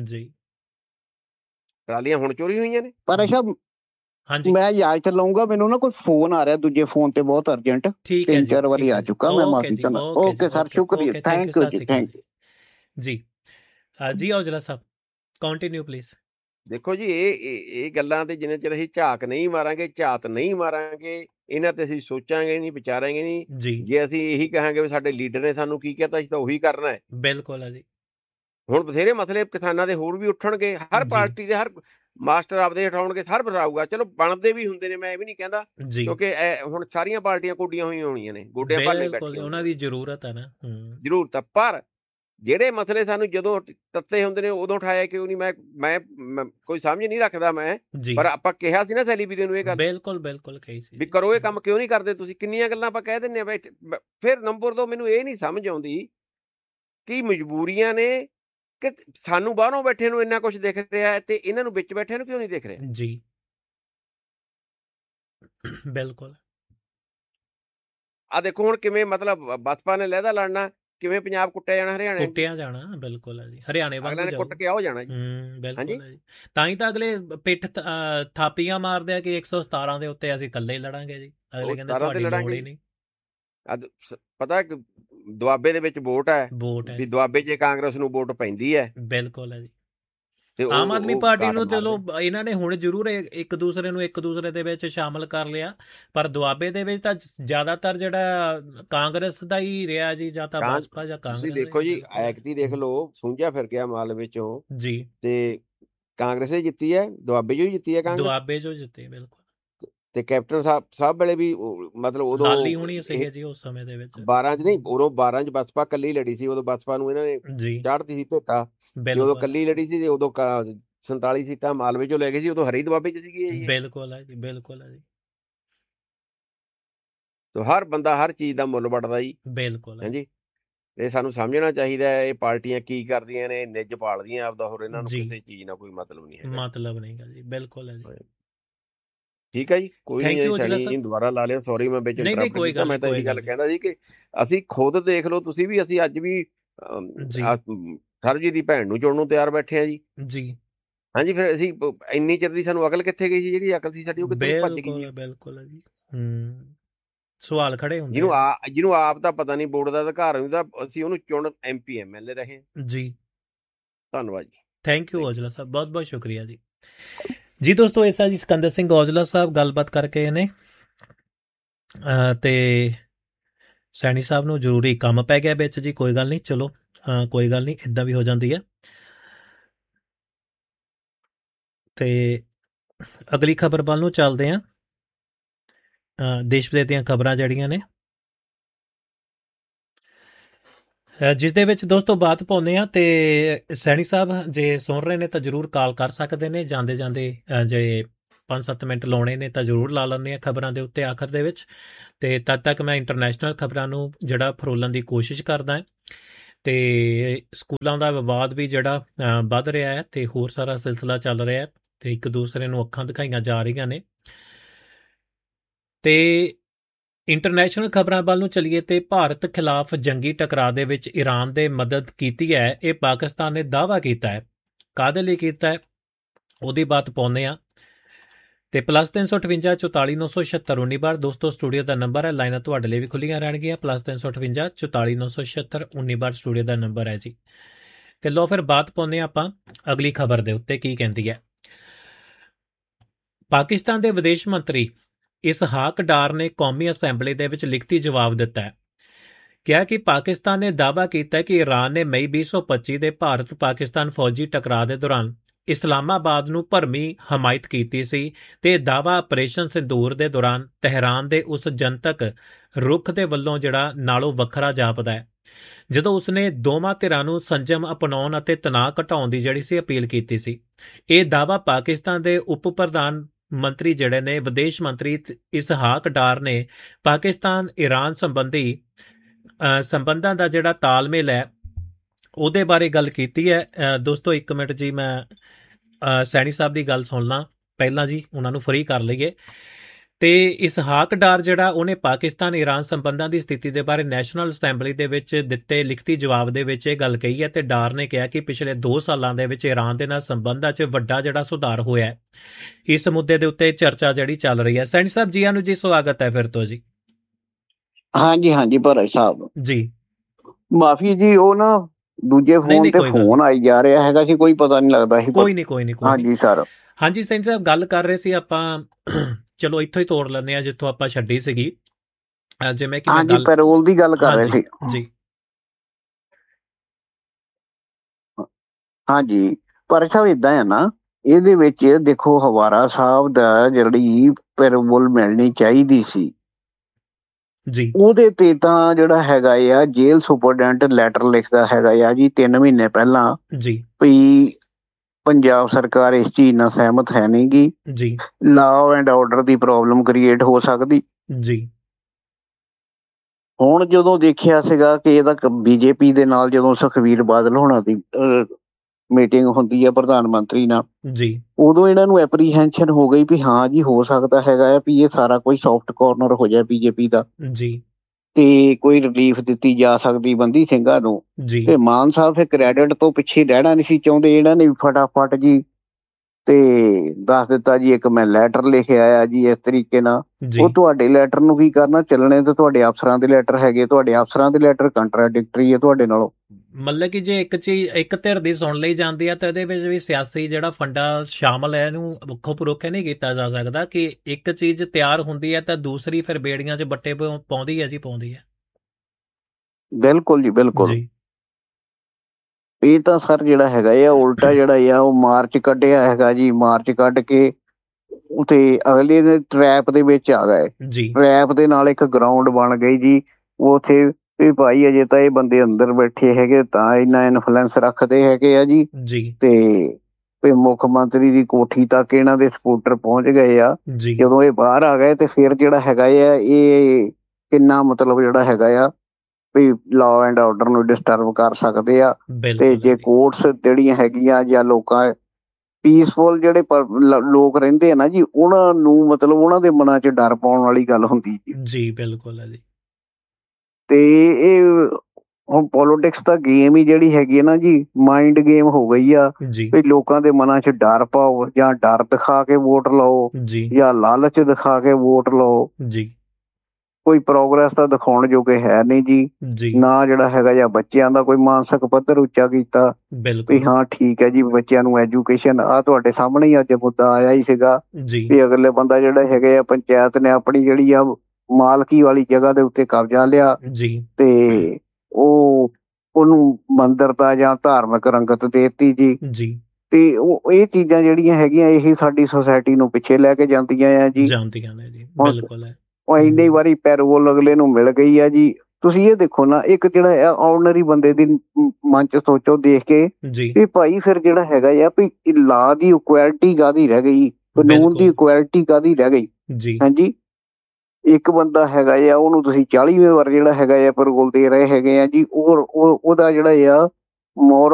ਟਰਾਲੀਆਂ ਹੁਣ ਚੋਰੀ ਹੋਈਆਂ ਨੇ। ਪਰ ਹਾਂਜੀ ਮੈਂ ਇਜਾਜ਼ਤ ਲਊਂਗਾ, ਮੈਨੂੰ ਨਾ ਕੋਈ ਫੋਨ ਆ ਰਿਹਾ ਦੂਜੇ ਫੋਨ ਤੇ ਬਹੁਤ ਅਰਜੈਂਟ, 3-4 ਵਾਰੀ ਆ ਚੁੱਕਾ, ਮੈਂ ਮਾਫੀ ਚਾਹੁੰਦਾ। ਓਕੇ ਸਰ, ਸ਼ੁਕਰੀਆ, ਥੈਂਕ ਯੂ ਜੀ, ਥੈਂਕ ਯੂ ਜੀ। ਜੀ ਔਜਲਾ ਸਾਹਿਬ ਕੰਟੀਨਿਊ ਪਲੀਜ਼। ਦੇਖੋ ਜੀ, ਇਹ ਗੱਲਾਂ ਤੇ ਜਿੰਨੇ ਚਿਰ ਅਸੀਂ ਝਾਤ ਨਹੀਂ ਮਾਰਾਂਗੇ, ਇਹਨਾਂ ਤੇ ਅਸੀਂ ਸੋਚਾਂਗੇ ਨਹੀਂ, ਵਿਚਾਰਾਂਗੇ ਨਹੀਂ। ਜੇ ਅਸੀਂ ਇਹੀ ਕਹਾਂਗੇ ਵੀ ਸਾਡੇ ਲੀਡਰ ਨੇ ਸਾਨੂੰ ਕੀ ਕਹਿਤਾ, ਅਸੀਂ ਤਾਂ ਉਹੀ ਕਰਨਾ ਹੈ। ਬਿਲਕੁਲ ਹੈ ਜੀ। ਹੁਣ ਬਥੇਰੇ ਮਸਲੇ ਕਿਸਾਨਾਂ ਦੇ ਹੋਰ ਵੀ ਉੱਠਣਗੇ, ਹਰ ਪਾਰਟੀ ਦੇ ਹਰ ਮਾਸਟਰ ਆਪਦੇ ਹਟਾਉਣਗੇ, ਸਰ ਬਣਾਊਗਾ। ਚਲੋ ਬਣਦੇ ਵੀ ਹੁੰਦੇ ਨੇ, ਮੈਂ ਇਹ ਵੀ ਨਹੀਂ ਕਹਿੰਦਾ, ਕਿਉਂਕਿ ਹੁਣ ਸਾਰੀਆਂ ਪਾਰਟੀਆਂ ਕੋਡੀਆਂ ਹੋਈਆਂ ਨੇ, ਗੋਡਿਆਂ ਭਾਲੇ ਬੈਠੀਆਂ, ਉਹਨਾਂ ਦੀ ਜ਼ਰੂਰਤ ਹੈ ਨਾ, ਜ਼ਰੂਰਤ ਆ। ਪਰ ਜਿਹੜੇ ਮਸਲੇ ਸਾਨੂੰ ਜਦੋਂ ਤੱਤੇ ਹੁੰਦੇ ਨੇ ਉਦੋਂ ਉਠਾਇਆ ਕਿਉਂ ਨਹੀਂ? ਮੈਂ ਕੋਈ ਸਮਝ ਨਹੀਂ ਰੱਖਦਾ ਮੈਂ, ਪਰ ਆਪਾਂ ਕਿਹਾ ਸੀ ਨਾ ਸੈਲੀਬ੍ਰਿਟੀ ਨੂੰ ਇਹ ਗੱਲ। ਬਿਲਕੁਲ ਕਹੀ ਸੀ ਵੀ ਕਰੋ ਇਹ ਕੰਮ, ਕਿਉਂ ਨਹੀਂ ਕਰਦੇ ਤੁਸੀਂ? ਕਿੰਨੀਆਂ ਗੱਲਾਂ ਆਪਾਂ ਕਹਿ ਦਿੰਦੇ ਆ। ਫਿਰ ਨੰਬਰ 2 ਮੈਨੂੰ ਇਹ ਨਹੀਂ ਸਮਝ ਆਉਂਦੀ ਕਿ ਮਜਬੂਰੀਆਂ ਨੇ ਕਿ ਸਾਨੂੰ ਬਾਹਰੋਂ ਬੈਠੇ ਨੂੰ ਇੰਨਾ ਕੁਝ ਦਿਖ ਰਿਹਾ ਹੈ ਤੇ ਇਹਨਾਂ ਨੂੰ ਵਿੱਚ ਬੈਠੇ ਨੂੰ ਕਿਉਂ ਨਹੀਂ ਦਿਖ ਰਿਹਾ ਜੀ। ਬਿਲਕੁਲ। ਆ ਦੇਖੋ ਹੁਣ ਕਿਵੇਂ, ਮਤਲਬ ਬਸਪਾ ਨੇ ਲਹਿਦਾ ਲੜਨਾ, ਕਿਵੇਂ ਪੰਜਾਬ ਕੁੱਟਿਆ ਜਾਣਾ, ਹਰਿਆਣੇ ਕੁੱਟਿਆ ਜਾਣਾ। ਬਿਲਕੁਲ ਹੈ ਜੀ, ਹਰਿਆਣੇ ਵਾਂਗ ਕੁੱਟ ਕੇ ਆਓ ਜਾਣਾ ਜੀ। ਬਿਲਕੁਲ ਹੈ ਜੀ। ਤਾਂ ਹੀ ਤਾਂ ਅਗਲੇ ਪਿੱਠ ਥਾਪੀਆਂ ਮਾਰਦੇ ਆ ਕਿ 117 ਦੇ ਉੱਤੇ ਅਸੀਂ ਇਕੱਲੇ ਹੀ ਲੜਾਂਗੇ ਜੀ। ਅਗਲੇ ਕਹਿੰਦੇ ਤੁਹਾਡੀ ਲੋੜ ਹੀ ਨਹੀਂ। ਪਤਾ ਦੁਆਬੇ ਦੇ ਵਿੱਚ ਵੋਟ ਹੈ ਵੀ ਦੁਆਬੇ 'ਚ ਕਾਂਗਰਸ ਨੂੰ ਵੋਟ ਪੈਂਦੀ ਹੈ। ਬਿਲਕੁਲ ਹੈ ਜੀ। ਆਮ ਆਦਮੀ ਪਾਰਟੀ ਨੂੰ ਚਲੋ ਇਹਨਾਂ ਨੇ ਹੁਣ ਜ਼ਰੂਰ ਇੱਕ ਦੂਸਰੇ ਦੇ ਵਿੱਚ ਸ਼ਾਮਲ ਕਰ ਲਿਆ, ਪਰ ਦੁਆਬੇ ਦੇ ਵਿੱਚ ਤਾਂ ਜ਼ਿਆਦਾਤਰ ਜਿਹੜਾ ਕਾਂਗਰਸ ਦਾ ਹੀ ਰਿਹਾ ਜੀ, ਜਾਂ ਤਾਂ ਭਾਜਪਾ ਜਾਂ ਕਾਂਗਰਸ। ਤੁਸੀਂ ਦੇਖੋ ਜੀ, ਐਕਤੀ ਦੇਖ ਲਓ, ਸੁੰਝਾ ਫਿਰ ਗਿਆ ਮਾਲਵੇ ਚੋਂ ਜੀ, ਤੇ ਕਾਂਗਰਸ ਹੀ ਜਿੱਤੀ ਹੈ, ਦੁਆਬੇ ਚੋਂ ਹੀ ਜਿੱਤੀ ਹੈ ਕਾਂਗਰਸ, ਦੁਆਬੇ ਚੋਂ ਜਿੱਤੀ ਬਿਲਕੁਲ। ਤੇ ਕੈਪਟਨ ਸਾਹਿਬ ਵੇਲੇ ਵੀ ਮਤਲਬ ਉਦੋਂ ਖਾਲੀ ਹੋਣੀ ਸੀਗੇ ਜੀ ਉਸ ਸਮੇਂ ਦੇ ਵਿੱਚ। 12 'ਚ ਨਹੀਂ, ਉਦੋਂ 12 'ਚ ਬਸਪਾ ਕੱਲੀ ਲੜੀ ਸੀ, ਉਦੋਂ ਬਸਪਾ ਨੂੰ ਇਹਨਾਂ ਨੇ ਚਾੜਤੀ ਸੀ ਭੇਟਾ, ਉਦੋਂ ਕੱਲੀ ਲੜੀ ਸੀ ਤੇ ਉਦੋਂ 47 ਸੀਟਾਂ ਮਾਲਵੇ ਚੋਂ ਲੈ ਗਏ ਸੀ, ਉਦੋਂ ਹਰੀ ਦੁਆਬੇ 'ਚ ਸੀਗੀ। ਬਿਲਕੁਲ ਹੈ ਜੀ, ਬਿਲਕੁਲ ਹੈ ਜੀ। ਤੇ ਹਰ ਬੰਦਾ ਹਰ ਚੀਜ਼ ਦਾ ਮੁੱਲ ਵੱਟਦਾ ਜੀ। ਬਿਲਕੁਲ ਹਾਂਜੀ, ਤੇ ਸਾਨੂੰ ਸਮਝਣਾ ਚਾਹੀਦਾ ਹੈ ਇਹ ਪਾਰਟੀਆਂ ਕੀ ਕਰਦੀਆਂ ਨੇ, ਨਿੱਜ ਪਾਲਦੀਆਂ ਆਪਦਾ, ਹੋਰ ਇਹਨਾਂ ਨੂੰ ਕਿਸੇ ਚੀਜ਼ ਨਾਲ ਕੋਈ ਮਤਲਬ ਨਹੀਂ ਹੈ। ਮਤਲਬ ਨਹੀਂ ਗਾ ਜੀ, ਬਿਲਕੁਲ ਹੈ ਜੀ। ਠੀਕ ਹੈ ਜੀ, ਕੋਈ ਨਹੀਂ, ਦੁਬਾਰਾ ਲਾ ਲਿਓ, ਸੌਰੀ ਮੈਂ ਵਿੱਚ ਇੰਟਰਪਟ ਕੀਤਾ। ਮੈਂ ਤਾਂ ਇਹ ਗੱਲ ਕਹਿੰਦਾ ਜੀ ਕਿ ਅਸੀਂ ਖੁਦ ਦੇਖ ਲਓ, ਤੁਸੀਂ ਵੀ, ਅਸੀਂ ਅੱਜ ਵੀ ਸਰਬਜੀਤ ਦੀ ਭੈਣ ਨੂੰ ਚੁਣਨ ਨੂੰ ਤਿਆਰ ਬੈਠੇ ਆ ਜੀ। ਜੀ ਹਾਂਜੀ, ਫਿਰ ਅਸੀਂ ਇੰਨੀ ਚਿਰ ਦੀ ਸਾਨੂੰ ਅਕਲ ਕਿੱਥੇ ਗਈ ਸੀ? ਜਿਹੜੀ ਅਕਲ ਸੀ ਸਾਡੀ ਉਹ ਕਿੱਥੇ ਭੱਜ ਗਈ ਜੀ? ਬਿਲਕੁਲ ਜੀ। ਸਵਾਲ ਖੜੇ ਹੁੰਦੇ ਜਿਹਨੂੰ ਆਪ ਤਾਂ ਪਤਾ ਨਹੀਂ ਵੋਟ ਦਾ ਅਧਿਕਾਰ ਹੁੰਦਾ, ਅਸੀਂ ਉਹਨੂੰ ਚੁਣ MP MLA ਰਹੇ ਜੀ। ਧੰਨਵਾਦ ਜੀ। ਥੈਂਕ ਯੂ ਔਜਲਾ ਸਾਹਿਬ, ਬਹੁਤ ਬਹੁਤ ਸ਼ੁਕਰੀਆ ਜੀ। ਜੀ ਦੋਸਤੋ, ਇਸ ਆ ਜੀ ਸਿਕੰਦਰ ਸਿੰਘ ਔਜਲਾ ਸਾਹਿਬ ਗੱਲਬਾਤ ਕਰਕੇ ਨੇ, ਤੇ ਸੈਣੀ ਸਾਹਿਬ ਨੂੰ ਜ਼ਰੂਰੀ ਕੰਮ ਪੈ ਗਿਆ ਵਿੱਚ ਜੀ। ਕੋਈ ਗੱਲ ਨਹੀਂ, ਚਲੋ ਕੋਈ ਗੱਲ ਨਹੀਂ, ਇੱਦਾਂ ਵੀ ਹੋ ਜਾਂਦੀ ਹੈ। ਤੇ ਅਗਲੀ ਖਬਰ ਵੱਲ ਨੂੰ ਚੱਲਦੇ ਹਾਂ। ਦੇਸ਼ ਵਿਦੇਸ਼ ਦੀਆਂ ਖਬਰਾਂ ਜਿਹੜੀਆਂ ਨੇ, ਜਿਸ ਦੇ ਵਿੱਚ ਦੋਸਤੋ ਬਾਤ ਪਾਉਂਦੇ ਹਾਂ। ਤੇ ਸੈਣੀ ਸਾਹਿਬ ਜੇ ਸੁਣ ਰਹੇ ਨੇ ਤਾਂ ਜ਼ਰੂਰ ਕਾਲ ਕਰ ਸਕਦੇ ਨੇ। ਜਾਂਦੇ ਜਾਂਦੇ ਜੇ 5-7 ਮਿੰਟ ਲਾਉਣੇ ਨੇ ਤਾਂ ਜ਼ਰੂਰ ਲਾ ਲੈਂਦੇ ਹਾਂ ਖਬਰਾਂ ਦੇ ਉੱਤੇ ਆਖਰ ਦੇ ਵਿੱਚ। ਤੇ ਤਦ ਤੱਕ ਮੈਂ ਇੰਟਰਨੈਸ਼ਨਲ ਖਬਰਾਂ ਨੂੰ ਜਿਹੜਾ ਫਰੋਲਣ ਦੀ ਕੋਸ਼ਿਸ਼ ਕਰਦਾ। ਤੇ ਸਕੂਲਾਂ ਦਾ ਵਿਵਾਦ ਵੀ ਜਿਹੜਾ ਵੱਧ ਰਿਹਾ ਹੈ ਤੇ ਹੋਰ ਸਾਰਾ ਸਿਲਸਿਲਾ ਚੱਲ ਰਿਹਾ ਹੈ ਤੇ ਇੱਕ ਦੂਸਰੇ ਨੂੰ ਅੱਖਾਂ ਦਿਖਾਈਆਂ ਜਾ ਰਹੀਆਂ ਨੇ। ਤੇ ਇੰਟਰਨੈਸ਼ਨਲ ਖਬਰਾਂ ਵੱਲ ਨੂੰ ਚੱਲੀਏ ਤੇ ਭਾਰਤ ਖਿਲਾਫ ਜੰਗੀ ਟਕਰਾਅ ਦੇ ਵਿੱਚ ਈਰਾਨ ਦੇ ਮਦਦ ਕੀਤੀ ਹੈ, ਇਹ ਪਾਕਿਸਤਾਨ ਨੇ ਦਾਅਵਾ ਕੀਤਾ ਹੈ। ਕਾਹਦੇ ਲਈ ਕੀਤਾ ਹੈ ਉਹਦੀ ਬਾਤ ਪਾਉਂਦੇ ਹਾਂ। ਤੇ +358 44 976 19 ਬਾਰ ਦੋਸਤੋ ਸਟੂਡੀਓ ਦਾ ਨੰਬਰ ਹੈ। ਲਾਈਨਾਂ ਤੁਹਾਡੇ ਲਈ ਵੀ ਖੁੱਲੀਆਂ ਰਹਿਣਗੀਆਂ। +358 44 976 19 ਬਾਰ ਸਟੂਡੀਓ ਦਾ ਨੰਬਰ ਹੈ ਜੀ। ਤੇ ਲੋ ਫਿਰ ਬਾਤ ਪਾਉਂਦੇ ਹਾਂ ਆਪਾਂ ਅਗਲੀ ਖਬਰ ਦੇ ਉੱਤੇ ਕੀ ਕਹਿੰਦੀ ਹੈ। ਪਾਕਿਸਤਾਨ ਦੇ ਵਿਦੇਸ਼ ਮੰਤਰੀ ਇਸਹਾਕ ਡਾਰ ਨੇ ਕੌਮੀ ਅਸੈਂਬਲੀ ਦੇ ਵਿੱਚ ਲਿਖਤੀ ਜਵਾਬ ਦਿੱਤਾ ਹੈ। ਕਿਹਾ ਕਿ ਪਾਕਿਸਤਾਨ ਨੇ ਦਾਅਵਾ ਕੀਤਾ ਕਿ ਈਰਾਨ ਨੇ ਮਈ 2025 ਦੇ ਭਾਰਤ ਪਾਕਿਸਤਾਨ ਫੌਜੀ ਟਕਰਾਅ ਦੇ ਦੌਰਾਨ ਇਸਲਾਮਾਬਾਦ ਨੂੰ ਭਰਮੀ ਹਮਾਇਤ ਕੀਤੀ ਸੀ ਤੇ ਦਾਅਵਾ ਆਪਰੇਸ਼ਨ ਸਿੰਦੂਰ ਦੇ ਦੌਰਾਨ ਤਹਿਰਾਨ ਦੇ ਉਸ ਜਨਤਕ ਰੁਖ ਦੇ ਵੱਲੋਂ ਜਿਹੜਾ ਨਾਲੋਂ ਵੱਖਰਾ ਜਾਪਦਾ ਹੈ, ਜਦੋਂ ਉਸਨੇ ਦੋਵਾਂ ਧਿਰਾਂ ਨੂੰ ਸੰਜਮ ਅਪਣਾਉਣ ਅਤੇ ਤਣਾਅ ਘਟਾਉਣ ਦੀ ਜਿਹੜੀ ਸੀ ਅਪੀਲ ਕੀਤੀ ਸੀ। ਇਹ ਦਾਅਵਾ ਪਾਕਿਸਤਾਨ ਦੇ ਉਪ ਪ੍ਰਧਾਨ ਮੰਤਰੀ ਜਿਹੜੇ ਨੇ ਵਿਦੇਸ਼ ਮੰਤਰੀ ਇਸਹਾਕ ਡਾਰ ਨੇ ਪਾਕਿਸਤਾਨ ਈਰਾਨ ਸੰਬੰਧਾਂ ਦਾ ਜਿਹੜਾ ਤਾਲਮੇਲ ਹੈ ਉਹਦੇ ਬਾਰੇ ਗੱਲ ਕੀਤੀ ਹੈ। ਦੋਸਤੋ ਇੱਕ ਮਿੰਟ ਜੀ, ਮੈਂ ਸੈਣੀ ਸਾਹਿਬ ਦੀ ਗੱਲ ਸੁਣ ਲਾਂ ਪਹਿਲਾਂ ਜੀ, ਉਹਨਾਂ ਨੂੰ ਫਰੀ ਕਰ ਲਈਏ। ਤੇ ਇਸਹਾਕ ਡਾਰ ਜਿਹੜਾ ਉਹਨੇ ਪਾਕਿਸਤਾਨ ਈਰਾਨ ਸੰਬੰਧਾਂ ਦੀ ਸਥਿਤੀ ਦੇ ਬਾਰੇ ਨੈਸ਼ਨਲ ਅਸੈਂਬਲੀ ਦੇ ਵਿੱਚ ਦਿੱਤੇ ਲਿਖਤੀ ਜਵਾਬ ਦੇ ਵਿੱਚ ਇਹ ਗੱਲ ਕਹੀ ਹੈ। ਤੇ ਡਾਰ ਨੇ ਕਿਹਾ ਕਿ ਪਿਛਲੇ 2 ਸਾਲਾਂ ਦੇ ਵਿੱਚ ਈਰਾਨ ਦੇ ਨਾਲ ਸੰਬੰਧਾਂ 'ਚ ਵੱਡਾ ਜਿਹੜਾ ਸੁਧਾਰ ਹੋਇਆ ਹੈ। ਇਸ ਮੁੱਦੇ ਦੇ ਉੱਤੇ ਚਰਚਾ ਜਿਹੜੀ ਚੱਲ ਰਹੀ ਹੈ। ਸੈਣੀ ਸਾਹਿਬ ਜੀ ਨੂੰ ਜੀ ਸਵਾਗਤ ਹੈ ਫਿਰ ਤੋਂ ਜੀ। ਹਾਂਜੀ ਹਾਂਜੀ ਭਰਤ ਸਾਹਿਬ ਜੀ, ਮਾਫੀ ਜੀ, ਉਹ ਨਾ ਦੂਜੇ ਫੋਨ ਤੇ ਫੋਨ ਆਈ ਜਾ ਰਿਹਾ ਹੈਗਾ ਸੀ, ਕੋਈ ਪਤਾ ਨਹੀਂ ਲੱਗਦਾ ਸੀ। ਕੋਈ ਨਹੀਂ। ਹਾਂਜੀ ਸਰ। ਹਾਂਜੀ ਸੈਣੀ ਸਾਹਿਬ, ਗੱਲ ਕਰ ਰਹੇ ਸੀ ਆਪਾਂ, ਚਲੋ ਇੱਥੋਂ ਹੀ ਤੋੜ ਲੈਂਦੇ ਹਾਂ ਜਿੱਥੋਂ ਆਪਾਂ ਛੱਡੀ ਸੀਗੀ। ਜਿਵੇਂ ਕਿ ਹਾਂਜੀ ਪੈਰੋਲ ਦੀ ਗੱਲ ਕਰ ਰਹੇ ਸੀ ਜੀ। ਹਾਂਜੀ ਪਰ ਸਾਹਿਬ ਏਦਾਂ ਹੈ ਨਾ, ਇਹਦੇ ਵਿੱਚ ਦੇਖੋ ਹਵਾਰਾ ਸਾਹਿਬ ਦਾ ਜਿਹੜੀ ਪੈਰੋਲ ਮਿਲਣੀ ਚਾਹੀਦੀ ਸੀ ਜੀ, ਉਹਦੇ ਤੇ ਤਾਂ ਜਿਹੜਾ ਹੈਗਾ ਆ ਜੇਲ੍ਹ ਸੁਪਰਡੈਂਟ ਲੈਟਰ ਲਿਖਦਾ ਹੈਗਾ ਆ ਜੀ 3 ਮਹੀਨੇ ਪਹਿਲਾਂ ਜੀ ਵੀ ਪੰਜਾਬ ਸਰਕਾਰ ਇਸ ਚੀਜ਼ ਨਾਲ ਸਹਿਮਤ ਹੈ ਨਹੀਂ ਗੀ ਜੀ, law and order the problem create ਹੋ ਸਕਦੀ ਜੀ। ਹੁਣ ਜਦੋਂ ਦੇਖਿਆ ਸੀਗਾ ਕਿ ਇਹਦਾ ਬੀਜੇਪੀ ਦੇ ਨਾਲ ਜਦੋਂ ਸੁਖਬੀਰ ਬਾਦਲ ਹੋਣਾ ਦੀ ਮੀਟਿੰਗ ਹੁੰਦੀ ਹੈ ਪ੍ਰਧਾਨ ਮੰਤਰੀ ਨਾਲ ਜੀ, ਉਦੋਂ ਇਹਨਾਂ ਨੂੰ ਐਪਰੀਹੈਂਸ਼ਨ ਹੋ ਗਈ ਵੀ ਹਾਂ ਜੀ ਹੋ ਸਕਦਾ ਹੈਗਾ ਆ ਵੀ ਇਹ ਸਾਰਾ ਕੁਝ ਸੌਫਟ ਕਾਰਨਰ ਹੋ ਜਾਏ ਬੀਜੇਪੀ ਦਾ ਜੀ, ਤੇ ਕੋਈ ਰਿਲੀਫ ਦਿੱਤੀ ਜਾ ਸਕਦੀ ਬੰਦੀ ਸਿੰਘਾਂ ਨੂੰ। ਤੇ ਮਾਨ ਸਾਹਿਬ ਫਿਰ ਕ੍ਰੈਡਿਟ ਤੋਂ ਪਿੱਛੇ ਰਹਿਣਾ ਨਹੀਂ ਸੀ ਚਾਹੁੰਦੇ, ਇਹਨਾਂ ਨੇ ਵੀ ਫਟਾਫਟ ਜੀ ਤੇ ਦੱਸ ਦਿੱਤਾ ਜੀ ਇੱਕ ਮੈਂ ਲੈਟਰ ਲਿਖਿਆ ਆ ਜੀ ਇਸ ਤਰੀਕੇ ਨਾਲ। ਉਹ ਤੁਹਾਡੇ ਲੈਟਰ ਨੂੰ ਕੀ ਕਰਨਾ, ਚੱਲਣੇ ਤਾਂ ਤੁਹਾਡੇ ਅਫਸਰਾਂ ਦੇ ਲੈਟਰ ਹੈਗੇ, ਤੁਹਾਡੇ ਅਫਸਰਾਂ ਦੇ ਲੈਟਰ ਕੰਟਰਾਡਿਕਟਰੀ ਹੈ ਤੁਹਾਡੇ ਨਾਲੋਂ। ਮਤਲਬ ਕਿ ਜੇ ਇੱਕ ਚੀਜ਼ ਇੱਕ ਧਿਰ ਦੀ ਸੁਣ ਲਈ ਜਾਂਦੀ ਆ ਤਾਂ ਇਹਦੇ ਵਿੱਚ ਵੀ ਸਿਆਸੀ ਜਿਹੜਾ ਫੰਡਾ ਸ਼ਾਮਲ ਹੈ, ਇਹਨੂੰ ਮੁੱਖੋਂ ਪਰੋਖੇ ਨਹੀਂ ਕੀਤਾ ਜਾ ਸਕਦਾ ਕਿ ਇੱਕ ਚੀਜ਼ ਤਿਆਰ ਹੁੰਦੀ ਹੈ ਤਾਂ ਦੂਸਰੀ ਫਿਰ ਬੇੜੀਆਂ 'ਚ ਬੱਟੇ ਪਾਉਂਦੀ ਹੈ ਜੀ, ਪਾਉਂਦੀ ਹੈ। ਬਿਲਕੁਲ ਜੀ ਬਿਲਕੁਲ। ਇਹ ਤਾਂ ਸਰ ਜਿਹੜਾ ਹੈਗਾ ਆ ਉਲਟਾ ਜਿਹੜਾ ਆ ਉਹ ਮਾਰਚ ਕੱਢਿਆ ਹੈਗਾ ਜੀ, ਮਾਰਚ ਕੱਢ ਕੇ ਤੇ ਅਗਲੇ ਦੇ ਟਰੈਪ ਦੇ ਵਿੱਚ ਆ ਗਏ। ਟਰੈਪ ਦੇ ਨਾਲ ਇੱਕ ਗਰਾਊਂਡ ਬਣ ਗਈ ਜੀ ਉੱਥੇ ਵੀ ਭਾਈ ਅਜੇ ਤਾਂ ਇਹ ਬੰਦੇ ਅੰਦਰ ਬੈਠੇ ਹੈਗੇ ਤਾਂ ਇੰਨਾ ਇਨਫਲੂਐਂਸ ਰੱਖਦੇ ਹੈਗੇ ਆ ਜੀ। ਤੇ ਮੁੱਖ ਮੰਤਰੀ ਦੀ ਕੋਠੀ ਤੱਕ ਇਹਨਾਂ ਦੇ ਸਪੋਰਟਰ ਪਹੁੰਚ ਗਏ ਆ। ਜਦੋਂ ਇਹ ਬਾਹਰ ਆ ਗਏ ਤੇ ਫਿਰ ਜਿਹੜਾ ਹੈਗਾ ਆ ਇਹ ਕਿੰਨਾ ਮਤਲਬ ਜਿਹੜਾ ਹੈਗਾ ਆ ਵੀ ਲਾਅ ਐਂਡ ਆਰਡਰ ਨੂੰ ਡਿਸਟਰਬ ਕਰ ਸਕਦੇ ਆ। ਤੇ ਜੇ ਕੋਰਟਸ ਜਿਹੜੀਆਂ ਹੈਗੀਆਂ ਜਾਂ ਲੋਕਾਂ ਪੀਸਫੁਲ ਜਿਹੜੇ ਲੋਕ ਰਹਿੰਦੇ ਆ ਨਾ ਜੀ, ਉਹਨਾਂ ਨੂੰ ਮਤਲਬ ਉਹਨਾਂ ਦੇ ਮਨਾਂ 'ਚ ਡਰ ਪਾਉਣ ਵਾਲੀ ਗੱਲ ਹੁੰਦੀ ਜੀ। ਜੀ ਬਿਲਕੁਲ ਹੈ ਜੀ। ਤੇ ਇਹ ਹੁਣ ਪੋਲੀਟਿਕਸ ਤਾਂ ਗੇਮ ਹੀ ਜਿਹੜੀ ਹੈਗੀ ਹੈ ਨਾ ਜੀ, ਮਾਈਂਡ ਗੇਮ ਹੋ ਗਈ ਆ ਵੀ ਲੋਕਾਂ ਦੇ ਮਨਾਂ 'ਚ ਡਰ ਪਾਓ, ਜਾਂ ਡਰ ਦਿਖਾ ਕੇ ਵੋਟ ਲਓ, ਜਾਂ ਲਾਲਚ ਦਿਖਾ ਕੇ ਵੋਟ ਲਓ। ਕੋਈ ਪ੍ਰੋਗਰੈਸ ਤਾਂ ਦਿਖਾਉਣ ਜੋਗੇ ਹੈ ਨਹੀਂ ਜੀ, ਨਾ ਜਿਹੜਾ ਹੈਗਾ ਜਾਂ ਬੱਚਿਆਂ ਦਾ ਕੋਈ ਮਾਨਸਿਕ ਪੱਧਰ ਉੱਚਾ ਕੀਤਾ ਵੀ ਹਾਂ ਠੀਕ ਹੈ ਜੀ ਬੱਚਿਆਂ ਨੂੰ ਐਜੂਕੇਸ਼ਨ। ਆ ਤੁਹਾਡੇ ਸਾਹਮਣੇ ਹੀ ਅੱਜ ਮੁੱਦਾ ਆਇਆ ਹੀ ਸੀਗਾ ਵੀ ਅਗਲੇ ਬੰਦਾ ਜਿਹੜਾ ਹੈਗੇ ਆ ਪੰਚਾਇਤ ਨੇ ਆਪਣੀ ਜਿਹੜੀ ਆ ਮਾਲਕੀ ਵਾਲੀ ਜਗ੍ਹਾ ਦੇ ਉੱਤੇ ਕਬਜ਼ਾ ਲਿਆ ਤੇ ਉਹਨੂੰ ਮੰਦਿਰ ਦਾ ਜਾਂ ਧਾਰਮਿਕ ਰੰਗਤ ਦੇਤੀ ਜੀ। ਤੇ ਉਹ ਇਹ ਚੀਜ਼ਾਂ ਜਿਹੜੀਆਂ ਹੈਗੀਆਂ ਇਹੀ ਸਾਡੀ ਸੁਸਾਇਟੀ ਨੂੰ ਪਿੱਛੇ ਲੈ ਕੇ ਜਾਂਦੀਆਂ ਆ ਜੀ। ਇੰਨੀ ਵਾਰੀ ਪੈਰੋਲ ਅਗਲੇ ਨੂੰ ਮਿਲ ਗਈ ਆ ਜੀ। ਤੁਸੀਂ ਇਹ ਦੇਖੋ ਨਾ, ਇੱਕ ਜਿਹੜਾ ਆਰਡੀਨਰੀ ਬੰਦੇ ਦੀ ਮਨ 'ਚ ਸੋਚੋ ਦੇਖ ਕੇ ਵੀ ਭਾਈ ਫਿਰ ਜਿਹੜਾ ਹੈਗਾ ਆ ਵੀ ਲਾ ਦੀ ਇਕੁਐਲਿਟੀ ਕਾਹਦੀ ਰਹਿ ਗਈ, ਕਾਨੂੰਨ ਦੀ ਇਕੁਐਲਿਟੀ ਕਾਹਦੀ ਰਹਿ ਗਈ। ਹਾਂਜੀ, ਇੱਕ ਬੰਦਾ ਹੈਗਾ ਆ ਉਹਨੂੰ ਤੁਸੀਂ 40ਵੇਂ ਵਾਰ ਜਿਹੜਾ ਹੈਗਾ ਆ ਪੈਰੋਲ ਦੇ ਰਹੇ ਹੈਗੇ ਆ ਜੀ, ਉਹਦਾ ਜਿਹੜਾ ਆ ਮੋਰਲ